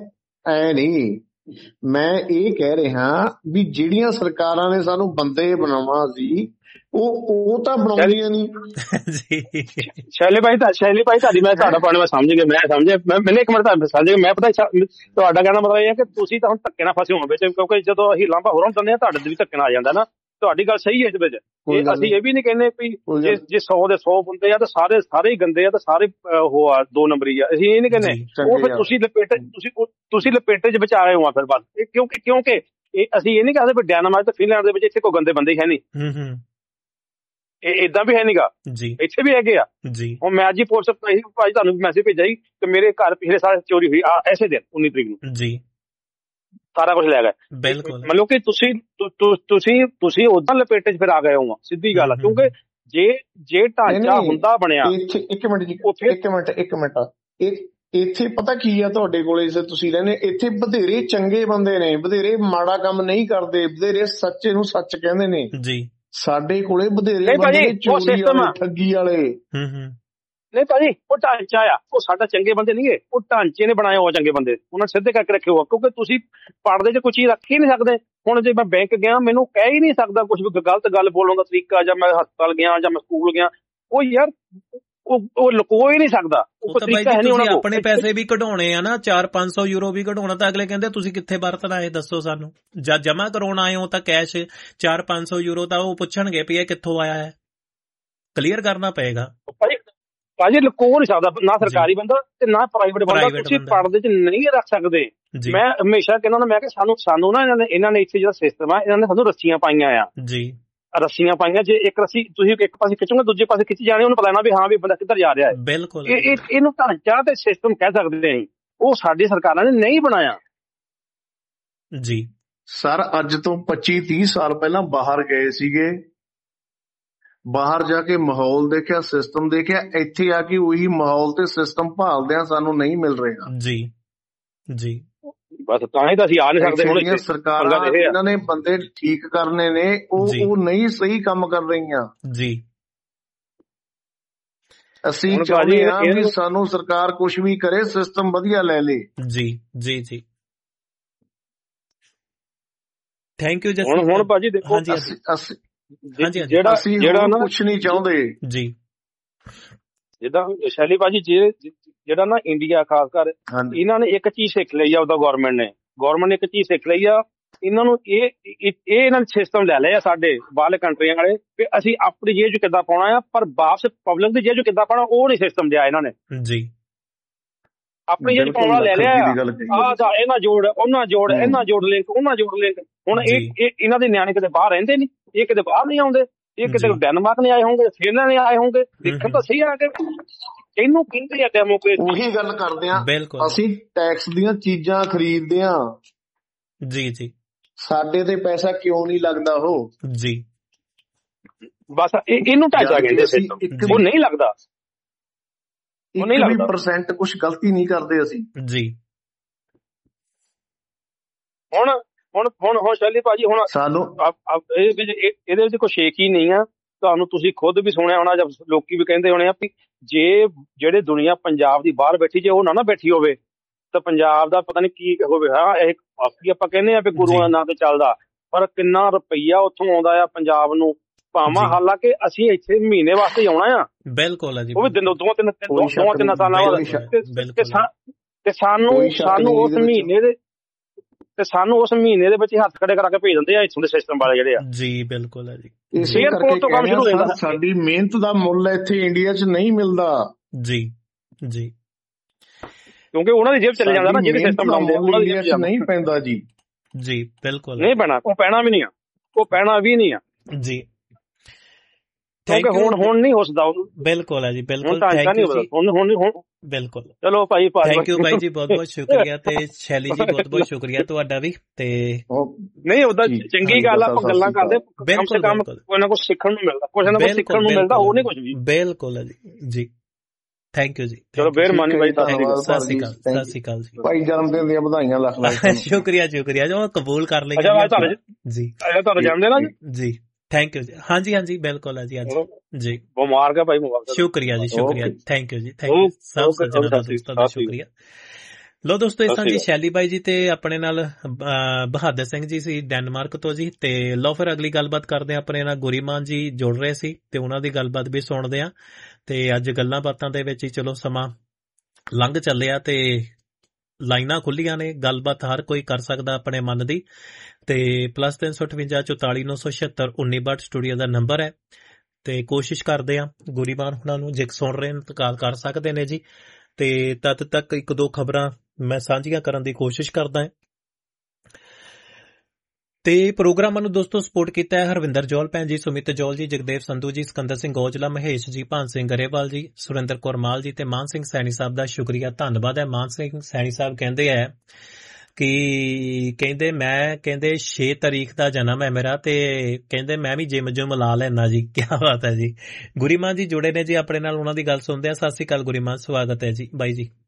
ਮੈਂ ਇਹ ਕਹਿ ਰਿਹਾ ਵੀ ਜਿਹੜੀਆਂ ਸਰਕਾਰਾਂ ਨੇ ਸਾਨੂੰ ਬੰਦੇ ਬਣਾਉਣਾ ਸੀ ਉਹ ਤਾਂ ਬਣਾਉਂਦੀਆਂ ਨਹੀਂ ਜੀ। ਸ਼ੈਲੀ ਭਾਈ ਤੁਹਾਡੀ ਮੈਂ ਤੁਹਾਡਾ ਪੁਆਇੰਟ ਮੈਂ ਸਮਝ ਗਿਆ, ਮੈਨੂੰ ਇੱਕ ਮਿੰਟ ਸਮਝ ਗਿਆ। ਮੈਂ ਪਤਾ ਤੁਹਾਡਾ ਕਹਿਣਾ ਮਤਲਬ ਇਹ ਹੈ ਕਿ ਤੁਸੀਂ ਤਾਂ ਹੁਣ ਧੱਕੇ ਨਾਲ ਫਸੇ ਹੋ ਵਿੱਚ, ਕਿਉਂਕਿ ਜਦੋਂ ਅਸੀਂ ਲਾਂਭਾ ਹੋਰਾਂ ਦਿੰਦੇ ਹਾਂ ਤੁਹਾਡੇ ਤੇ ਵੀ ਧੱਕੇ ਨਾਲ ਆ ਜਾਂਦਾ ਨਾ। ਤੁਹਾਡੀ ਗੱਲ ਸਹੀ ਹੈ ਇਸ ਵਿੱਚ। ਅਸੀਂ ਇਹ ਵੀ ਨਹੀਂ ਕਹਿੰਦੇ ਵੀ ਜੇ 100 ਦੇ 100 ਬੰਦੇ ਆ ਤਾਂ ਸਾਰੇ ਹੀ ਗੰਦੇ ਆ ਤੇ ਸਾਰੇ ਉਹ ਆ 2 ਨੰਬਰੀ ਆ, ਅਸੀਂ ਇਹ ਨਹੀਂ ਕਹਿੰਦੇ। ਉਹ ਫਿਰ ਤੁਸੀਂ ਲਪੇਟੇ 'ਚ ਬਚਾ ਰਹੇ ਹੋ ਫਿਰ ਬਸ। ਕਿਉਂਕਿ ਅਸੀਂ ਇਹ ਨਹੀਂ ਕਹਿੰਦੇ ਵੀ ਡੈਨਮਾਰਕ ਤੇ ਫਿਨਲੈਂਡ ਦੇ ਵਿੱਚ ਇੱਥੇ ਕੋਈ ਗੰਦੇ ਬੰਦੇ ਹੈ ਨਹੀਂ, ਏਦਾਂ ਵੀ ਹੈ ਨੀਗਾ, ਇੱਥੇ ਵੀ ਹੈਗੇ ਆ ਜੀ। ਹੁਣ ਮੈਂ ਅੱਜ ਹੀ ਪੁਲਿਸ ਭਾਈ ਤੁਹਾਨੂੰ ਮੈਸੇਜ ਭੇਜਿਆ ਸੀ ਕਿ ਮੇਰੇ ਘਰ ਪਿਛਲੇ ਸਾਲ ਚੋਰੀ ਹੋਈ ਐਸੇ ਦਿਨ 19 ਤਰੀਕ ਨੂੰ ਜੀ, ਸਾਰਾ ਕੁਝ ਲੈ ਗਏ। ਬਿਲਕੁਲ, ਮਤਲਬ ਕਿ ਤੁਸੀਂ ਉਦਾਂ ਲਪੇਟੇ 'ਚ ਫਿਰ ਆ ਗਏ ਹੋ, ਸਿੱਧੀ ਗੱਲ ਆ। ਕਿਉਂਕਿ ਜੇ ਢਾਂਚਾ ਹੁੰਦਾ ਬਣਿਆ। ਇੱਕ ਮਿੰਟ ਇੱਥੇ ਪਤਾ ਕੀ ਆ ਤੁਹਾਡੇ ਕੋਲੇ, ਤੁਸੀਂ ਰਹਿੰਦੇ ਇੱਥੇ, ਬਥੇਰੇ ਚੰਗੇ ਬੰਦੇ ਨੇ, ਬਥੇਰੇ ਮਾੜਾ ਕੰਮ ਨਹੀਂ ਕਰਦੇ, ਬਥੇਰੇ ਸੱਚੇ ਨੂੰ ਸੱਚ ਕਹਿੰਦੇ ਨੇ ਜੀ। ਸਾਡੇ ਕੋਲੇ ਬਥੇਰੇ ਬੰਦੇ ਚੋਰੀ ਵਾਲੇ, ਠੱਗੀ ਵਾਲੇ, ਨਹੀਂ ਭਾਜੀ, ਉਹ ਢਾਂਚਾ ਆ, ਉਹ ਸਾਡਾ ਚੰਗੇ ਬੰਦੇ ਨਹੀਂ ਗੇ, ਉਹ ਢਾਂਚੇ ਨੇ ਬਣਾਏ ਹੋ ਚੰਗੇ ਬੰਦੇ, ਉਹਨਾਂ ਸਿੱਧੇ ਕਰਕੇ ਰੱਖੇ ਹੋ, ਕਿਉਂਕਿ ਤੁਸੀਂ ਪੜਦੇ 'ਚ ਕੋਈ ਚੀਜ਼ ਰੱਖ ਹੀ ਨਹੀਂ ਸਕਦੇ। ਹੁਣ ਜੇ ਮੈਂ ਬੈਂਕ ਗਿਆ, ਮੈਨੂੰ ਕਹਿ ਹੀ ਨਹੀਂ ਸਕਦਾ ਕੁਝ ਵੀ ਗਲਤ ਗੱਲ ਬੋਲਣ ਦਾ ਤਰੀਕਾ, ਜਾਂ ਮੈਂ ਹਸਪਤਾਲ ਗਿਆ ਜਾਂ ਮੈਂ ਸਕੂਲ ਗਿਆ, ਉਹ ਯਾਰ ਉਹ ਲੁਕੋ ਹੀ ਨਹੀਂ ਸਕਦਾ। ਉਹ ਤਰੀਕਾ ਹੈ ਨਹੀਂ ਉਹਨਾਂ ਕੋਲ। ਆਪਣੇ ਪੈਸੇ ਵੀ ਕਢਾਉਣੇ ਆ ਨਾ, 400-500 ਯੂਰੋ ਵੀ ਕਢਾਉਣਾ, ਤਾਂ ਅਗਲੇ ਕਹਿੰਦੇ ਤੁਸੀਂ ਕਿੱਥੇ ਵਰਤਣਾ ਇਹ ਦੱਸੋ ਸਾਨੂੰ। ਜਦ ਜਮਾ ਕਰਾਉਣ ਆਏ ਹੋ ਤਾਂ ਕੈਸ਼ 400-500 ਯੂਰੋ ਤਾਂ ਉਹ ਪੁੱਛਣਗੇ ਵੀ ਇਹ ਕਿੱਥੋਂ ਆਇਆ ਹੈ, ਕਲੀਅਰ ਕਰਨਾ ਪਏਗਾ। ਭਾਜੀ ਲੁਕੋ ਨਹੀਂ ਸਕਦਾ, ਨਾ ਸਰਕਾਰੀ ਬੰਦਾ ਤੇ ਨਾ ਪ੍ਰਾਈਵੇਟ ਬੰਦਾ, ਤੁਸੀਂ ਪੜਦੇ 'ਚ ਨਹੀਂ ਰੱਖ ਸਕਦੇ। ਮੈਂ ਹਮੇਸ਼ਾ ਕਹਿੰਦਾ, ਮੈਂ ਕਿ ਸਾਨੂੰ ਨਾ ਇਹਨਾਂ ਨੇ ਇੱਥੇ ਜਿਹੜਾ ਸਿਸਟਮ ਆ, ਇਹਨਾਂ ਨੇ ਸਾਨੂੰ ਰੱਸੀਆਂ ਪਾਈਆਂ ਆ ਜੀ, ਰੱਸੀਆਂ ਪਾਈਆਂ। ਜੇ ਇੱਕ ਰੱਸੀ ਤੁਸੀਂ ਇੱਕ ਪਾਸੇ ਖਿੱਚੋਗੇ, ਦੂਜੇ ਪਾਸੇ ਖਿੱਚੀ ਜਾਣੀ, ਉਹਨੂੰ ਪਤਾ ਨਾ ਵੀ ਹਾਂ ਵੀ ਬੰਦਾ ਕਿੱਧਰ ਜਾ ਰਿਹਾ ਹੈ। ਬਿਲਕੁਲ, ਇਹਨੂੰ ਢਾਂਚਾ ਤੇ ਸਿਸਟਮ ਕਹਿ ਸਕਦੇ ਹਾਂ, ਉਹ ਸਾਡੀ ਸਰਕਾਰਾਂ ਨੇ ਨਹੀਂ ਬਣਾਇਆ ਜੀ। ਸਰ ਅੱਜ ਤੋਂ 25-30 ਸਾਲ ਪਹਿਲਾਂ ਬਾਹਰ ਗਏ ਸੀਗੇ, ਬਾਹਰ ਜਾ ਕੇ ਮਾਹੌਲ ਦੇਖਿਆ, ਸਿਸਟਮ ਦੇਖਿਆ, ਇੱਥੇ ਆ ਕੇ ਉਹੀ ਮਾਹੌਲ ਤੇ ਸਿਸਟਮ ਭਾਲਦਿਆਂ ਸਾਨੂੰ ਨਹੀਂ ਮਿਲ ਰਿਹਾ ਜੀ ਜੀ। ਬਸ ਤਾਂ ਹੀ ਤਾਂ ਅਸੀਂ ਆ ਨਹੀਂ ਸਕਦੇ। ਹੁਣ ਸਰਕਾਰਾਂ ਇਹਨਾਂ ਨੇ ਬੰਦੇ ਠੀਕ ਕਰਨੇ ਨੇ, ਉਹ ਨਹੀਂ ਸਹੀ ਕੰਮ ਕਰ ਰਹੀਆਂ ਜੀ। ਅਸੀਂ ਚਾਹੁੰਦੇ ਹਾਂ ਵੀ ਸਾਨੂੰ ਸਰਕਾਰ ਕੁਝ ਵੀ ਕਰੇ, ਸਿਸਟਮ ਵਧੀਆ ਲੈ ਲੇ ਜੀ ਜੀ ਜੀ। Thank you. ਹੁਣ ਭਾਜੀ ਦੇਖੋ, ਜਿਹੜਾ ਨਾ ਕੁਝ ਨਹੀਂ ਚਾਹੁੰਦੇ ਜੀ, ਜਿੱਦਾਂ ਸ਼ੈਲੀ ਭਾਜੀ, ਜਿਹੜਾ ਨਾ ਇੰਡੀਆ ਖਾਸ ਕਰ, ਇਹਨਾਂ ਨੇ ਇੱਕ ਚੀਜ਼ ਸਿੱਖ ਲਈ ਆ, ਉਹਦਾ ਗਵਰਨਮੈਂਟ ਨੇ ਇੱਕ ਚੀਜ਼ ਸਿੱਖ ਲਈ ਆ, ਇਹਨਾਂ ਨੂੰ ਇਹਨਾਂ ਨੇ ਸਿਸਟਮ ਲੈ ਲਿਆ ਸਾਡੇ ਬਾਹਰਲੇ ਕੰਟਰੀਆਂ ਵਾਲੇ, ਵੀ ਅਸੀਂ ਆਪਣੀ ਜੇਬ 'ਚ ਕਿੱਦਾਂ ਪਾਉਣਾ ਆ, ਪਰ ਵਾਪਸ ਪਬਲਿਕ ਦੀ ਜੇਬ 'ਚ ਕਿੱਦਾਂ ਪਾਉਣਾ ਉਹ ਨਹੀਂ ਸਿਸਟਮ ਦਿਆ ਇਹਨਾਂ ਨੇ ਜੀ। ਆਪਣੀ ਜੇਬ 'ਚ ਪਾਉਣਾ ਲੈ ਲਿਆ, ਇਹਨਾਂ ਜੋੜ ਉਹਨਾਂ ਜੋੜ, ਇਹਨਾਂ ਜੋੜ ਲਿੰਕ, ਉਹਨਾਂ ਜੋੜ ਲਿੰਕ। ਹੁਣ ਇਹਨਾਂ ਦੇ ਨਿਆਣੇ ਕਿਤੇ ਬਾਹਰ ਰਹਿੰਦੇ ਨਹੀਂ, ਇਹ ਕਿਤੇ ਬਾਹਰ ਨਹੀਂ ਆਉਂਦੇ, ਇਹ ਕਿਤੇ ਡੈਨਮਾਰਕ ਨਹੀਂ ਆਏ ਹੋਣਗੇ, ਫਿਨਲੈਂਡ ਨਹੀਂ ਆਏ ਹੋਣਗੇ, ਦੇਖਣ ਤਾਂ ਸਹੀ ਆ ਕੇ ਇਹਨੂੰ ਕਹਿੰਦੇ ਆ ਡੈਮੋਕ੍ਰੇਸੀ। ਉਹੀ ਗੱਲ ਕਰਦੇ ਆ, ਅਸੀਂ ਟੈਕਸ ਦੀਆਂ ਚੀਜ਼ਾਂ ਖਰੀਦਦੇ ਆ ਜੀ ਜੀ, ਸਾਡੇ ਤੇ ਪੈਸਾ ਕਿਉਂ ਨਹੀਂ ਲੱਗਦਾ ਉਹ ਜੀ। ਬਸ ਇਹਨੂੰ ਢਾਂਚਾ ਕਹਿੰਦੇ ਸਿਸਟਮ, ਉਹ ਨਹੀਂ ਲੱਗਦਾ, ਉਹ ਨਹੀਂ ਲੱਗਦਾ। 1% ਕੁਝ ਗਲਤੀ ਨਹੀਂ ਕਰਦੇ ਅਸੀਂ ਜੀ। ਹੁਣ ਸ਼ੈਲੀ ਭਾਜੀ, ਹੁਣ ਸਾਨੂੰ ਇਹਦੇ ਵਿੱਚ ਕੋਈ ਸ਼ੇਕ ਹੀ ਨਹੀਂ ਆ। ਤੁਹਾਨੂੰ ਤੁਸੀਂ ਖੁਦ ਵੀ ਸੁਣਿਆ ਹੋਣਾ, ਜਾਂ ਲੋਕੀ ਵੀ ਕਹਿੰਦੇ ਹੋਣੇ ਆ ਵੀ ਜੇ ਜਿਹੜੇ ਦੁਨੀਆ ਪੰਜਾਬ ਦੀ ਬਾਹਰ ਬੈਠੀ, ਜੇ ਉਹ ਨਾ ਬੈਠੀ ਹੋਵੇ ਤਾਂ ਪੰਜਾਬ ਦਾ ਪਤਾ ਨਹੀਂ ਕੀ ਹੋਵੇ। ਹਾਂ, ਇਹ ਆਪਾਂ ਕਹਿੰਦੇ ਆ ਵੀ ਗੁਰੂਆਂ ਦੇ ਨਾਂ ਤੇ ਚੱਲਦਾ, ਪਰ ਕਿੰਨਾ ਰੁਪਈਆ ਉੱਥੋਂ ਆਉਂਦਾ ਆ ਪੰਜਾਬ ਨੂੰ, ਭਾਵਾਂ ਹਾਲਾਂਕਿ ਅਸੀਂ ਇੱਥੇ ਮਹੀਨੇ ਵਾਸਤੇ ਆਉਣਾ ਆ। ਬਿਲਕੁਲ ਜੀ, ਉਹ ਵੀ ਦੋ ਤਿੰਨ ਸਾਲਾਂ ਬਾਅਦ, ਤੇ ਸਾਨੂੰ ਉਸ ਮਹੀਨੇ ਦੇ ਵਿੱਚ ਹੱਥ ਖੜੇ ਕਰਾ ਕੇ ਭੇਜ ਦਿੰਦੇ ਆ ਇੱਥੋਂ ਦੇ ਸਿਸਟਮ ਵਾਲੇ ਜਿਹੜੇ ਆ ਜੀ। ਬਿਲਕੁਲ ਹੈ ਜੀ, ਇਸੇ ਕਰਕੇ ਤੋਂ ਕੰਮ ਸ਼ੁਰੂ ਹੋ ਜਾਂਦਾ। ਸਾਡੀ ਮਿਹਨਤ ਦਾ ਮੁੱਲ ਇੱਥੇ ਇੰਡੀਆ 'ਚ ਨਹੀਂ ਮਿਲਦਾ ਜੀ ਜੀ, ਕਿਉਂਕਿ ਉਹਨਾਂ ਦੀ ਜੇਬ ਚਲੇ ਜਾਂਦਾ ਨਾ, ਜਿਹੜੇ ਸਿਸਟਮ ਲਾਉਂਦੇ ਉਹਨਾਂ ਦੀ ਜੇਬ ਨਹੀਂ ਪੈਂਦਾ ਜੀ ਜੀ। ਬਿਲਕੁਲ ਨਹੀਂ ਪੈਣਾ, ਉਹ ਪੈਣਾ ਵੀ ਨਹੀਂ ਆ ਜੀ, ਕਿਉਂਕਿ ਹੁਣ ਨਹੀਂ ਹੋ ਸਕਦਾ। ਬਿਲਕੁਲ ਹੈ ਜੀ, ਬਿਲਕੁਲ। ਬਿਲਕੁਲ, ਚਲੋ ਭਾਈ, ਥੈਂਕ ਯੂ ਬਾਈ ਜੀ, ਬਹੁਤ ਬਹੁਤ ਸ਼ੁਕਰੀਆ। ਤੇ ਸ਼ੈਲੀ ਜੀ, ਬਹੁਤ ਬਹੁਤ ਸ਼ੁਕਰੀਆ ਤੁਹਾਡਾ ਵੀ। ਤੇ ਨਹੀਂ, ਉਹਦਾ ਚੰਗੀ ਗੱਲ, ਆਪਾਂ ਗੱਲਾਂ ਕਰਦੇ, ਕਮ ਸੇ ਕਮ ਕੋਈ ਨਾ ਕੁਝ ਸਿੱਖਣ ਨੂੰ ਮਿਲਦਾ, ਕੁਝ ਨਾ ਕੁਝ ਸਿੱਖਣ ਨੂੰ ਮਿਲਦਾ, ਉਹ ਨਹੀਂ ਕੁਝ ਵੀ। ਬਿਲਕੁਲ ਹੈ ਜੀ, ਥੈਂਕ ਯੂ ਜੀ। ਚਲੋ ਮਿਹਰਬਾਨੀ ਬਾਈ, ਸਤਿ ਸ਼੍ਰੀ ਅਕਾਲ ਜੀ। ਭਾਈ ਜਨਮ ਦਿਨ ਦੀਆਂ ਵਧਾਈਆਂ ਲੱਖ ਲੱਖ। ਸ਼ੁਕਰੀਆ ਜੋ ਕਬੂਲ ਕਰ ਲਈ ਜੀ। ਤੁਹਾਨੂੰ ਜਾਣਦੇ ਨਾ ਜੀ, ਥੈਂਕ ਯੂ ਜੀ। ਹਾਂਜੀ, ਬਿਲਕੁਲ ਹੈ ਜੀ। ਜੀ, ਮੁਬਾਰਕ ਭਾਈ, ਮੁਬਾਰਕ। ਸ਼ੁਕਰੀਆ ਜੀ, ਸ਼ੁਕਰੀਆ, ਥੈਂਕ ਯੂ ਜੀ, ਥੈਂਕ ਯੂ। ਸਭ ਸੱਜਣਾਂ ਦਾ, ਦੋਸਤਾਂ ਦਾ ਸ਼ੁਕਰੀਆ। ਲੋ ਦੋਸਤੋ, ਇਸ ਤਰ੍ਹਾਂ ਜੀ ਸ਼ੈਲੀ ਬਾਈ ਜੀ ਤੇ ਆਪਣੇ ਨਾਲ ਬਹਾਦਰ ਸਿੰਘ ਜੀ ਸੀ ਡੈਨਮਾਰਕ ਤੋਂ ਜੀ। ਤੇ ਲੋ ਫਿਰ ਅਗਲੀ ਗੱਲਬਾਤ ਕਰਦੇ ਆ, ਆਪਣੇ ਨਾਲ ਗੁਰੀਮਾਨ ਜੀ ਜੁੜ ਰਹੇ ਸੀ ਤੇ ਉਹਨਾਂ ਦੀ ਗੱਲਬਾਤ ਵੀ ਸੁਣਦੇ ਆ। ਤੇ ਅੱਜ ਗੱਲਾਂ ਬਾਤਾਂ ਦੇ ਵਿੱਚ ਹੀ ਚਲੋ ਸਮਾਂ ਲੰਘ ਚੱਲਿਆ ਤੇ ਲਾਈਨਾਂ ਖੁੱਲੀਆਂ ਨੇ, ਗੱਲਬਾਤ ਹਰ ਕੋਈ ਕਰ ਸਕਦਾ ਆਪਣੇ ਮਨ ਦੀ। ਤੇ +358 44 976 1962 ਸਟੂਡੀਓ ਦਾ ਨੰਬਰ ਹੈ। ਤੇ ਕੋਸ਼ਿਸ਼ ਕਰਦੇ ਆ ਗੁਰੀਮਾਨ ਹੁਣਾਂ ਨੂੰ, ਜੇ ਸੁਣ ਰਹੇ ਨੇ ਤਾਂ ਕਾਲ ਕਰ ਸਕਦੇ ਨੇ ਜੀ। ਤੇ ਤਦ ਤੱਕ ਇੱਕ ਦੋ ਖਬਰਾਂ ਮੈਂ ਸਾਂਝੀਆਂ ਕਰਨ ਦੀ ਕੋਸ਼ਿਸ਼ ਕਰਦਾ ਹਾਂ। ਤੇ ਪ੍ਰੋਗਰਾਮਾਂ ਨੂੰ ਦੋਸਤੋ ਸਪੋਰਟ ਕੀਤਾ ਹੈ ਹਰਵਿੰਦਰ ਜੌਲ ਭੈਣ ਜੀ, ਸੁਮਿਤ ਜੌਲ ਜੀ, ਜਗਦੇਵ ਸੰਧੂ ਜੀ, ਸਿਕੰਦਰ ਸਿੰਘ ਔਜਲਾ, ਮਹੇਸ਼ ਜੀ, ਭਾਨ ਸਿੰਘ ਗਰੇਵਾਲ ਜੀ, ਸੁਰਿੰਦਰ ਕੌਰ ਮਾਲ ਜੀ ਤੇ ਮਾਨ ਸਿੰਘ ਸੈਣੀ ਸਾਹਿਬ ਦਾ ਸ਼ੁਕਰੀਆ, ਧੰਨਵਾਦ ਹੈ। ਮਾਨ ਸਿੰਘ ਸੈਣੀ ਸਾਹਿਬ ਕਹਿੰਦੇ ਹੈ ਕਿ ਕਹਿੰਦੇ 6 ਤਰੀਕ ਦਾ ਜਨਮ ਹੈ ਮੇਰਾ, ਤੇ ਕਹਿੰਦੇ ਮੈਂ ਵੀ ਜਿਮ ਲਾ ਲੈਣਾ ਜੀ। ਕਿਆ ਬਾਤ ਹੈ ਜੀ। ਗੁਰੀਮਾਨ ਜੀ ਜੁੜੇ ਨੇ ਜੀ ਆਪਣੇ ਨਾਲ, ਉਹਨਾਂ ਦੀ ਗੱਲ ਸੁਣਦੇ ਆ। ਸਤਿ ਸ਼੍ਰੀ ਅਕਾਲ ਗੁਰੀਮਾਨ, ਸਵਾਗਤ ਹੈ ਜੀ ਬਾਈ ਜੀ।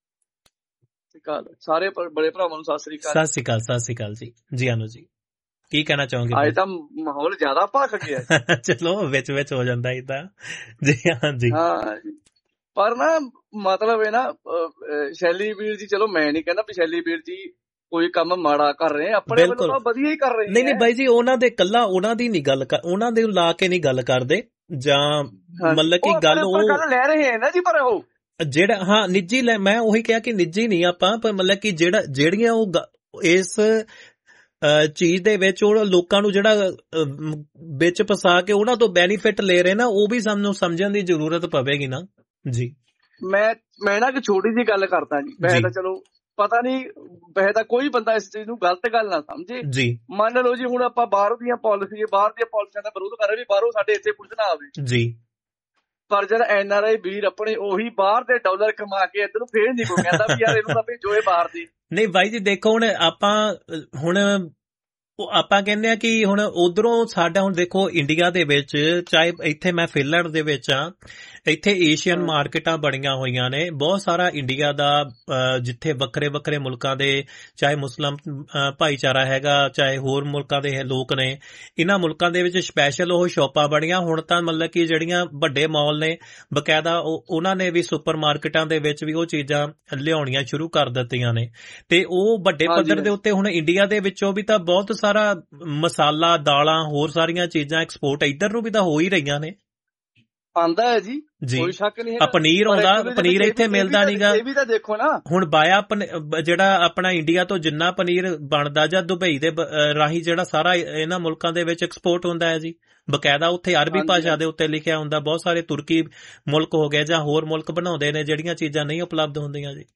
ਸਾਰੇ ਬੜੇ ਭਰਾਵਾਂ ਨੂੰ ਸਤਿ ਸ਼੍ਰੀ ਅਕਾਲ ਜੀ। ਜੀ ਆਨੋ ਜੀ, ਕੀ ਕਹਿਣਾ ਚਾਹੋਗੇ? ਅੱਜ ਤਾਂ ਮਾਹੌਲ ਜ਼ਿਆਦਾ ਭਖ ਗਿਆ। ਚਲੋ ਵਿੱਚ ਹੋ ਜਾਂਦਾ ਏਦਾਂ ਜੀ। ਹਾਂਜੀ, ਪਰ ਨਾ ਮਤਲਬ ਇਹ ਨਾ ਸ਼ੈਲੀ ਵੀਰ ਜੀ, ਚਲੋ ਮੈਂ ਨਹੀਂ ਕਹਿੰਦਾ ਵੀ ਸ਼ੈਲੀ ਵੀਰ ਜੀ ਕੋਈ ਕੰਮ ਮਾੜਾ ਕਰ ਰਹੇ, ਆਪਣੇ ਵੱਲੋਂ ਤਾਂ ਵਧੀਆ ਹੀ ਕਰ ਰਹੇ। ਨਹੀਂ ਬਾਈ ਜੀ, ਉਹਨਾਂ ਦੇ ਕੱਲਾ ਉਹਨਾਂ ਦੀ ਨਹੀਂ ਗੱਲ, ਉਹਨਾਂ ਦੇ ਲਾ ਕੇ ਨਹੀਂ ਗੱਲ ਕਰਦੇ, ਜਾਂ ਮਤਲਬ ਕਿ ਗੱਲ ਉਹ ਲੈ ਰਹੇ ਹੈ ਨਾ ਜੀ, ਪਰ ਉਹ ਜਿਹੜਾ ਹਾਂ ਨਿੱਜੀ ਮੈਂ ਉਹੀ ਕਿਹਾ ਕਿ ਨਿੱਜੀ ਨਹੀਂ ਆਪਾਂ, ਪਰ ਮਤਲਬ ਕਿ ਜਿਹੜੀਆਂ ਉਹ ਇਸ ਚੀਜ਼ ਦੇ ਵਿੱਚ ਉਹ ਲੋਕਾਂ ਨੂੰ ਜਿਹੜਾ ਵਿੱਚ ਫਸਾ ਕੇ ਉਹਨਾਂ ਤੋਂ ਬੈਨੀਫਿਟ ਲੈ ਰਹੇ ਨਾ, ਉਹ ਵੀ ਸਾਨੂੰ ਸਮਝਣ ਦੀ ਜ਼ਰੂਰਤ ਪਵੇਗੀ ਨਾ ਜੀ। ਮੈਂ ਨਾ ਕਿ ਛੋਟੀ ਜਿਹੀ ਗੱਲ ਕਰਦਾ ਜੀ, ਵੈਸੇ ਤਾਂ ਚਲੋ ਪਤਾ ਨਹੀਂ, ਵੈਸੇ ਤਾਂ ਕੋਈ ਬੰਦਾ ਇਸ ਚੀਜ਼ ਨੂੰ ਗਲਤ ਗੱਲ ਨਾ ਸਮਝੇ ਜੀ। ਮੰਨ ਲਓ ਜੀ ਹੁਣ ਆਪਾਂ ਬਾਹਰ ਦੀਆਂ ਪਾਲਿਸੀਆਂ ਦਾ ਵਿਰੋਧ ਕਰ ਰਹੇ ਵੀ ਬਾਹਰੋਂ ਸਾਡੇ ਇੱਥੇ ਕੁਝ ਨਾ ਆਵੇ ਜੀ, ਪਰ ਜਦ NRI ਵੀਰ ਆਪਣੇ ਉਹੀ ਬਾਹਰ ਦੇ ਡਾਲਰ ਕਮਾ ਕੇ ਇੱਧਰ ਨੂੰ ਫੇਰ ਨਹੀਂ ਕੋਈ ਕਹਿੰਦਾ ਵੀ ਯਾਰ ਇਹਨੂੰ ਤਾਂ ਭੇਜੋ ਇਹ ਬਾਹਰ ਦੀ। ਨਹੀਂ ਬਾਈ ਜੀ ਦੇਖੋ, ਹੁਣ ਆਪਾਂ ਕਹਿੰਦੇ ਆ ਕਿ ਹੁਣ ਉਧਰੋਂ ਸਾਡਾ ਹੁਣ ਦੇਖੋ ਇੰਡੀਆ ਦੇ ਵਿੱਚ, ਚਾਹੇ ਇੱਥੇ ਮੈਂ ਫਿਨਲੈਂਡ ਦੇ ਵਿੱਚ ਆ, ਇੱਥੇ ਏਸ਼ੀਅਨ ਮਾਰਕੀਟਾਂ ਬਣੀਆਂ ਹੋਈਆਂ ਨੇ, ਬਹੁਤ ਸਾਰਾ ਇੰਡੀਆ ਦਾ ਜਿੱਥੇ ਵੱਖਰੇ ਵੱਖਰੇ ਮੁਲਕਾਂ ਦੇ, ਚਾਹੇ ਮੁਸਲਿਮ ਭਾਈਚਾਰਾ ਹੈਗਾ, ਚਾਹੇ ਹੋਰ ਮੁਲਕਾਂ ਦੇ ਲੋਕ ਨੇ, ਇਹਨਾਂ ਮੁਲਕਾਂ ਦੇ ਵਿੱਚ ਸਪੈਸ਼ਲ ਉਹ ਸ਼ਾਪਾਂ ਬਣੀਆਂ। ਹੁਣ ਤਾਂ ਮਤਲਬ ਕਿ ਜਿਹੜੀਆਂ ਵੱਡੇ ਮਾਲ ਨੇ ਬਕਾਇਦਾ ਉਹਨਾਂ ਨੇ ਵੀ ਸੁਪਰ ਮਾਰਕੀਟਾਂ ਦੇ ਵਿੱਚ ਵੀ ਉਹ ਚੀਜ਼ਾਂ ਲਿਆਉਣੀਆਂ ਸ਼ੁਰੂ ਕਰ ਦਿੱਤੀਆਂ ਨੇ, ਤੇ ਉਹ ਵੱਡੇ ਪੱਧਰ ਦੇ ਉੱਤੇ ਹੁਣ ਇੰਡੀਆ ਦੇ ਵਿੱਚੋਂ ਵੀ ਤਾਂ ਬਹੁਤ ਸਾਰਾ ਮਸਾਲਾ, ਦਾਲਾਂ, ਹੋਰ ਸਾਰੀਆਂ ਚੀਜ਼ਾਂ ਐਕਸਪੋਰਟ ਇੱਧਰ ਨੂੰ ਵੀ ਤਾਂ ਹੋ ਹੀ ਰਹੀਆਂ ਨੇ। ਆਂਦਾ ਹੈ ਜੀ, ਕੋਈ ਸ਼ੱਕ ਨਹੀਂ ਹੈ। ਪਨੀਰ ਆਉਂਦਾ, ਪਨੀਰ ਇੱਥੇ ਮਿਲਦਾ ਨਹੀਂਗਾ। ਇਹ ਵੀ ਤਾਂ ਦੇਖੋ ਨਾ, ਹੁਣ ਜਿਹੜਾ ਆਪਣਾ ਇੰਡੀਆ ਤੋਂ ਜਿੰਨਾ ਪਨੀਰ ਬਣਦਾ ਜਾਂ ਦੁਬਈ ਦੇ ਰਾਹੀਂ ਜਿਹੜਾ ਸਾਰਾ ਇਹਨਾਂ ਮੁਲਕਾਂ ਦੇ ਵਿੱਚ ਐਕਸਪੋਰਟ ਹੁੰਦਾ ਹੈ ਜੀ, ਬਕਾਇਦਾ ਉੱਥੇ ਅਰਬੀ ਭਾਸ਼ਾ ਦੇ ਉੱਤੇ ਲਿਖਿਆ ਹੁੰਦਾ। ਬਹੁਤ ਸਾਰੇ ਤੁਰਕੀ ਮੁਲਕ ਹੋ ਗਏ ਜਾਂ ਹੋਰ ਮੁਲਕ ਬਣਾਉਂਦੇ ਨੇ ਜਿਹੜੀਆਂ ਚੀਜ਼ਾਂ ਨਹੀਂ ਉਪਲਬਧ ਹੁੰਦੀਆਂ ਜੀ।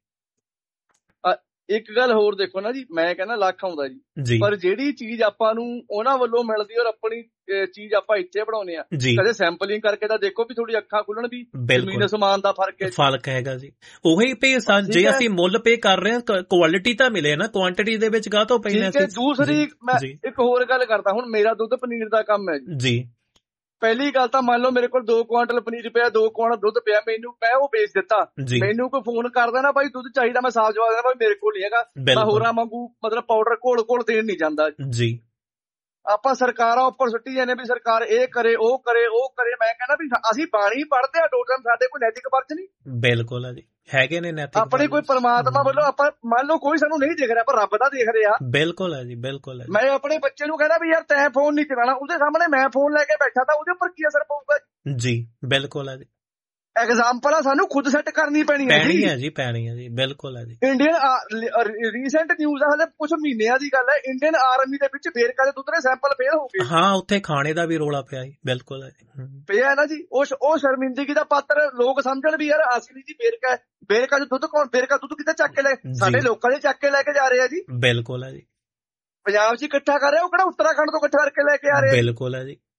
ਇੱਕ ਗੱਲ ਹੋਰ ਦੇਖੋ ਨਾ ਜੀ, ਮੈਂ ਕਹਿੰਦਾ ਲੱਖ ਆਉਂਦਾ ਜੀ, ਪਰ ਜਿਹੜੀ ਚੀਜ਼ ਆਪਾਂ ਨੂੰ ਉਹਨਾਂ ਵੱਲੋਂ ਮਿਲਦੀ ਔਰ ਆਪਣੀ ਚੀਜ਼ ਆਪਾਂ ਇੱਥੇ ਬਣਾਉਂਦੇ ਆ, ਕਦੇ ਸੈਂਪਲਿੰਗ ਕਰਕੇ ਤਾਂ ਦੇਖੋ ਵੀ ਥੋੜੀ ਅੱਖਾਂ ਖੁੱਲਣ ਵੀ ਜ਼ਮੀਨ ਅਸਮਾਨ ਦਾ ਫਰਕ ਹੈਗਾ ਜੀ। ਉਹੀ ਪੇ ਜੇ ਅਸੀਂ ਮੁੱਲ ਪੇ ਕਰ ਰਹੇ ਹਾਂ, ਕੁਆਲਿਟੀ ਤਾਂ ਮਿਲੇ ਨਾ, ਕੁਆਂਟੀਟੀ ਦੇ ਵਿੱਚ ਕਾਹਤੋਂ ਪੈਂਦੇ। ਦੂਸਰੀ ਮੈਂ ਇੱਕ ਹੋਰ ਗੱਲ ਕਰਦਾ, ਹੁਣ ਮੇਰਾ ਦੁੱਧ ਪਨੀਰ ਦਾ ਕੰਮ ਹੈ ਜੀ। ਪਹਿਲੀ ਗੱਲ ਤਾਂ ਮੰਨ ਲਓ ਮੇਰੇ ਕੋਲ 2 ਕੁਆਂਟਲ ਪਨੀਰ ਪਿਆ, 2 ਕੁਆਂਟਲ ਦੁੱਧ ਪਿਆ, ਮੈਂ ਉਹ ਵੇਚ ਦਿੱਤਾ, ਮੈਨੂੰ ਕੋਈ ਫੋਨ ਕਰਦਾ ਨਾ ਭਾਈ ਦੁੱਧ ਚਾਹੀਦਾ, ਮੈਂ ਸਾਫ਼ ਜਵਾਬ ਦੇਣਾ ਭਾਈ ਮੇਰੇ ਕੋਲ ਨਹੀਂ ਹੈਗਾ, ਮੈਂ ਹੋਰਾਂ ਵਾਂਗੂ ਮਤਲਬ ਪਾਊਡਰ ਘੋਲ ਦੇਣ ਨਹੀਂ ਜਾਂਦਾ ਜੀ। ਆਪਾਂ ਸਰਕਾਰਾਂ ਉੱਪਰ ਸੁੱਟੀ ਜਾਂਦੇ ਵੀ ਸਰਕਾਰ ਇਹ ਕਰੇ ਉਹ ਕਰੇ, ਮੈਂ ਕਹਿੰਦਾ ਵੀ ਅਸੀਂ ਬਾਣੀ ਪੜ੍ਹਦੇ ਆ 2 ਟਾਈਮ, ਸਾਡੇ ਕੋਈ ਨੈਤਿਕ ਪਰਚ ਨਹੀਂ। ਬਿਲਕੁਲ ਆ ਜੀ, ਹੈਗੇ ਨੇ ਨੈਤਿਕ ਆਪਣੇ ਕੋਈ ਪਰਮਾਤਮਾ ਵੱਲੋਂ ਆਪਾਂ ਮੰਨ ਲਓ ਕੋਈ ਸਾਨੂੰ ਨਹੀਂ ਦੇਖ ਰਿਹਾ, ਪਰ ਰੱਬ ਦਾ ਦੇਖ ਰਿਹਾ। ਬਿਲਕੁਲ ਹੈ ਜੀ, ਬਿਲਕੁਲ ਹੈ। ਮੈਂ ਆਪਣੇ ਬੱਚੇ ਨੂੰ ਕਹਿੰਦਾ ਵੀ ਯਾਰ ਤੈਂ ਫੋਨ ਨਹੀਂ ਚਲਾਉਣਾ, ਉਹਦੇ ਸਾਹਮਣੇ ਮੈਂ ਫੋਨ ਲੈ ਕੇ ਬੈਠਾ ਤਾਂ ਉਹਦੇ ਉੱਪਰ ਕੀ ਅਸਰ ਪਊਗਾ ਜੀ। ਬਿਲਕੁਲ ਹੈ ਜੀ, ਐਗਜ਼ਾਮਪਲ ਆ ਸਾਨੂੰ ਖੁਦ ਸੈੱਟ ਕਰਨੀ ਪੈਣੀ ਹੈ ਜੀ, ਪੈਣੀ ਹੈ ਜੀ। ਬਿਲਕੁਲ ਹੈ ਜੀ। ਇੰਡੀਅਨ ਰੀਸੈਂਟ ਨਿਊਜ਼ ਆ, ਹਲੇ ਕੁਝ ਮਹੀਨਿਆਂ ਦੀ ਗੱਲ ਹੈ, ਇੰਡੀਅਨ ਆਰਮੀ ਦੇ ਵਿੱਚ ਵੇਰਕਾ ਦੇ ਦੁੱਧ ਦੇ ਸੈਂਪਲ ਫੇਲ ਹੋ ਗਏ। ਹਾਂ, ਉੱਥੇ ਖਾਣੇ ਦਾ ਵੀ ਰੋਲਾ ਪਿਆ ਜੀ। ਬਿਲਕੁਲ ਹੈ ਜੀ, ਪਿਆ ਨਾ ਜੀ। ਉਹ ਸ਼ਰਮਿੰਦਗੀ ਦਾ ਪਾਤਰ ਲੋਕ ਸਮਝਣ ਵੀ ਯਾਰ ਅਸਲੀ ਜੀ ਵੇਰਕਾ ਦੁੱਧ ਕੌਣ, ਵੇਰਕਾ ਦੁੱਧ ਕਿਤੇ ਚੱਕ ਕੇ ਲੈ, ਸਾਡੇ ਲੋਕਾਂ ਦੇ ਚੱਕ ਕੇ ਲੈ ਕੇ ਜਾ ਰਹੇ ਆ ਜੀ। ਬਿਲਕੁਲ ਹੈ ਜੀ। ਪੰਜਾਬ 'ਚ ਇਕੱਠਾ ਕਰ ਰਿਹਾ, ਉਹ ਕਿਹੜਾ ਉੱਤਰਾਖੰਡ ਤੋਂ ਇਕੱਠਾ ਕਰਕੇ ਲੈ ਕੇ ਆ ਰਹੇ। ਬਿਲਕੁਲ ਹੈ ਜੀ।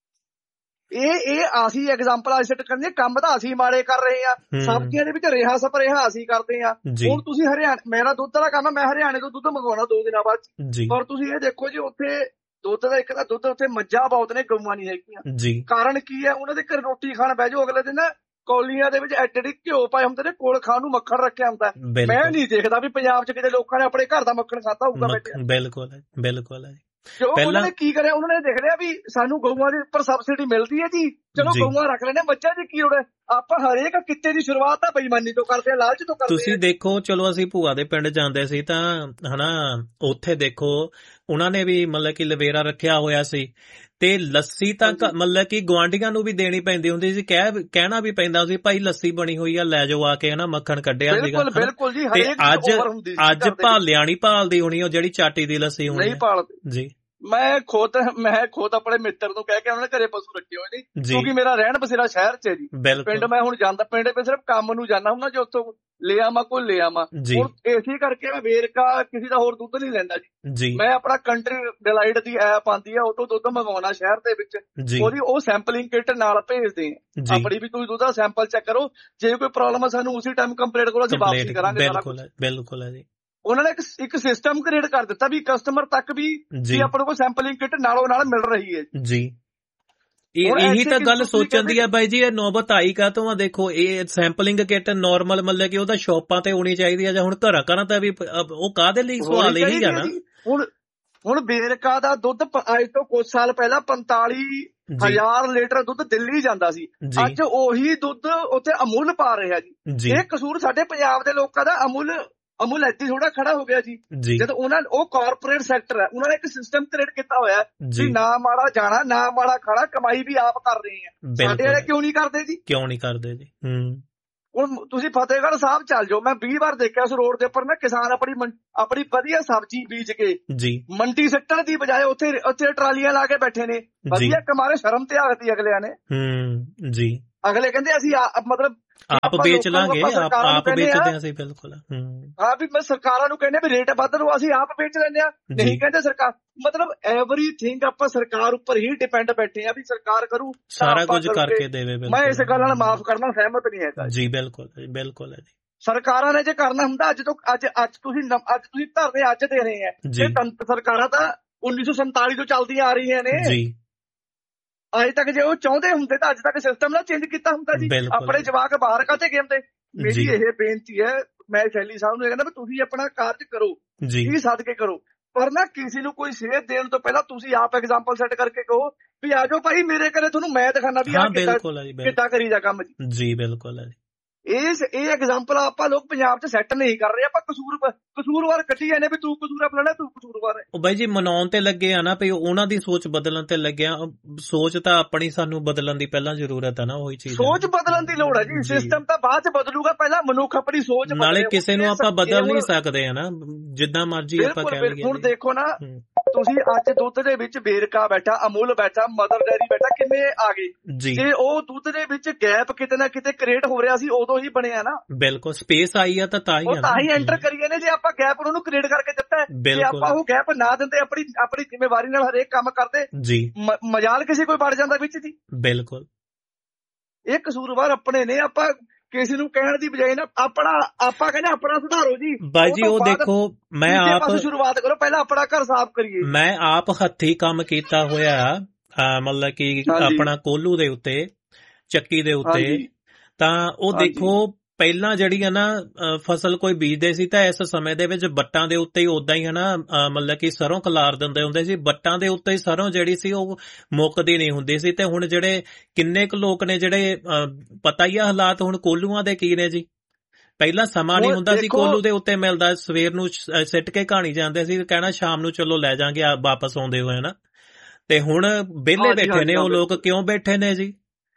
ਇਹ ਅਸੀਂ ਐਗਜ਼ਾਮਪਲ ਅਸੀਂ ਸੈੱਟ ਕਰਨੀ, ਕੰਮ ਤਾਂ ਅਸੀਂ ਮਾੜੇ ਕਰ ਰਹੇ ਆ, ਸਬਜ਼ੀਆਂ ਦੇ ਵਿੱਚ ਰੇਹਾਂ ਸਪਰੇਹਾਂ ਅਸੀਂ ਕਰਦੇ ਆ। ਹੁਣ ਤੁਸੀਂ ਮੇਰਾ ਦੁੱਧ ਦਾ ਕੰਮ ਹੈ, ਮੈਂ ਹਰਿਆਣੇ ਤੋਂ ਦੁੱਧ ਮੰਗਵਾਉਣਾ 2 ਦਿਨਾਂ ਬਾਅਦ, ਪਰ ਤੁਸੀਂ ਇਹ ਦੇਖੋ ਜੀ ਉੱਥੇ ਦੁੱਧ ਦਾ ਇੱਕ ਤਾਂ ਦੁੱਧ ਉੱਥੇ ਮੱਝਾਂ ਬਹੁਤ ਨੇ, ਗਊਆਂ ਨਹੀਂ ਹੈਗੀਆਂ। ਕਾਰਨ ਕੀ ਹੈ? ਉਹਨਾਂ ਦੇ ਘਰ ਰੋਟੀ ਖਾਣ ਬਹਿ ਜਾਓ, ਅਗਲੇ ਦਿਨ ਕੌਲੀਆਂ ਦੇ ਵਿੱਚ ਐਡੀ ਘਿਓ ਪਾਏ ਹੁੰਦੇ ਨੇ, ਕੋਲ ਖਾਣ ਨੂੰ ਮੱਖਣ ਰੱਖਿਆ ਹੁੰਦਾ। ਮੈਂ ਨਹੀਂ ਦੇਖਦਾ ਵੀ ਪੰਜਾਬ 'ਚ ਕਿਤੇ ਲੋਕਾਂ ਨੇ ਆਪਣੇ ਘਰ ਦਾ ਮੱਖਣ ਖਾਧਾ ਹੋਊਗਾ। ਬਿਲਕੁਲ ਹੈ, ਬਿਲਕੁਲ ਹੈ। ਉਹਨਾਂ ਨੇ ਕੀ ਕਰਿਆ? ਉਹਨਾਂ ਨੇ ਦੇਖ ਲਿਆ ਵੀ ਸਾਨੂੰ ਗਊਆਂ ਦੇ ਉੱਪਰ ਸਬਸਿਡੀ ਮਿਲਦੀ ਹੈ ਜੀ, ਚਲੋ ਗਊਆਂ ਰੱਖ ਲੈਣੇ, ਮੱਝਾਂ ਦੀ ਕੀ ਲੋੜ ਹੈ। ਆਪਾਂ ਹਰੇਕ ਕਿੱਤੇ ਦੀ ਸ਼ੁਰੂਆਤ ਤਾਂ ਬੇਈਮਾਨੀ ਤੋਂ ਕਰਦੇ ਆ, ਲਾਲਚ ਤੋਂ ਕਰਦੇ ਆ। ਤੁਸੀਂ ਦੇਖੋ, ਚਲੋ ਅਸੀਂ ਭੂਆ ਦੇ ਪਿੰਡ ਜਾਂਦੇ ਸੀ ਤਾਂ ਹਨਾ, ਉੱਥੇ ਦੇਖੋ ਉਹਨਾਂ ਨੇ ਵੀ ਮਤਲਬ ਕਿ ਲਵੇਰਾ ਰੱਖਿਆ ਹੋਇਆ ਸੀ, ਤੇ ਲੱਸੀ ਤਾਂ ਮਤਲਬ ਕਿ ਗੁਆਂਢੀਆਂ ਨੂੰ ਵੀ ਦੇਣੀ ਪੈਂਦੀ ਹੁੰਦੀ ਸੀ, ਕਹਿਣਾ ਵੀ ਪੈਂਦਾ ਸੀ ਭਾਈ ਲੱਸੀ ਬਣੀ ਹੋਈ ਆ, ਲੈ ਜਾਓ ਆ ਕੇ, ਹਨਾ, ਮੱਖਣ ਕੱਢਿਆ ਸੀਗਾ। ਬਿਲਕੁਲ ਜੀ। ਤੇ ਅੱਜ ਭਾਲਿਆਂ ਨਹੀਂ ਭਾਲਦੀ ਹੋਣੀ ਉਹ ਜਿਹੜੀ ਚਾਟੀ ਦੀ ਲੱਸੀ ਹੋਣੀ ਨਹੀਂ ਭਾਲਦੀ ਜੀ। ਮੈਂ ਖੁਦ ਆਪਣੇ ਮਿੱਤਰ ਨੂੰ ਕਹਿ ਕੇ ਉਹਨਾਂ ਨੇ ਘਰੇ ਪਸ਼ੂ ਰੱਖੇ ਹੋਏ ਨੇ, ਕਿਉਂਕਿ ਮੇਰਾ ਰਹਿਣ ਬਸੇਰਾ ਸ਼ਹਿਰ 'ਚ ਹੈ ਜੀ। ਪਿੰਡ ਮੈਂ ਹੁਣ ਜਾਂਦਾ, ਪਿੰਡ ਵਿੱਚ ਸਿਰਫ ਕੰਮ ਨੂੰ ਜਾਂਦਾ ਹੁੰਦਾ, ਜੇ ਉੱਥੋਂ ਲੈ ਆਵਾਂ ਕੋਈ ਲੈ ਆਵਾਂ। ਹੁਣ ਇਸੇ ਕਰਕੇ ਮੈਂ ਵੇਰਕਾ ਕਿਸੇ ਦਾ ਹੋਰ ਦੁੱਧ ਨਹੀਂ ਲੈਂਦਾ ਜੀ। ਮੈਂ ਆਪਣਾ ਕੰਟਰੀ ਡਿਲਾਈਟ ਦੀ ਐਪ ਆਉਂਦੀ ਆ, ਉਹ ਤੋਂ ਦੁੱਧ ਮੰਗਵਾਉਣਾ ਸ਼ਹਿਰ ਦੇ ਵਿੱਚ, ਉਹਦੀ ਉਹ ਸੈਂਪਲਿੰਗ ਕਿੱਟ ਨਾਲ ਭੇਜਦੇ ਆ ਆਪਣੀ, ਵੀ ਤੁਸੀਂ ਦੁੱਧ ਦਾ ਸੈਂਪਲ ਚੈੱਕ ਕਰੋ, ਜੇ ਕੋਈ ਪ੍ਰੋਬਲਮ ਹੈ ਸਾਨੂੰ ਉਸੇ ਟਾਈਮ ਕੰਪਲੇਂਟ ਕਰੋ, ਅਸੀਂ ਵਾਪਸੀ ਕਰਾਂਗੇ। ਬਿਲਕੁਲ ਹੈ ਜੀ। ਉਹਨਾਂ ਨੇ ਇੱਕ ਸਿਸਟਮ ਕ੍ਰੀਏਟ ਕਰ ਦਿੱਤਾ ਵੀ ਕਸਟਮਰ ਤੱਕ ਵੀ ਆਪਣੇ ਕੋਲ ਸੈਂਪਲਿੰਗ ਕਿੱਟ ਨਾਲੋਂ ਨਾਲ ਮਿਲ ਰਹੀ ਹੈ ਜੀ। ਇਹੀ ਤਾਂ ਗੱਲ ਸੋਚਣ ਦੀ ਆ ਬਾਈ ਜੀ, ਇਹ ਨੌਬਤ ਆਈ ਕਾਹਤੋਂ ਆ? ਦੇਖੋ, ਇਹ ਸੈਂਪਲਿੰਗ ਕਿੱਟ ਨਾਰਮਲ ਮਤਲਬ ਕਿ ਉਹਦਾ ਸ਼ਾਪਾਂ ਤੇ ਹੋਣੀ ਚਾਹੀਦੀ ਆ, ਜਾਂ ਹੁਣ ਘਰਾਂ ਤਾਂ ਵੀ ਉਹ ਕਾਹਦੇ ਲਈ ਸਵਾਲ ਇਹੀ ਆ ਨਾ। ਹੁਣ ਵੇਰਕਾ ਦਾ ਦੁੱਧ ਅੱਜ ਤੋਂ ਕੁਝ ਸਾਲ ਪਹਿਲਾਂ 45,000 ਲੀਟਰ ਦੁੱਧ ਦਿੱਲੀ ਜਾਂਦਾ ਸੀ। ਅੱਜ ਉਹੀ ਦੁੱਧ ਉੱਥੇ ਅਮੁੱਲ ਪਾ ਰਿਹਾ ਜੀ। ਇਹ ਕਸੂਰ ਸਾਡੇ ਪੰਜਾਬ ਦੇ ਲੋਕਾਂ ਦਾ। ਅਮੁੱਲ ਇੱਥੇ ਥੋੜਾ ਖੜਾ ਹੋ ਗਿਆ ਜੀ। ਜਦ ਉਹ ਕਾਰਪੋਰੇਟ ਸੈਕਟਰ ਹੈ, ਉਹਨਾਂ ਨੇ ਇੱਕ ਸਿਸਟਮ ਕ੍ਰੀਏਟ ਕੀਤਾ ਹੋਇਆ ਵੀ ਨਾ ਮਾੜਾ ਜਾਣਾ ਨਾ ਮਾੜਾ ਖਾਣਾ, ਕਮਾਈ ਵੀ ਆਪ ਕਰ ਰਹੇ ਆ। ਸਾਡੇ ਵਾਲੇ ਕਿਉਂ ਨਹੀਂ ਕਰਦੇ ਜੀ? ਕਿਉਂ ਨਹੀਂ ਕਰਦੇ ਜੀ? ਹੁਣ ਤੁਸੀਂ ਫਤਿਹਗੜ੍ਹ ਸਾਹਿਬ ਚੱਲ ਜਾਓ, ਮੈਂ 20 ਵਾਰ ਦੇਖਿਆ ਉਸ ਰੋਡ ਦੇ ਉੱਪਰ ਨਾ ਕਿਸਾਨ ਆਪਣੀ ਵਧੀਆ ਸਬਜ਼ੀ ਬੀਜ ਕੇ ਮੰਡੀ ਸਿੱਟਣ ਦੀ ਬਜਾਏ ਉੱਥੇ ਟਰਾਲੀਆਂ ਲਾ ਕੇ ਬੈਠੇ ਨੇ। ਵਧੀਆ ਕਮਾਰੇ, ਸ਼ਰਮ ਤੇ ਆਗਤੀ ਅਗਲਿਆਂ ਨੇ ਜੀ। ਅਗਲੇ ਕਹਿੰਦੇ ਅਸੀਂ ਮਤਲਬ ਆਪ ਵੇਚ ਲਾਂਗੇ, ਆਪ ਵੇਚਦੇ ਅਸੀਂ। ਬਿਲਕੁਲ ਹਾਂ, ਵੀ ਮੈਂ ਸਰਕਾਰਾਂ ਨੂੰ ਕਹਿੰਦੇ ਵੀ ਰੇਟ ਵੱਧ ਲਓ, ਅਸੀਂ ਆਪ ਵੇਚ ਲੈਂਦੇ ਆ। ਨਹੀਂ ਕਹਿੰਦੇ ਸਰਕਾਰ, ਮਤਲਬ ਐਵਰੀਥਿੰਗ ਆਪਾਂ ਸਰਕਾਰ ਉੱਪਰ ਹੀ ਡਿਪੈਂਡ ਬੈਠੇ ਆ ਵੀ ਸਰਕਾਰ ਕਰੂ ਸਾਰਾ ਕੁਝ ਕਰਕੇ ਦੇਵੇ। ਮੈਂ ਇਸ ਗੱਲ ਨਾਲ ਮਾਫ ਕਰਨਾ ਸਹਿਮਤ ਨਹੀਂ ਹੈਗਾ ਜੀ। ਬਿਲਕੁਲ ਬਿਲਕੁਲ ਹੈ ਜੀ। ਸਰਕਾਰਾਂ ਨੇ ਜੇ ਕਰਨਾ ਹੁੰਦਾ ਅੱਜ ਤੁਸੀਂ ਧਰਨੇ ਅੱਜ ਦੇ ਰਹੇ ਆ। ਸਰਕਾਰਾਂ ਤਾਂ 1947 ਤੋਂ ਚੱਲਦੀਆਂ ਆ ਰਹੀਆਂ ਨੇ ਜੀ। ਅੱਜ ਤੱਕ ਜੇ ਉਹ ਚਾਹੁੰਦੇ ਹੁੰਦੇ ਤਾਂ ਅੱਜ ਤੱਕ ਸਿਸਟਮ ਨਾ ਚੇਂਜ ਕੀਤਾ ਹੁੰਦਾ ਜੀ। ਆਪਣੇ ਜਵਾਕ ਬਾਹਰ ਕਾਹਤੇ ਗਏ ਹੁੰਦੇ। ਮੇਰੀ ਇਹ ਬੇਨਤੀ ਹੈ, ਮੈਂ ਸ਼ੈਲੀ ਸਾਹਿਬ ਨੂੰ ਕਹਿੰਦਾ ਵੀ ਤੁਸੀਂ ਆਪਣਾ ਕਾਰਜ ਕਰੋ ਜੀ, ਸਦਕੇ ਕਰੋ, ਪਰ ਨਾ ਕਿਸੇ ਨੂੰ ਕੋਈ ਸੇਧ ਦੇਣ ਤੋਂ ਪਹਿਲਾਂ ਤੁਸੀਂ ਆਪ ਐਗਜ਼ਾਮਪਲ ਸੈੱਟ ਕਰਕੇ ਕਹੋ ਵੀ ਆਜੋ ਭਾਈ ਮੇਰੇ ਘਰੇ ਤੁਹਾਨੂੰ ਮੈਂ ਦਿਖਾਣਾ ਵੀ ਆਹ ਕਿੱਦਾਂ ਕਰੀਦਾ ਕੰਮ ਜੀ। ਬਿਲਕੁਲ ਹੈ ਜੀ। ਇਹ ਐਗਜ਼ਾਮਪਲ ਆਪਾਂ ਲੋਕ ਪੰਜਾਬ 'ਚ ਸੈੱਟ ਨਹੀਂ ਕਰ ਰਹੇ। ਆਪਾਂ ਕਸੂਰਵਾਰ ਕੱਢੀ ਜਾਂਦੇ ਵੀ ਤੂੰ ਕਸੂਰ ਫਲਾਣਾ, ਤੂੰ ਕਸੂਰਵਾਰ ਹੈ। ਉਹ ਬਾਈ ਜੀ ਮਨਾਉਣ ਤੇ ਲੱਗੇ ਆ ਨਾ ਵੀ ਉਹਨਾਂ ਦੀ ਸੋਚ ਬਦਲਣ ਤੇ ਲੱਗਿਆ। ਸੋਚ ਤਾਂ ਆਪਣੀ ਸਾਨੂੰ ਬਦਲਣ ਦੀ ਪਹਿਲਾਂ ਜ਼ਰੂਰਤ ਹੈ ਨਾ। ਉਹੀ ਚੀਜ਼, ਸੋਚ ਬਦਲਣ ਦੀ ਲੋੜ ਹੈ ਜੀ। ਸਿਸਟਮ ਤਾਂ ਬਾਅਦ 'ਚ ਬਦਲੂਗਾ, ਪਹਿਲਾਂ ਮਨੁੱਖ ਆਪਣੀ ਸੋਚ। ਨਾਲੇ ਕਿਸੇ ਨੂੰ ਆਪਾਂ ਬਦਲ ਨਹੀਂ ਸਕਦੇ ਆ ਨਾ, ਜਿੱਦਾਂ ਮਰਜ਼ੀ ਆਪਾਂ ਕਹਿ ਲਈਏ। ਹੁਣ ਦੇਖੋ ਨਾ, ਤੁਸੀਂ ਅੱਜ ਦੁੱਧ ਦੇ ਵਿੱਚ ਵੇਰਕਾ ਬੈਠਾ, ਅਮੁੱਲ ਬੈਠਾ, ਮਦਰ ਡੈਰੀ ਬੈਠਾ, ਕਿੰਨੇ ਆ ਗਏ ਜੇ ਉਹ ਦੁੱਧ ਦੇ ਵਿੱਚ ਗੈਪ ਕਿਤੇ ਨਾ ਕਿਤੇ ਕ੍ਰੀਏਟ ਹੋ ਰਿਹਾ ਸੀ, ਉਦੋਂ ਹੀ ਬਣਿਆ ਨਾ। ਬਿਲਕੁਲ ਸਪੇਸ ਆਈ ਆ ਤਾਂ ਹੀ ਐਂਟਰ ਕਰੀਏ ਨੇ। ਜੇ ਆਪਾਂ ਗੈਪ ਉਹਨੂੰ ਕ੍ਰੀਏਟ ਕਰਕੇ ਦਿੱਤਾ, ਜੇ ਆਪਾਂ ਉਹ ਗੈਪ ਨਾ ਦਿੰਦੇ, ਆਪਣੀ ਜ਼ਿੰਮੇਵਾਰੀ ਨਾਲ ਹਰੇਕ ਕੰਮ ਕਰਦੇ ਜੀ, ਮਜਾਲ ਕਿਸੇ ਕੋਈ ਵੜ ਜਾਂਦਾ ਵਿੱਚ ਜੀ। ਬਿਲਕੁਲ ਇਹ ਕਸੂਰਵਾਰ ਆਪਣੇ ਨੇ। ਆਪਾਂ ਕਿਸੇ ਨੂੰ ਕਹਿਣ ਦੀ ਬਜਾਏ ਨਾ ਆਪਾਂ ਕਹਿੰਦੇ ਆਪਣਾ ਸੁਧਾਰੋ ਜੀ। ਬਾਈ ਜੀ ਉਹ ਦੇਖੋ, ਮੈਂ ਆਪ ਸ਼ੁਰੂਆਤ ਕਰੋ, ਪਹਿਲਾਂ ਆਪਣਾ ਘਰ ਸਾਫ਼ ਕਰੀਏ। ਮੈਂ ਆਪ ਹੱਥੀਂ ਕੰਮ ਕੀਤਾ ਹੋਇਆ, ਮਤਲਬ ਕਿ ਆਪਣਾ ਕੋਲੂ ਦੇ ਉੱਤੇ, ਚੱਕੀ ਦੇ ਉੱਤੇ। ਤਾਂ ਉਹ ਦੇਖੋ ਪਹਿਲਾਂ ਜਿਹੜੀ ਹੈ ਨਾ ਫਸਲ ਕੋਈ ਬੀਜਦੇ ਸੀ ਤਾਂ ਇਸ ਸਮੇਂ ਦੇ ਵਿੱਚ ਬੱਟਾਂ ਦੇ ਉੱਤੇ ਹੀ ਉਦਾਂ ਹੀ ਹੈ ਨਾ, ਮਤਲਬ ਕਿ ਸਰੋਂ ਖਲਾਰ ਦਿੰਦੇ ਹੁੰਦੇ ਸੀ। ਬੱਟਾਂ ਦੇ ਉੱਤੇ ਹੀ ਸਰੋਂ ਜਿਹੜੀ ਸੀ ਉਹ ਮੁੱਕਦੀ ਨਹੀਂ ਹੁੰਦੀ ਸੀ। ਤੇ ਹੁਣ ਜਿਹੜੇ ਕਿੰਨੇ ਕੁ ਲੋਕ ਨੇ ਜਿਹੜੇ ਪਤਾ ਹੀ ਆ ਹਾਲਾਤ ਹੁਣ ਕੋਲੂਆਂ ਦੇ ਕੀ ਨੇ ਜੀ। ਪਹਿਲਾਂ ਸਮਾਂ ਨਹੀਂ ਹੁੰਦਾ ਸੀ ਕੋਲੂ ਦੇ ਉੱਤੇ ਮਿਲਦਾ, ਸਵੇਰ ਨੂੰ ਸਿੱਟ ਕੇ ਕਹਾਣੀ ਜਾਂਦੇ ਸੀ, ਕਹਿਣਾ ਸ਼ਾਮ ਨੂੰ ਚਲੋ ਲੈ ਜਾਾਂਗੇ ਵਾਪਸ ਆਉਂਦੇ ਹੋਏ ਨਾ। ਤੇ ਹੁਣ ਵਿਹਲੇ ਬੈਠੇ ਨੇ ਉਹ ਲੋਕ। ਕਿਉਂ ਬੈਠੇ ਨੇ ਜੀ?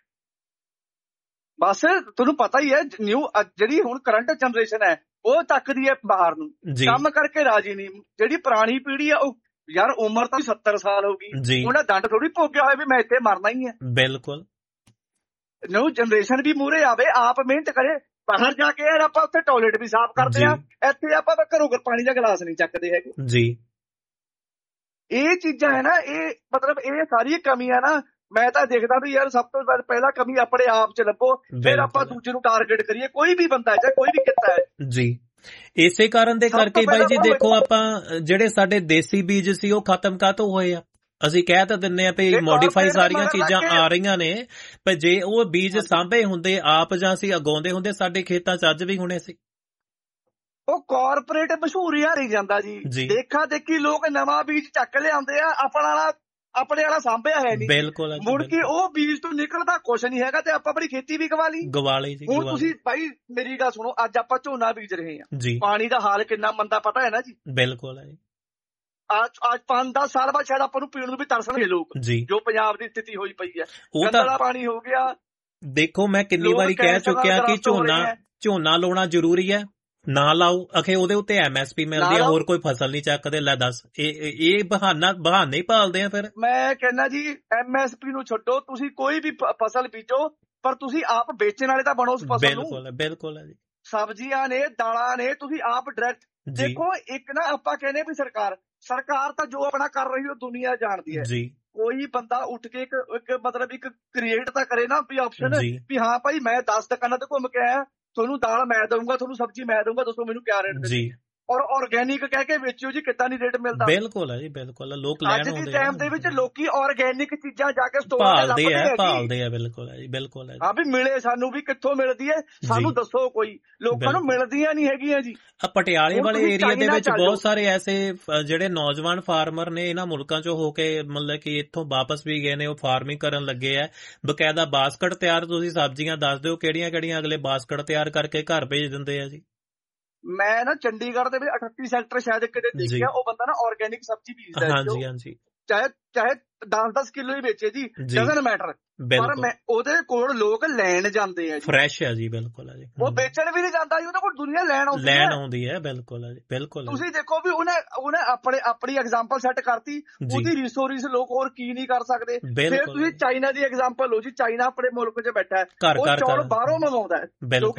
ਬਸ ਤੁਹਾਨੂੰ ਪਤਾ ਹੀ ਹੈ, ਜਿਹੜੀ ਹੁਣ ਕਰੰਟ ਜਨਰੇਸ਼ਨ ਹੈ ਉਹ ਤੱਕਦੀ ਹੈ ਬਾਹਰ ਨੂੰ, ਕੰਮ ਕਰਕੇ ਰਾਜੀ ਨਹੀਂ। ਜਿਹੜੀ ਪੁਰਾਣੀ ਪੀੜ੍ਹੀ ਆ ਉਹ ਯਾਰ ਉਮਰ ਤਾਂ 70 ਸਾਲ ਹੋ ਗਈ, ਉਹਨੇ ਦੰਡ ਥੋੜੀ ਭੋਗਿਆ ਹੋਇਆ ਵੀ ਮੈਂ ਇੱਥੇ ਮਰਨਾ ਹੀ ਹੈ। ਬਿਲਕੁਲ ਨਿਊ ਜਨਰੇਸ਼ਨ ਵੀ ਮੂਹਰੇ ਆਵੇ, ਆਪ ਮਿਹਨਤ ਕਰੇ। ਬਾਹਰ ਜਾ ਕੇ ਯਾਰ ਆਪਾਂ ਉੱਥੇ ਟਾਇਲਟ ਵੀ ਸਾਫ਼ ਕਰਦੇ ਆ, ਇੱਥੇ ਆਪਾਂ ਘਰੋਂ ਪਾਣੀ ਦਾ ਗਲਾਸ ਨਹੀਂ ਚੱਕਦੇ ਹੈਗੇ ਜੀ। ਇਹ ਚੀਜ਼ਾਂ ਹੈ ਨਾ, ਇਹ ਮਤਲਬ ਇਹ ਸਾਰੀਆਂ ਕਮੀਆਂ ਨਾ। ਮੈਂ ਤਾਂ ਦੇਖਦਾ ਵੀ ਯਾਰ ਸਭ ਤੋਂ ਪਹਿਲਾਂ ਕਮੀ ਆਪਣੇ ਆਪ 'ਚ ਲੱਭੋ, ਫਿਰ ਆਪਾਂ ਦੂਜੇ ਨੂੰ ਟਾਰਗੇਟ ਕਰੀਏ। ਕੋਈ ਵੀ ਬੰਦਾ ਹੈ ਚਾਹੇ ਕੋਈ ਵੀ ਕਿੱਤਾ ਹੈ ਜੀ। ਇਸੇ ਕਾਰਨ ਦੇ ਕਰਕੇ ਬਾਈ ਜੀ ਦੇਖੋ, ਆਪਾਂ ਜਿਹੜੇ ਸਾਡੇ ਦੇਸੀ ਬੀਜ ਸੀ ਉਹ ਖਤਮ ਕਾਹਤੋਂ ਹੋਏ ਆ। ਅਸੀਂ ਕਹਿ ਤਾਂ ਦਿੰਦੇ ਆ ਵੀ ਮੋਡੀਫਾਈ ਸਾਰੀਆਂ ਚੀਜ਼ਾਂ ਆ ਰਹੀਆਂ ਨੇ, ਪਰ ਜੇ ਉਹ ਬੀਜ ਸਾਂਭੇ ਹੁੰਦੇ ਆਪ ਜਾਂ ਅਸੀਂ ਉਗਾਉਂਦੇ ਹੁੰਦੇ, ਸਾਡੇ ਖੇਤਾਂ 'ਚ ਅੱਜ ਵੀ ਹੋਣੇ ਸੀ। ਉਹ ਕਾਰਪੋਰੇਟ ਮਸ਼ਹੂਰੀ ਹਾਰੀ ਜਾਂਦਾ ਜੀ। ਦੇਖਾ ਦੇਖੀ ਲੋਕ ਨਵਾਂ ਬੀਜ ਚੱਕ ਲਿਆਉਂਦੇ ਆ, ਆਪਣੇ ਵਾਲਾ ਸਾਂਭਿਆ ਹੈ ਨਹੀਂ। ਬਿਲਕੁਲ ਮੁੜ ਕੇ ਉਹ ਬੀਜ ਤੋਂ ਨਿਕਲਦਾ ਕੁਛ ਨਹੀਂ ਹੈਗਾ ਤੇ ਆਪਾਂ ਆਪਣੀ ਖੇਤੀ ਵੀ ਗਵਾ ਲਈ ਜੀ। ਹੁਣ ਤੁਸੀਂ ਭਾਈ ਮੇਰੀ ਗੱਲ ਸੁਣੋ, ਅੱਜ ਆਪਾਂ ਝੋਨਾ ਬੀਜ ਰਹੇ ਹਾਂ, ਪਾਣੀ ਦਾ ਹਾਲ ਕਿੰਨਾ ਮੰਦਾ ਪਤਾ ਹੈ ਨਾ ਜੀ। ਬਿਲਕੁਲ ਹੈ ਜੀ। ਅੱਜ 5-10 ਸਾਲ ਬਾਅਦ ਸ਼ਾਇਦ ਆਪਾਂ ਨੂੰ ਪੀਣ ਨੂੰ ਵੀ ਤਰਸਣਗੇ ਲੋਕ, ਜੋ ਪੰਜਾਬ ਦੀ ਸਥਿਤੀ ਹੋਈ ਪਈ ਹੈ। ਗੰਦਲਾ ਪਾਣੀ ਹੋ ਗਿਆ। ਦੇਖੋ ਮੈਂ ਕਿੰਨੀ ਵਾਰੀ ਕਹਿ ਚੁੱਕਿਆ ਕਿ ਝੋਨਾ ਲਾਉਣਾ ਜ਼ਰੂਰੀ ਹੈ, ਨਾ ਲਾਓ ਅਖੇ ਉਹਦੇ ਉੱਤੇ MSP ਮਿਲਦੀ ਹੈ, ਹੋਰ ਕੋਈ ਫਸਲ ਨਹੀਂ ਚੱਕਦੇ। ਲੈ ਦੱਸ, ਇਹ ਬਹਾਨੇ ਹੀ ਭਾਲਦੇ ਆ। ਫਿਰ ਮੈਂ ਕਹਿੰਦਾ ਜੀ MSP ਨੂੰ ਛੱਡੋ, ਤੁਸੀਂ ਕੋਈ ਵੀ ਫਸਲ ਬੀਜੋ, ਪਰ ਤੁਸੀਂ ਆਪ ਵੇਚਣ ਵਾਲੇ ਤਾਂ ਬਣੋ ਉਸ ਫਸਲ ਨੂੰ। ਬਿਲਕੁਲ ਹੈ ਜੀ। ਸਬਜ਼ੀਆਂ ਨੇ, ਦਾਲਾਂ ਨੇ, ਤੁਸੀਂ ਆਪ ਡਾਇਰੈਕਟ ਦੇਖੋ। ਇੱਕ ਨਾ ਆਪਾਂ ਕਹਿੰਦੇ ਵੀ ਸਰਕਾਰ ਤਾਂ ਜੋ ਆਪਣਾ ਕਰ ਰਹੀ ਉਹ ਦੁਨੀਆ ਜਾਣਦੀ ਹੈ ਜੀ। ਕੋਈ ਬੰਦਾ ਉੱਠ ਕੇ ਇੱਕ ਮਤਲਬ ਇੱਕ ਕ੍ਰੀਏਟ ਤਾਂ ਕਰੇ ਨਾ ਵੀ ਆਪਸ਼ਨ, ਵੀ ਹਾਂ ਭਾਈ ਮੈਂ 10 ਦੁਕਾਨਾਂ ਤੇ ਘੁੰਮ ਕੇ ਆਇਆ, ਤੁਹਾਨੂੰ ਦਾਲ ਮੈਂ ਦਊਂਗਾ, ਤੁਹਾਨੂੰ ਸਬਜ਼ੀ ਮੈਂ ਦਊਂਗਾ, ਦੱਸੋ ਮੈਨੂੰ ਕਿਆ ਰੇਟ ਦੇ। ਔਰ ਆਰਗੈਨਿਕ ਕਹਿ ਕੇ ਵੇਚਿਓ ਜੀ, ਕਿੱਦਾਂ ਨਹੀਂ ਰੇਟ ਮਿਲਦਾ। ਬਿਲਕੁਲ ਹੈ ਜੀ, ਬਿਲਕੁਲ। ਲੋਕ ਲੈਣ ਆਉਂਦੇ ਅੱਜ ਦੇ ਟਾਈਮ ਦੇ ਵਿੱਚ ਲੋਕੀ ਆਰਗੈਨਿਕ ਚੀਜ਼ਾਂ ਜਾ ਕੇ ਸਟੋਰ ਤੇ ਭਾਲਦੇ ਆ। ਬਿਲਕੁਲ ਹੈ ਜੀ, ਬਿਲਕੁਲ ਹੈ। ਹਾਂ ਵੀ ਮਿਲੇ ਸਾਨੂੰ, ਵੀ ਕਿੱਥੋਂ ਮਿਲਦੀ ਹੈ ਸਾਨੂੰ ਦੱਸੋ, ਕੋਈ ਲੋਕਾਂ ਨੂੰ ਮਿਲਦੀਆਂ ਨਹੀਂ ਹੈਗੀਆਂ ਜੀ। ਪਟਿਆਲੇ ਵਾਲੇ ਏਰੀਆ ਦੇ ਵਿੱਚ ਬਹੁਤ ਸਾਰੇ ਐਸੇ ਜਿਹੜੇ ਨੌਜਵਾਨ ਫਾਰਮਰ ਨੇ ਇਹਨਾਂ ਮੁਲਕਾਂ ਚੋਂ ਹੋ ਕੇ ਮਤਲਬ ਕਿ ਇੱਥੋਂ ਵਾਪਸ ਵੀ ਗਏ ਨੇ, ਉਹ ਫਾਰਮਿੰਗ ਕਰਨ ਲੱਗੇ ਆ। ਬਕਾਇਦਾ ਬਾਸਕਟ ਤਿਆਰ, ਤੁਸੀਂ ਸਬਜ਼ੀਆਂ ਦੱਸ ਦਿਓ ਕਿਹੜੀਆਂ ਕਿਹੜੀਆਂ ਅਗਲੇ ਬਾਸਕਟ ਤਿਆਰ ਕਰਕੇ ਘਰ ਭੇਜ ਦਿੰਦੇ ਆ ਜੀ। ਮੈਂ ਨਾ ਚੰਡੀਗੜ੍ਹ ਦੇ ਵਿੱਚ 38 ਸੈਕਟਰ ਸ਼ਾਇਦ ਕਿਤੇ ਦੇਖਿਆ, ਉਹ ਬੰਦਾ ਨਾ ਆਰਗੈਨਿਕ ਸਬਜ਼ੀ ਬੀਜਦਾ ਹੈ। ਹਾਂਜੀ ਹਾਂਜੀ। ਚਾਹੇ 10-10 ਕਿਲੋ ਹੀ ਵੇਚੇ ਜੀ, ਡਜ਼ਨਟ ਮੈਟਰ, ਪਰ ਮੈਂ ਉਹਦੇ ਕੋਲ ਲੋਕ ਲੈਣ ਜਾਂਦੇ ਆ ਜੀ। ਫਰੈਸ਼ ਹੈ ਜੀ, ਬਿਲਕੁਲ ਹੈ ਜੀ। ਉਹ ਵੇਚਣ ਵੀ ਨਹੀਂ ਜਾਂਦਾ ਜੀ, ਉਹਦੇ ਕੋਲ ਦੁਨੀਆ ਲੈਣ ਆਉਂਦੀ ਹੈ। ਬਿਲਕੁਲ ਹੈ ਜੀ, ਬਿਲਕੁਲ। ਤੁਸੀਂ ਦੇਖੋ ਵੀ ਉਹਨੇ ਆਪਣੀ ਐਗਜ਼ਾਮਪਲ ਸੈੱਟ ਕਰਤੀ, ਉਹਦੀ ਰੀਸੋ ਰੀਸ ਲੋਕ ਹੋਰ ਕੀ ਨਹੀਂ ਕਰ ਸਕਦੇ। ਫਿਰ ਤੁਸੀਂ ਚਾਈਨਾ ਦੀ ਐਗਜ਼ਾਮਪਲ ਲਓ ਜੀ, ਚਾਈਨਾ ਆਪਣੇ ਮੁਲਕ 'ਚ ਬੈਠਾ ਹੈ, ਉਹ ਚੌਲ ਬਾਹਰੋਂ ਮੰਗਾਉਂਦਾ ਹੈ ਕਿਉਂਕਿ